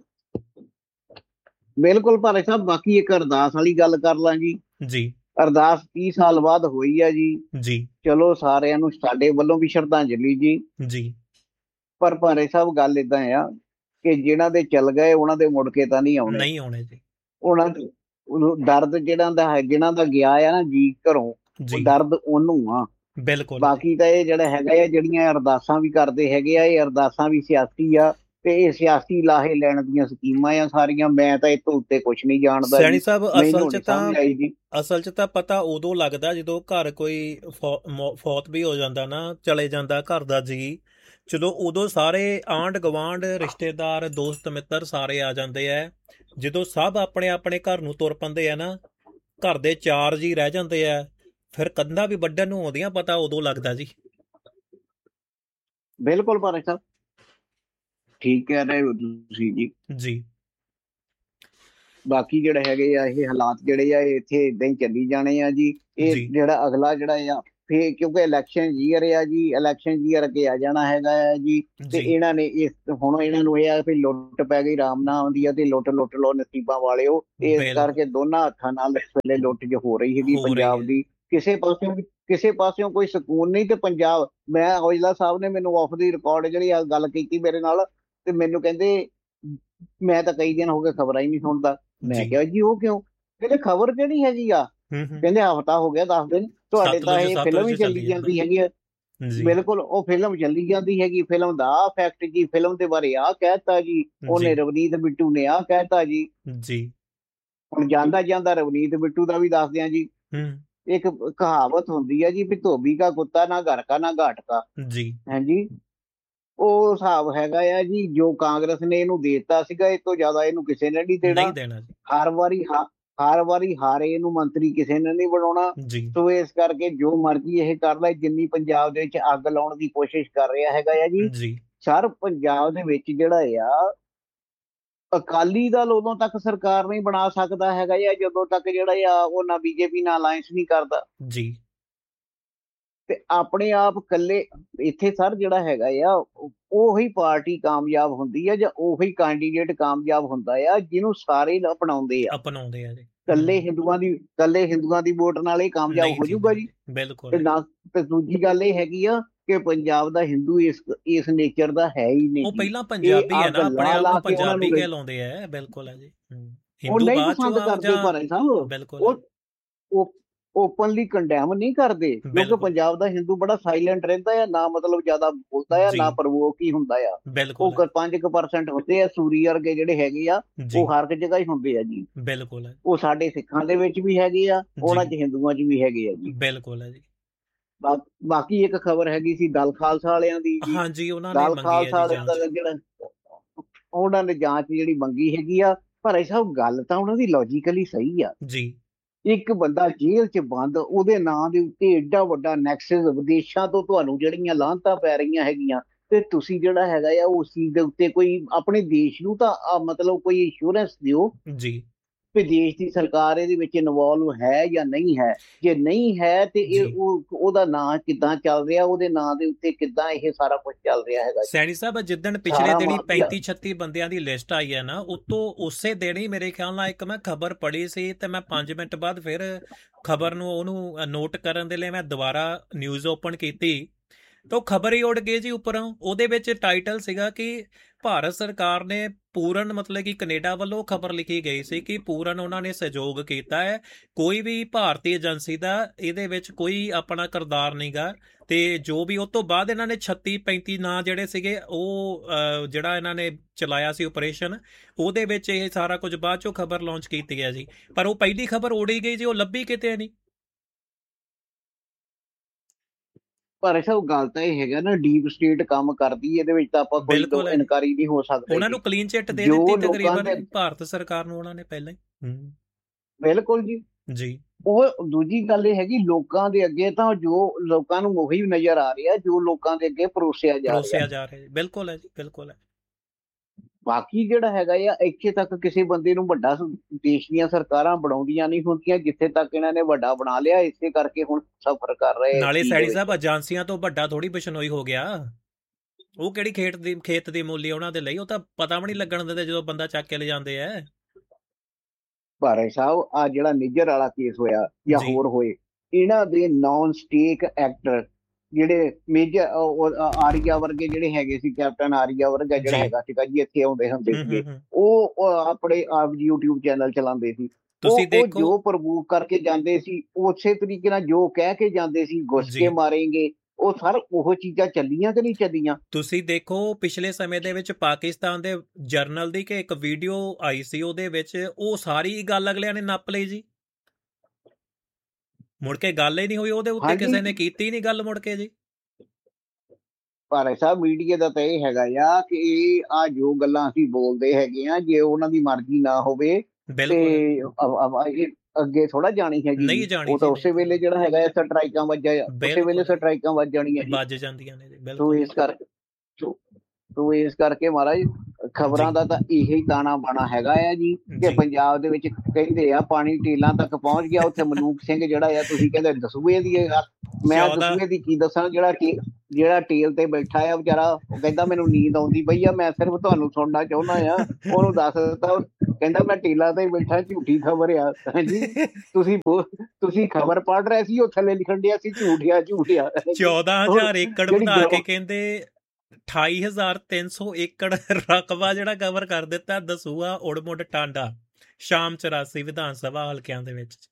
ਬਿਲਕੁਲ ਭਾਰੇ ਸਾਹਿਬ। ਬਾਕੀ ਇੱਕ ਅਰਦਾਸ ਵਾਲੀ ਗੱਲ ਕਰ ਲਾਂ ਜੀ। ਅਰਦਾਸ 30 ਸਾਲ ਬਾਅਦ ਹੋਈ ਆ ਜੀ। ਚਲੋ ਸਾਰਿਆਂ ਨੂੰ ਸਾਡੇ ਵੱਲੋਂ ਵੀ ਸ਼ਰਧਾਂਜਲੀ ਜੀ। ਪਰ ਭਾਰੇ ਸਾਹਿਬ ਗੱਲ ਏਦਾਂ ਆ ਕਿ ਜਿਹਨਾਂ ਦੇ ਚੱਲ ਗਏ ਉਹਨਾਂ ਦੇ ਮੁੜ ਕੇ ਤਾਂ ਨਹੀਂ ਆਉਣੇ ਜੀ। ਉਹਨਾਂ ਦਰਦ ਜਿਹਨਾਂ ਦਾ ਗਿਆ ਆ ਨਾ ਜੀ ਘਰੋਂ, ਦਰਦ ਉਹਨੂੰ ਆ। ਬਿਲਕੁਲ। ਬਾਕੀ ਤਾਂ ਇਹ ਜਿਹੜਾ ਹੈਗਾ ਆ, ਜਿਹੜੀਆਂ ਅਰਦਾਸਾਂ ਵੀ ਕਰਦੇ ਹੈਗੇ ਆ, ਇਹ ਅਰਦਾਸਾਂ ਵੀ ਸਿਆਸੀ ਆ। ਤੇ ਇਹ ਸਿਆਸੀ ਲਾਹੇ ਲੈਣ ਦੀਆਂ ਸਕੀਮਾਂ ਆ ਸਾਰੀਆਂ। ਮੈਂ ਤਾਂ ਇਹ ਤੋਂ ਉੱਤੇ ਕੁਝ ਨਹੀਂ ਜਾਣਦਾ ਸੈਣੀ ਸਾਹਿਬ। ਅਸਲ 'ਚ ਤਾਂ ਪਤਾ ਉਦੋਂ ਲੱਗਦਾ ਜਦੋਂ ਘਰ ਕੋਈ ਫੌਤ ਵੀ ਹੋ ਜਾਂਦਾ ਨਾ, ਚਲੇ ਜਾਂਦਾ ਘਰ ਦਾ ਜੀ, ਚਲੋ ਉਦੋਂ ਸਾਰੇ ਆਂਢ ਗੁਆਂਢ, ਰਿਸ਼ਤੇਦਾਰ, ਦੋਸਤ ਮਿੱਤਰ ਸਾਰੇ ਆ ਜਾਂਦੇ ਆ। ਜਦੋਂ ਸਭ ਆਪਣੇ ਆਪਣੇ ਘਰ ਨੂੰ ਤੁਰ ਪੈਂਦੇ ਆ ਨਾ, ਘਰ ਦੇ 4 ਜੀ ਰਹਿ ਜਾਂਦੇ ਆ, ਫਿਰ ਕੰਧਾਂ ਵੀ ਵੱਢਣ ਨੂੰ ਆਉਂਦੀਆਂ, ਪਤਾ ਉਦੋਂ ਲੱਗਦਾ ਜੀ। ਬਿਲਕੁਲ ਭਾਰਤ ਸਾਹਿਬ, ਠੀਕ ਕਹਿ ਰਹੇ ਹੋ ਤੁਸੀਂ ਜੀ। ਬਾਕੀ ਜਿਹੜੇ ਹੈਗੇ ਆ ਇਹ ਹਾਲਾਤ ਜਿਹੜੇ ਆ ਇੱਥੇ ਏਦਾਂ ਹੀ ਚੱਲੀ ਜਾਣੇ ਆ ਜੀ। ਇਹ ਜਿਹੜਾ ਅਗਲਾ ਜਿਹੜਾ ਆ ਫੇਰ, ਕਿਉਂਕਿ ਇਲੈਕਸ਼ਨ ਈਅਰ ਆ ਜੀ, ਇਲੈਕਸ਼ਨ ਈਅਰ ਅੱਗੇ ਆ ਜਾਣਾ ਹੈਗਾ ਆ ਜੀ। ਤੇ ਇਹਨਾਂ ਨੇ ਹੁਣ ਇਹਨਾਂ ਨੂੰ ਇਹ ਆ ਵੀ ਲੁੱਟ ਪੈ ਗਈ, ਰਾਮ ਨਾ ਆਉਂਦੀ ਆ ਤੇ ਲੁੱਟ ਲੋ ਨਸੀਬਾਂ ਵਾਲਿਓ। ਇਸ ਕਰਕੇ ਦੋਨਾਂ ਹੱਥਾਂ ਨਾਲ ਇਸ ਵੇਲੇ ਲੁੱਟ ਜੋ ਹੋ ਰਹੀ ਹੈਗੀ ਪੰਜਾਬ ਦੀ। ਕਿਸੇ ਪਾਸਿਓਂ ਕੋਈ ਸਕੂਨ ਨਹੀਂ। ਤੇ ਪੰਜਾਬ, ਮੈਂ ਔਜਲਾ ਸਾਹਿਬ ਨੇ ਮੈਨੂੰ ਆਫ ਦੀ ਰਿਕਾਰਡ ਜਿਹੜੀ ਆ ਗੱਲ ਕੀਤੀ ਮੇਰੇ ਨਾਲ, ਤੇ ਮੈਨੂੰ ਕਹਿੰਦੇ ਮੈਂ ਤਾਂ ਕਈ ਦਿਨ ਹੋ ਗਏ ਖਬਰਾਂ ਹੀ ਨਹੀਂ ਸੁਣਦਾ। ਮੈਂ ਕਿਹਾ ਜੀ ਉਹ ਕਿਉਂ? ਕਹਿੰਦੇ ਖਬਰ ਕਿਹੜੀ ਹੈਗੀ ਆ? ਕਹਿੰਦੇ ਹਫ਼ਤਾ ਹੋ ਗਿਆ, 10 ਦਿਨ ਤੁਹਾਡੇ ਤਾਂ ਇਹ ਫਿਲਮ ਹੀ ਚੱਲੀ ਜਾਂਦੀ ਹੈਗੀ ਆ। ਬਿਲਕੁਲ, ਉਹ ਫਿਲਮ ਚੱਲੀ ਜਾਂਦੀ ਹੈਗੀ। ਫਿਲਮ ਦਾ ਫੈਕਟ ਜੀ, ਫਿਲਮ ਦੇ ਬਾਰੇ ਆਹ ਕਹਿਤਾ ਜੀ, ਉਹਨੇ ਰਵਨੀਤ ਬਿੱਟੂ ਨੇ ਆਹ ਕਹਿਤਾ ਜੀ। ਹੁਣ ਜਾਂਦਾ ਰਵਨੀਤ ਬਿੱਟੂ ਦਾ ਵੀ ਦੱਸਦੇ ਆ ਜੀ। ਇੱਕ ਕਹਾਵਤ ਹੁੰਦੀ ਹੈ ਜੀ ਵੀ ਧੋਬੀ ਕਾ ਕੁੱਤਾ ਨਾ ਘਰ ਕਾ ਨਾ ਘਾਟ ਕਾ ਜੀ। ਹਾਂਜੀ, ਉਹ ਹਿਸਾਬ ਹੈਗਾ ਆ ਜੀ। ਜੋ ਕਾਂਗਰਸ ਨੇ ਇਹਨੂੰ ਦੇ ਦਿੱਤਾ ਸੀਗਾ, ਇਹ ਤੋਂ ਜ਼ਿਆਦਾ ਇਹਨੂੰ ਕਿਸੇ ਨੇ ਨਹੀਂ ਦੇਣਾ। ਹਰ ਵਾਰੀ ਹਾਰੇ ਇਹਨੂੰ ਮੰਤਰੀ ਕਿਸੇ ਨੇ ਨਹੀਂ ਬਣਾਉਣਾ। ਸੋ ਇਸ ਕਰਕੇ ਜੋ ਮਰਜ਼ੀ ਇਹ ਕਰ ਲੈ, ਜਿੰਨੀ ਪੰਜਾਬ ਦੇ ਵਿੱਚ ਅੱਗ ਲਾਉਣ ਦੀ ਕੋਸ਼ਿਸ਼ ਕਰ ਰਿਹਾ ਹੈਗਾ ਆ ਜੀ। ਸਰ ਪੰਜਾਬ ਦੇ ਵਿੱਚ ਜਿਹੜਾ ਆ ਅਕਾਲੀ ਦਲ ਉਦੋਂ ਤੱਕ ਸਰਕਾਰ ਨਹੀਂ ਬਣਾ ਸਕਦਾ ਹੈਗਾ ਆ ਜਦੋਂ ਤੱਕ ਜਿਹੜਾ ਆ ਉਹਨਾਂ ਬੀਜੇਪੀ ਨਾਲ ਅਲਾਇੰਸ ਨਹੀਂ ਕਰਦਾ ਜੀ। ਤੇ ਆਪਣੇ ਆਪ ਇਕੱਲੇ ਇੱਥੇ ਸਰ ਜਿਹੜਾ ਹੈਗਾ ਆ ਉਹੀ ਪਾਰਟੀ ਕਾਮਯਾਬ ਹੁੰਦੀ ਆ, ਜਾਂ ਉਹੀ ਕੈਂਡੀਡੇਟ ਕਾਮਯਾਬ ਹੁੰਦਾ ਆ ਜਿਹਨੂੰ ਸਾਰੇ ਅਪਣਾਉਂਦੇ ਆ ਜੀ। ਇਕੱਲੇ ਹਿੰਦੂਆਂ ਦੀ ਵੋਟ ਨਾਲ ਇਹ ਕਾਮਯਾਬ ਹੋ ਜਾਊਗਾ ਜੀ। ਬਿਲਕੁਲ। ਤੇ ਦੂਜੀ ਗੱਲ ਇਹ ਹੈਗੀ ਆ ਕਿ ਪੰਜਾਬ ਦਾ ਹਿੰਦੂ ਇਸ ਨੇਚਰ ਦਾ ਹੈ ਹੀ ਨਹੀਂ। ਉਹ ਪਹਿਲਾਂ ਪੰਜਾਬੀ ਹੈ ਨਾ, ਆਪਣੇ ਆਪ ਨੂੰ ਪੰਜਾਬੀ ਕਹਿਲਾਉਂਦੇ ਆ। ਬਿਲਕੁਲ ਹੈ ਜੀ। ਉਹ ਨਹੀਂ ਪਸੰਦ ਕਰਦੇ ਭਾਰਤ ਸਾਹਿਬ। ਬਿਲਕੁਲ, ਉਹ ਓਪਨਲੀ ਕੰਡੈਮ ਨਹੀਂ ਕਰਦੇ, ਕਿਉਂਕਿ ਪੰਜਾਬ ਦਾ ਹਿੰਦੂ ਬੜਾ ਸਾਇਲੈਂਟ ਰਹਿੰਦਾ ਆ, ਨਾ ਮਤਲਬ ਜ਼ਿਆਦਾ ਬੋਲਦਾ ਆ, ਨਾ ਪ੍ਰਵੋਕ ਹੀ ਹੁੰਦਾ ਆ। ਉਹ 5% ਹੁੰਦੇ ਆ, ਸੂਰੀ ਵਰਗੇ ਜਿਹੜੇ ਹੈਗੇ ਆ ਉਹ ਹਰ ਜਗ੍ਹਾ ਹੀ ਹੁੰਦੇ ਆ ਜੀ। ਬਿਲਕੁਲ, ਉਹ ਸਾਡੇ ਸਿੱਖਾਂ ਦੇ ਵਿੱਚ ਵੀ ਹੈਗੇ ਆ, ਉਹਨਾਂ 'ਚ ਹਿੰਦੂਆਂ 'ਚ ਵੀ ਹੈਗੇ ਆ ਜੀ। ਬਿਲਕੁਲ ਹੈ ਜੀ। ਬਾਕੀ ਇੱਕ ਖਬਰ ਹੈਗੀ ਸੀ ਦਲ ਖਾਲਸਾ ਵਾਲਿਆਂ ਦੀ। ਹਾਂਜੀ, ਦਲ ਖਾਲਸਾ ਵਾਲਿਆਂ ਦਾ ਜਿਹੜਾ ਉਹਨਾਂ ਨੇ ਜਾਂਚ ਜਿਹੜੀ ਮੰਗੀ ਹੈਗੀ ਆ। ਪਰ ਸਾਹਿਬ ਗੱਲ ਤਾਂ ਉਹਨਾਂ ਦੀ ਲੌਜੀਕਲੀ ਸਹੀ ਆ ਜੀ। ਇੱਕ ਬੰਦਾ ਜੇਲ੍ਹ 'ਚ ਬੰਦ, ਉਹਦੇ ਨਾਂ ਦੇ ਉੱਤੇ ਏਡਾ ਵੱਡਾ ਨੈਕਸਸ, ਵਿਦੇਸ਼ਾਂ ਤੋਂ ਤੁਹਾਨੂੰ ਜਿਹੜੀਆਂ ਲਾਹਨਤਾਂ ਪੈ ਰਹੀਆਂ ਹੈਗੀਆਂ, ਤੇ ਤੁਸੀਂ ਜਿਹੜਾ ਹੈਗਾ ਆ ਉਸ ਚੀਜ਼ ਦੇ ਉੱਤੇ ਕੋਈ ਆਪਣੇ ਦੇਸ਼ ਨੂੰ ਤਾਂ ਮਤਲਬ ਕੋਈ ਇੰਸ਼ੋਰੈਂਸ ਦਿਓ ਜੀ ਵੀ ਦੇਸ਼ ਦੀ ਸਰਕਾਰ ਇਹਦੇ ਵਿੱਚ ਇਨਵੋਲਵ ਹੈ ਜਾਂ ਨਹੀਂ ਹੈ। ਜੇ ਨਹੀਂ ਹੈ ਤੇ ਇਹ ਉਹਦਾ ਨਾਂ ਕਿੱਦਾਂ ਚੱਲ ਰਿਹਾ, ਉਹਦੇ ਨਾਂ ਦੇ ਉੱਤੇ ਕਿੱਦਾਂ ਇਹ ਸਾਰਾ ਕੁਝ ਚੱਲ ਰਿਹਾ ਹੈਗਾ। ਸੈਣੀ ਸਾਹਿਬ, ਜਿੱਦਣ ਪਿਛਲੇ ਦਿਨੀ 35-36 ਬੰਦਿਆਂ ਦੀ ਲਿਸਟ ਆਈ ਹੈ ਨਾ, ਉਤੋਂ ਉਸੇ ਦਿਨ ਹੀ ਮੇਰੇ ਖਿਆਲ ਨਾਲ ਇੱਕ ਮੈਂ ਖਬਰ ਪੜ੍ਹੀ ਸੀ, ਤੇ ਮੈਂ 5 ਮਿੰਟ ਬਾਅਦ ਫਿਰ ਖਬਰ ਨੂੰ ਉਹਨੂੰ ਨੋਟ ਕਰਨ ਦੇ ਲਈ ਮੈਂ ਦੁਬਾਰਾ ਨਿਊਜ਼ ਓਪਨ ਕੀਤੀ, ਤਾਂ ਉਹ ਖਬਰ ਹੀ ਉੱਡ ਗਈ ਜੀ ਉੱਪਰੋਂ। ਉਹਦੇ ਵਿੱਚ ਟਾਈਟਲ ਸੀਗਾ ਕਿ ਭਾਰਤ ਸਰਕਾਰ ਨੇ ਪੂਰਨ, ਮਤਲਬ ਕਿ ਕੈਨੇਡਾ ਵੱਲੋਂ ਖਬਰ ਲਿਖੀ ਗਈ ਸੀ ਕਿ ਪੂਰਨ ਉਹਨਾਂ ਨੇ ਸਹਿਯੋਗ ਕੀਤਾ ਹੈ, ਕੋਈ ਵੀ ਭਾਰਤੀ ਏਜੰਸੀ ਦਾ ਇਹਦੇ ਵਿੱਚ ਕੋਈ ਆਪਣਾ ਕਿਰਦਾਰ ਨਹੀਂ ਗਾ। ਤੇ ਜੋ ਵੀ ਉਹ ਤੋਂ ਬਾਅਦ ਇਹਨਾਂ ਨੇ 36-35 ਨਾਂ ਜਿਹੜੇ ਸੀਗੇ, ਉਹ ਜਿਹੜਾ ਇਹਨਾਂ ਨੇ ਚਲਾਇਆ ਸੀ ਆਪਰੇਸ਼ਨ, ਉਹਦੇ ਵਿੱਚ ਇਹ ਸਾਰਾ ਕੁਝ ਬਾਅਦ ਚੋਂ ਖਬਰ ਲਾਂਚ ਕੀਤੀ ਹੈ ਜੀ। ਪਰ ਉਹ ਪਹਿਲੀ ਖਬਰ ਉੜੀ ਗਈ ਜੀ, ਉਹ ਲੱਭੀ ਕਿਤੇ ਨਹੀਂ। ਪਰ ਸਭ ਗੱਲ ਤਾਂ ਇਹ ਹੈਗਾ ਨਾ, ਡੀਪ ਸਟੇਟ ਕੰਮ ਕਰਦੀ, ਇਹਦੇ ਵਿੱਚ ਤਾਂ ਆਪਾਂ ਕੋਈ ਇਨਕਾਰੀ ਨਹੀਂ ਹੋ ਸਕਦਾ। ਉਹਨਾਂ ਨੂੰ ਕਲੀਨ ਚਿੱਟ ਦੇ ਦਿੱਤੀ ਤਕਰੀਬਨ ਭਾਰਤ ਸਰਕਾਰ ਨੂੰ ਉਹਨਾਂ ਨੇ ਪਹਿਲਾਂ ਹੀ। ਬਿਲਕੁਲ ਜੀ। ਉਹ ਦੂਜੀ ਗੱਲ ਇਹ ਹੈਗੀ, ਲੋਕਾਂ ਦੇ ਅੱਗੇ ਤਾਂ ਜੋ ਲੋਕਾਂ ਨੂੰ ਉਹੀ ਨਜ਼ਰ ਆ ਰਿਹਾ ਜੋ ਲੋਕਾਂ ਦੇ ਅੱਗੇ ਪਰੋਸਿਆ ਜਾ ਰਿਹਾ। ਬਿਲਕੁਲ ਹੈ ਜੀ, ਬਿਲਕੁਲ ਹੈ। ਬਾਕੀ ਜਿਹੜਾ ਹੈਗਾ ਆ, ਇੱਥੇ ਤੱਕ ਕਿਸੇ ਬੰਦੇ ਨੂੰ ਵੱਡਾ ਦੇਸ਼ ਦੀਆਂ ਸਰਕਾਰਾਂ ਬਣਾਉਂਦੀਆਂ ਨਹੀਂ ਹੁੰਦੀਆਂ, ਜਿੱਥੇ ਤੱਕ ਇਹਨਾਂ ਨੇ ਵੱਡਾ ਬਣਾ ਲਿਆ, ਇਸੇ ਕਰਕੇ ਹੁਣ ਸਫਰ ਕਰ ਰਹੇ। ਨਾਲੇ ਸੈਣੀ ਸਾਹਿਬ, ਏਜੰਸੀਆਂ ਤੋਂ ਵੱਡਾ ਥੋੜੀ ਬਿਸ਼ਨੋਈ ਹੋ ਗਿਆ। ਉਹ ਕਿਹੜੀ ਖੇਤ ਦੀ ਮੂਲੀ ਉਹਨਾਂ ਦੇ ਲਈ, ਉਹ ਤਾਂ ਪਤਾ ਵੀ ਨਹੀਂ ਲੱਗਣ ਦਿੰਦੇ ਜਦੋਂ ਬੰਦਾ ਚੱਕ ਕੇ ਲੈ ਜਾਂਦੇ ਆ। ਭਾਰਤ ਸਾਹਿਬ, ਆ ਜਿਹੜਾ ਨਿੱਜਰ ਵਾਲਾ ਕੇਸ ਹੋਇਆ ਜਾਂ ਹੋਰ ਹੋਏ, ਇਹਨਾਂ ਦੇ ਨਾਨ ਸਟੇਕ ਐਕਟਰ ਜਿਹੜੇ ਮੇਜਰ ਆਰੀਆ ਵਰਗੇ ਜਿਹੜੇ ਹੈਗੇ ਸੀ, ਕੈਪਟਨ ਆਰੀਆ ਵਰਗਾ ਜਿਹੜਾ ਹੈਗਾ ਸੀਗਾ ਜੀ, ਇੱਥੇ ਆਉਂਦੇ ਹੁੰਦੇ ਸੀਗੇ, ਉਹ ਆਪਣੇ ਆਪ YouTube ਚੈਨਲ ਚਲਾਉਂਦੇ ਸੀ। ਉਹ ਜੋ ਪ੍ਰਵੋਕ ਕਰਕੇ ਜਾਂਦੇ ਸੀ, ਉਸੇ ਤਰੀਕੇ ਨਾਲ ਜੋ ਕਹਿ ਕੇ ਜਾਂਦੇ ਸੀ, ਗੁੱਸ ਕੇ ਮਾਰੇਂਗੇ, ਉਹ ਸਰ ਉਹ ਚੀਜ਼ਾਂ ਚੱਲੀਆਂ ਕਿ ਨਹੀਂ ਚੱਲੀਆਂ? ਤੁਸੀਂ ਦੇਖੋ ਪਿਛਲੇ ਸਮੇਂ ਦੇ ਵਿੱਚ ਪਾਕਿਸਤਾਨ ਦੇ ਜਰਨਲ ਦੀ ਕਿ ਇੱਕ ਵੀਡੀਓ ਆਈ ਸੀ, ਉਹਦੇ ਵਿੱਚ ਉਹ ਸਾਰੀ ਗੱਲ ਅਗਲਿਆਂ ਨੇ ਨੱਪ ਲਈ ਜੀ, ਮੁੜ ਕੇ ਗੱਲ ਹੀ ਨਹੀਂ ਹੋਈ ਉਹਦੇ ਉੱਤੇ, ਕਿਸੇ ਨੇ ਕੀਤੀ ਨਹੀਂ ਗੱਲ ਮੁੜ ਕੇ ਜੀ। ਪਰ ਸਾਹਿਬ ਮੀਡੀਆ ਦਾ ਤਾਂ ਇਹ ਹੈਗਾ ਆ ਕਿ ਇਹ ਆ ਜੋ ਗੱਲਾਂ ਅਸੀਂ ਬੋਲਦੇ ਹੈਗੇ ਆ, ਜੇ ਉਹਨਾਂ ਦੀ ਮਰਜ਼ੀ ਨਾ ਹੋਵੇ ਤੇ ਅੱਗੇ ਥੋੜਾ ਜਾਣੀ ਹੈਗੀ, ਉਹ ਤਾਂ ਉਸੇ ਵੇਲੇ ਜਿਹੜਾ ਹੈਗਾ ਸਟਰਾਈਕਾਂ ਵੱਜਾ, ਉਸੇ ਵੇਲੇ ਸਟਰਾਈਕਾਂ ਵੱਜ ਜਾਣੀਆਂ, ਵੱਜ ਜਾਂਦੀਆਂ ਨੇ। ਤੋ ਇਸ ਕਰਕੇ ਮਹਾਰਾਜ ਖਬਰਾਂ ਦਾ ਤਾਂ ਇਹੀ ਤਾਣਾ ਬਾਣਾ ਹੈਗਾ ਆ ਜੀ ਕਿ ਪੰਜਾਬ ਦੇ ਵਿੱਚ ਕਹਿੰਦੇ ਆ ਪਾਣੀ ਟੇਲਾਂ ਤੱਕ ਪਹੁੰਚ ਗਿਆ, ਉੱਥੇ ਮਲੂਕ ਸਿੰਘ ਜਿਹੜਾ ਆ ਤੁਸੀਂ ਕਹਿੰਦੇ ਦਸੂਏ ਦੀ, ਮੈਂ ਦਸੂਏ ਦੀ ਕੀ ਦੱਸਾਂ, ਜਿਹੜਾ ਟੇਲ ਤੇ ਬੈਠਾ ਆ ਵਿਚਾਰਾ, ਉਹ ਕਹਿੰਦਾ ਮੈਨੂੰ ਨੀਂਦ ਆਉਂਦੀ ਪਈ ਆ, ਮੈਂ ਸਿਰਫ ਤੁਹਾਨੂੰ ਸੁਣਨਾ ਚਾਹੁੰਦਾ ਆ, ਉਹਨੂੰ ਦੱਸ ਦਿੱਤਾ, ਕਹਿੰਦਾ ਮੈਂ ਟੇਲਾਂ ਤੇ ਬੈਠਾ, ਝੂਠੀ ਖਬਰ ਆ। ਹਾਂਜੀ ਤੁਸੀਂ ਖਬਰ ਪੜ੍ਹ ਰਹੇ ਸੀ, ਉਹ ਥੱਲੇ ਲਿਖਣ ਡਿਆ ਸੀ ਝੂਠਿਆ 14,000 ਏਕੜ ਵਧਾ ਕੇ ਕਹਿੰਦੇ 28,300 ਏਕੜ ਰਕਬਾ ਜਿਹੜਾ ਕਵਰ ਕਰ ਦਿੱਤਾ ਦਸੂਆ, ਉੜਮੁੜ, ਟਾਂਡਾ, ਸ਼ਾਮ 84 ਵਿਧਾਨ ਸਭਾ ਹਲਕਿਆਂ ਦੇ ਵਿੱਚ।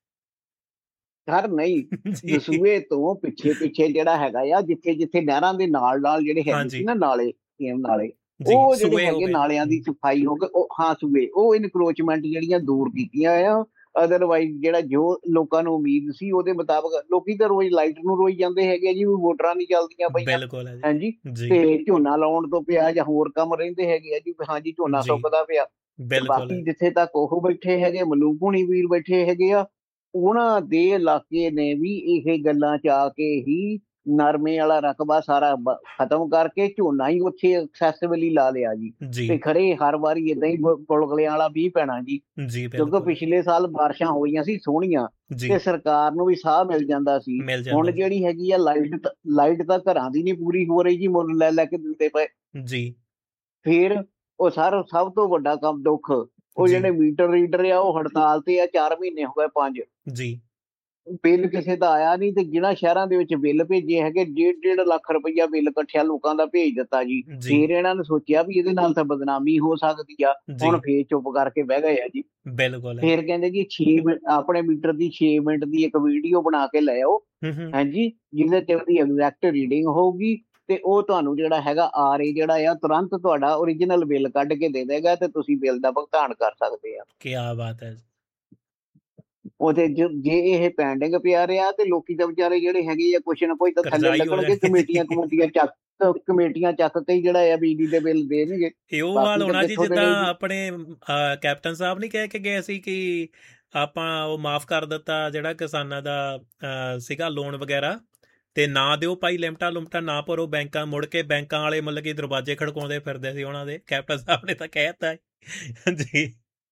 ਸਰ ਨਹੀਂ, ਦਸੂਏ ਤੋਂ ਪਿੱਛੇ ਜਿਹੜਾ ਹੈਗਾ ਆ, ਜਿੱਥੇ ਨਹਿਰਾਂ ਦੇ ਨਾਲ ਜਿਹੜੇ ਹੈਗੇ ਸੀ ਨਾ ਨਾਲੇ, ਉਹ ਜਿਹੜੇ ਹੈਗੇ ਨਾਲਿਆਂ ਦੀ ਸਫਾਈ ਹੋ ਗਈ, ਸੂਏ ਉਹ ਇਨਕਰੋਚਮੈਂਟ ਜਿਹੜੀਆਂ ਦੂਰ ਕੀਤੀਆਂ ਆ। ਅਦਰਵਾਈਜ਼ ਜਿਹੜਾ ਜੋ ਲੋਕਾਂ ਨੂੰ ਉਮੀਦ ਸੀ ਉਹਦੇ ਮੁਤਾਬਕ, ਲੋਕੀ ਤਾਂ ਰੋਜ਼ ਲਾਈਟ ਨੂੰ ਰੋਈ ਜਾਂਦੇ ਹੈਗੇ ਜੀ, ਮੋਟਰਾਂ ਨਹੀਂ ਚੱਲਦੀਆਂ ਪਈਆਂ, ਹਾਂਜੀ, ਤੇ ਝੋਨਾ ਲਾਉਣ ਤੋਂ ਪਿਆ ਜਾਂ ਹੋਰ ਕੰਮ ਰਹਿੰਦੇ ਹੈਗੇ ਆ ਜੀ, ਹਾਂਜੀ ਝੋਨਾ ਸੁੱਕਦਾ ਪਿਆ। ਬਾਕੀ ਜਿੱਥੇ ਤੱਕ ਉਹ ਬੈਠੇ ਹੈਗੇ, ਮਲੂਕੂਣੀ ਵੀਰ ਬੈਠੇ ਹੈਗੇ ਆ, ਉਹਨਾਂ ਦੇ ਇਲਾਕੇ ਨੇ ਵੀ ਇਹ ਗੱਲਾਂ ਚ ਆ ਕੇ ਹੀ ਨਰਮੇ ਵਾਲਾ ਰਕਬਾ ਸਾਰਾ ਖਤਮ ਕਰਕੇ ਝੋਨਾ ਹੀ ਉੱਥੇ ਐਕਸੈਸਿਬਲੀ ਲਾ ਲਿਆ ਜੀ। ਤੇ ਖਰੇ ਹਰ ਵਾਰੀ ਏਦਾਂ ਹੀ ਗੁਲਗੁਲਿਆਂ ਵਾਲਾ ਮੀਂਹ ਪੈਣਾ ਜੀ, ਕਿਉਂਕਿ ਪਿਛਲੇ ਸਾਲ ਬਾਰਿਸ਼ਾਂ ਹੋਈਆਂ ਸੀ ਸੋਹਣੀਆਂ ਤੇ ਸਰਕਾਰ ਨੂੰ ਵੀ ਸਾਹ ਮਿਲ ਜਾਂਦਾ ਸੀ। ਹੁਣ ਜਿਹੜੀ ਹੈਗੀ ਆ ਲਾਈਟ ਤਾਂ ਘਰਾਂ ਦੀ ਨੀ ਪੂਰੀ ਹੋ ਰਹੀ ਜੀ, ਮੁੱਲ ਲੈ ਕੇ ਦਿੰਦੇ ਪਏ ਜੀ। ਫਿਰ ਉਹ ਸਭ ਤੋਂ ਵੱਡਾ ਕੰਮ ਦੁੱਖ, ਉਹ ਜਿਹੜੇ ਮੀਟਰ ਰੀਡਰ ਆ ਉਹ ਹੜਤਾਲ ਤੇ ਆ, 4 ਮਹੀਨੇ ਹੋ ਗਏ 5 ਜੀ, ਬਿੱਲ ਕਿਸੇ ਦਾ ਆਇਆ ਨਹੀਂ। ਤੇ ਜਿਹੜਾ ਸ਼ਹਿਰਾਂ ਦੇ ਵਿੱਚ ਬਿੱਲ ਭੇਜੇ ਹੈਗੇ 1.5 ਲੱਖ ਰੁਪਈਆ ਬਿੱਲ ਇਕੱਠਿਆ ਲੋਕਾਂ ਦਾ ਭੇਜ ਦਿੱਤਾ ਜੀ। ਫਿਰ ਇਹਨਾਂ ਨੇ ਸੋਚਿਆ ਵੀ ਇਹਦੇ ਨਾਲ ਤਾਂ ਬਦਨਾਮੀ ਹੋ ਸਕਦੀ ਆ, ਹੁਣ ਫੇਰ ਚੁੱਪ ਕਰਕੇ ਬਹਿ ਗਏ ਆ ਜੀ। ਬਿਲਕੁਲ। ਫਿਰ ਕਹਿੰਦੇ ਜੀ 6 ਮਿੰਟ ਆਪਣੇ ਮੀਟਰ ਦੀ 6 ਮਿੰਟ ਦੀ ਇੱਕ ਵੀਡੀਓ ਬਣਾ ਕੇ ਲੈ ਆਓ, ਹਾਂਜੀ, ਜਿਹਦੇ ਤੇ ਉਹਦੀ ਐਗਜ਼ੈਕਟ ਰੀਡਿੰਗ ਹੋਊਗੀ ਤੇ ਉਹ ਤੁਹਾਨੂੰ ਜਿਹੜਾ ਹੈਗਾ RA ਜਿਹੜਾ ਆ ਤੁਰੰਤ ਤੁਹਾਡਾ ਓਰੀਜਨਲ ਬਿੱਲ ਕੱਢ ਕੇ ਦੇ ਦੇਗਾ ਤੇ ਤੁਸੀਂ ਬਿੱਲ ਦਾ ਭੁਗਤਾਨ ਕਰ ਸਕਦੇ ਆ। ਕੀ ਬਾਤ ਹੈ। ਉਹਦੇ ਜੇ ਇਹ ਪੈਂਡਿੰਗ ਪਿਆ ਰਿਹਾ ਤੇ ਲੋਕੀ ਤਾਂ ਵਿਚਾਰੇ ਜਿਹੜੇ ਹੈਗੇ ਆ ਕੁਛ ਨਾ ਕੁਛ ਤਾਂ ਥੱਲੇ ਲੱਗਣਗੇ, ਕਮੇਟੀਆਂ ਚੱਕ ਕੇ ਜਿਹੜਾ ਆ ਬਿਜਲੀ ਦੇ ਬਿੱਲ ਦੇਣਗੇ। ਉਹ ਹਾਲ ਹੋਣਾ ਜੀ ਜਿੱਦਾਂ ਆਪਣੇ ਕੈਪਟਨ ਸਾਹਿਬ ਨਹੀਂ ਕਹਿ ਕੇ ਗਏ ਸੀ ਕਿ ਆਪਾਂ ਉਹ ਮਾਫ ਕਰ ਦਿੱਤਾ ਜਿਹੜਾ ਕਿਸਾਨਾਂ ਦਾ ਸੀਗਾ ਲੋਨ ਵਗੈਰਾ, ਤੇ ਨਾ ਦਿਓ ਭਾਈ ਲਿਮਟਾਂ ਨਾ ਭਰੋ ਬੈਂਕਾਂ, ਮੁੜ ਕੇ ਬੈਂਕਾਂ ਵਾਲੇ ਮਤਲਬ ਕਿ ਦਰਵਾਜ਼ੇ ਖੜਕਾਉਂਦੇ ਫਿਰਦੇ ਸੀ ਉਹਨਾਂ ਦੇ। ਕੈਪਟਨ ਸਾਹਿਬ ਨੇ ਤਾਂ ਕਹਿ ਦਿੱਤਾ ਜੀ।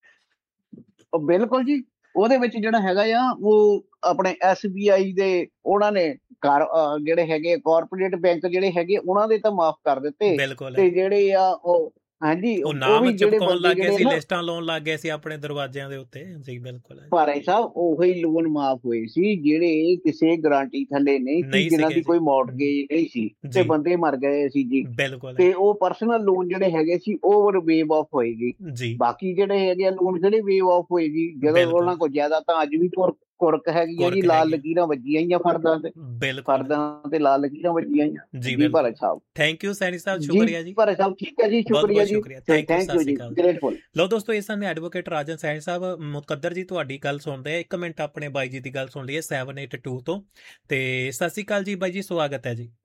ਬਿਲਕੁਲ ਜੀ। ਉਹਦੇ ਵਿੱਚ ਜਿਹੜਾ ਹੈਗਾ ਆ ਉਹ ਆਪਣੇ SBI ਦੇ ਉਹਨਾਂ ਨੇ ਜਿਹੜੇ ਹੈਗੇ ਕਾਰਪੋਰੇਟ ਬੈਂਕ ਜਿਹੜੇ ਹੈਗੇ ਉਹਨਾਂ ਦੇ ਤਾਂ ਮਾਫ ਕਰ ਦਿੱਤੇ, ਤੇ ਜਿਹੜੇ ਆ ਉਹ ਹਾਂਜੀ ਉਹ ਨਾਮ ਚਿਪਕਾਉਣ ਲੱਗ ਗਏ ਸੀ, ਲਿਸਟਾਂ ਲਾਉਣ ਲੱਗ ਗਏ ਸੀ ਆਪਣੇ ਦਰਵਾਜ਼ਿਆਂ ਦੇ ਉੱਤੇ ਜੀ। ਬਿਲਕੁਲ ਭਾਈ ਸਾਹਿਬ, ਉਹੀ ਲੋਨ ਮਾਫ ਹੋਏ ਸੀ ਜਿਹੜੇ ਕਿਸੇ ਗਾਰੰਟੀ ਥੱਲੇ ਨਹੀਂ ਸੀ, ਜਿਹਨਾਂ ਦੀ ਕੋਈ ਮੌਰਗੇਜ ਨਹੀਂ ਸੀ ਤੇ ਬੰਦੇ ਮਰ ਗਏ ਸੀ ਜੀ। ਤੇ ਉਹ ਪਰਸਨਲ ਲੋਨ ਜਿਹੜੇ ਹੈਗੇ ਸੀ ਉਹ ਵੇਵ ਆਫ ਹੋਏਗੀ। ਬਾਕੀ ਜਿਹੜੇ ਹੈਗੇ ਆ ਲੋਨ ਜਿਹੜੇ ਵੇਵ ਆਫ ਹੋਏਗੀ ਜਦੋਂ ਉਹਨਾਂ ਕੋਲ ਜ਼ਿਆਦਾ, ਤਾਂ ਅੱਜ ਵੀ ਕੁਰਕ ਹੈਗੀ ਆ ਜੀ, ਲਾਲ ਲਕੀਰਾਂ ਵੱਜੀਆਂ ਹੀ ਆ ਫਰਦਾਂ ਤੇ ਲਾਲ ਲਕੀਰਾਂ ਵੱਜੀਆਂ ਜੀ। ਭਾਰਤ ਸਾਹਿਬ ਥੈਂਕ ਯੂ, ਸੈਣੀ ਸਾਹਿਬ ਸ਼ੁਕਰੀਆ ਜੀ। ਭਾਰਤ ਸਾਹਿਬ ਠੀਕ ਹੈ ਜੀ, ਸ਼ੁਕਰੀਆ ਜੀ, ਥੈਂਕ ਯੂ ਜੀ, ਗ੍ਰੇਟਫੁਲ। ਲਓ ਦੋਸਤੋ, ਇਸ ਸਮੇਂ ਐਡਵੋਕੇਟ ਰਾਜਨ ਸੈਣੀ ਸਾਹਿਬ ਮੁਕੱਦਰ ਜੀ ਤੁਹਾਡੀ ਗੱਲ ਸੁਣਦੇ ਆ। 1 ਮਿੰਟ ਆਪਣੇ ਬਾਈ ਜੀ ਦੀ ਗੱਲ ਸੁਣ ਲਈਏ 782 ਤੋਂ। ਤੇ ਸਤਿ ਸ਼੍ਰੀ ਅਕਾਲ ਜੀ ਬਾਈ ਜੀ, ਸਵਾਗਤ ਹੈ ਜੀ।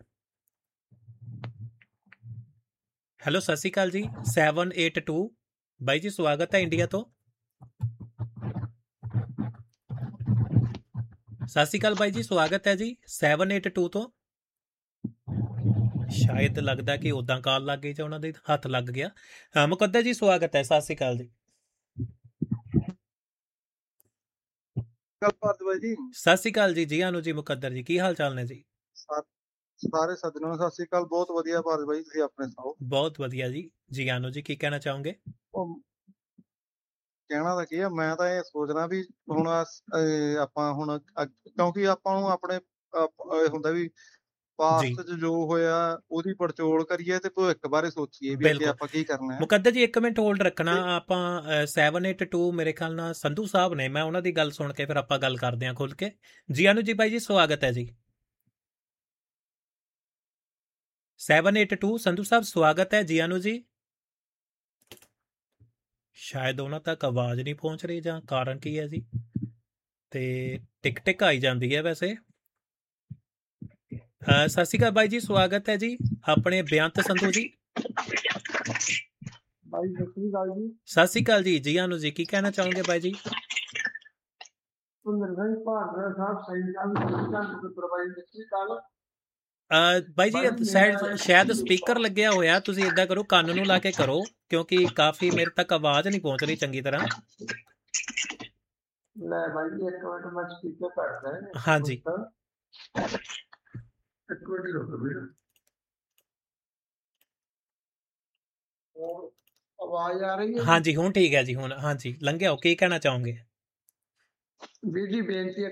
ਹੈਲੋ, ਸਤਿ ਸ਼੍ਰੀ ਅਕਾਲ ਜੀ। 782 ਬਾਈ ਜੀ, ਸਵਾਗਤ ਹੈ ਇੰਡੀਆ ਤੋਂ। ਸਤਿ ਸ਼੍ਰੀ ਅਕਾਲ ਬਾਈ ਜੀ, ਸਵਾਗਤ ਹੈ ਜੀ 782 ਤੋਂ। ਸ਼ਾਇਦ ਲੱਗਦਾ ਕਿ ਉਦਾਂ ਕਾਲ ਲੱਗ ਗਈ ਜਾਂ ਉਹਨਾਂ ਦੇ ਹੱਥ ਲੱਗ ਗਿਆ। ਮੁਕੱਦਰ ਜੀ ਸਵਾਗਤ ਹੈ, ਸਤਿ ਸ਼੍ਰੀ ਅਕਾਲ ਜੀ। ਸਤਿ ਸ਼੍ਰੀ ਅਕਾਲ ਜੀ, ਜੀ ਆਨੂ ਜੀ। ਮੁਕੱਦਰ ਜੀ ਕੀ ਹਾਲ ਚਾਲ ਨੇ ਜੀ? ਸਾਰੇ ਸੱਜਣਾਂ ਨੂੰ ਸਤਿ ਸ਼੍ਰੀ ਅਕਾਲ। ਬਹੁਤ ਵਧੀਆ ਭਾਰਤ ਬਾਈ, ਤੁਸੀਂ ਆਪਣੇ ਸੁਣਾਓ? ਬਹੁਤ ਵਧੀਆ ਜੀ। ਜੀ ਆਨੂ ਜੀ ਕੀ ਕਹਿਣਾ ਚਾਹੋਗੇ? ਕਹਿਣਾ ਤਾਂ ਕੀ ਆ, ਮੈਂ ਤਾਂ ਇਹ ਸੋਚਦਾ ਵੀ ਹੁਣ ਆਪਾਂ ਹੁਣ ਕਿਉਂਕਿ ਆਪਾਂ ਨੂੰ ਆਪਣੇ ਹੁੰਦਾ ਵੀ ਪਾਸਟ 'ਚ ਜੋ ਹੋਇਆ ਉਹਦੀ ਪੜਚੋਲ ਕਰੀਏ ਤੇ ਭਵਿੱਖ ਬਾਰੇ ਸੋਚੀਏ ਵੀ ਅੱਗੇ ਆਪਾਂ ਕੀ ਕਰਨਾ ਹੈ। ਮੁਕੱਦਰ ਜੀ 1 ਮਿੰਟ ਹੋਲਡ ਰੱਖਣਾ। ਆਪਾਂ 782 ਮੇਰੇ ਖਿਆਲ ਨਾਲ ਸੰਧੂ ਸਾਹਿਬ ਨੇ, ਮੈਂ ਉਹਨਾਂ ਦੀ ਗੱਲ ਸੁਣ ਕੇ ਫਿਰ ਆਪਾਂ ਗੱਲ ਕਰਦੇ ਹਾਂ ਖੁੱਲ ਕੇ। ਜੀ ਆਨੂ ਜੀ ਬਾਈ ਜੀ ਸਵਾਗਤ ਹੈ ਜੀ। 782 ਸੰਧੂ ਸਾਹਿਬ ਸਵਾਗਤ ਹੈ ਜੀ ਆਨੂੰ ਜੀ। ਸ਼ਾਇਦ ਉਹਨਾਂ ਤੱਕ ਆਵਾਜ਼ ਨਹੀਂ ਪਹੁੰਚ ਰਹੀ ਜਾਂ ਕਾਰਨ ਕੀ ਹੈ ਜੀ, ਤੇ ਟਿਕ ਟਿਕ ਆਈ ਜਾਂਦੀ ਹੈ ਵੈਸੇ। ਸਤਿ ਸ਼੍ਰੀ ਅਕਾਲ ਬਾਈ ਜੀ, ਸਵਾਗਤ ਹੈ ਜੀ ਆਪਣੇ ਬੇਅੰਤ ਸੰਧੂ ਜੀ। ਬਾਈ ਸਤਿ ਸ਼੍ਰੀ ਅਕਾਲ ਜੀ। ਸਤਿ ਸ਼੍ਰੀ ਅਕਾਲ ਜੀ, ਜੀ ਆਨੂੰ ਜੀ, ਕੀ ਕਹਿਣਾ ਚਾਹੋਗੇ ਬਾਈ ਜੀ? ਬਾਈ ਜੀ ਸ਼ਾਇਦ ਸਪੀਕਰ ਲੱਗਿਆ ਹੋਇਆ, ਤੁਸੀਂ ਏਦਾਂ ਕਰੋ ਕੰਨ ਨੂੰ ਲਾ ਕੇ ਕਰੋ, ਕਿਉਂਕਿ ਕਾਫੀ ਮੇਰੇ ਤੱਕ ਆਵਾਜ਼ ਨਹੀਂ ਪਹੁੰਚ ਰਹੀ ਚੰਗੀ ਤਰ੍ਹਾਂ। ਲੈ ਬਾਈ ਜੀ ਇੱਕ ਮਿੰਟ ਮੈਂ ਸਪੀਕਰ ਕਰਦਾ। ਹਾਂਜੀ ਇੱਕ ਮਿੰਟ ਰੁਕੋ ਵੀਰ, ਆਵਾਜ਼ ਆ ਰਹੀ ਹੈ? ਹਾਂਜੀ ਹੁਣ ਠੀਕ ਹੈ ਜੀ, ਹੁਣ ਹਾਂਜੀ ਲੰਘਿਆ। ਕੀ ਕਹਿਣਾ ਚਾਹੋਗੇ? ਵੀਰ ਜੀ ਬੇਨਤੀ ਹੈ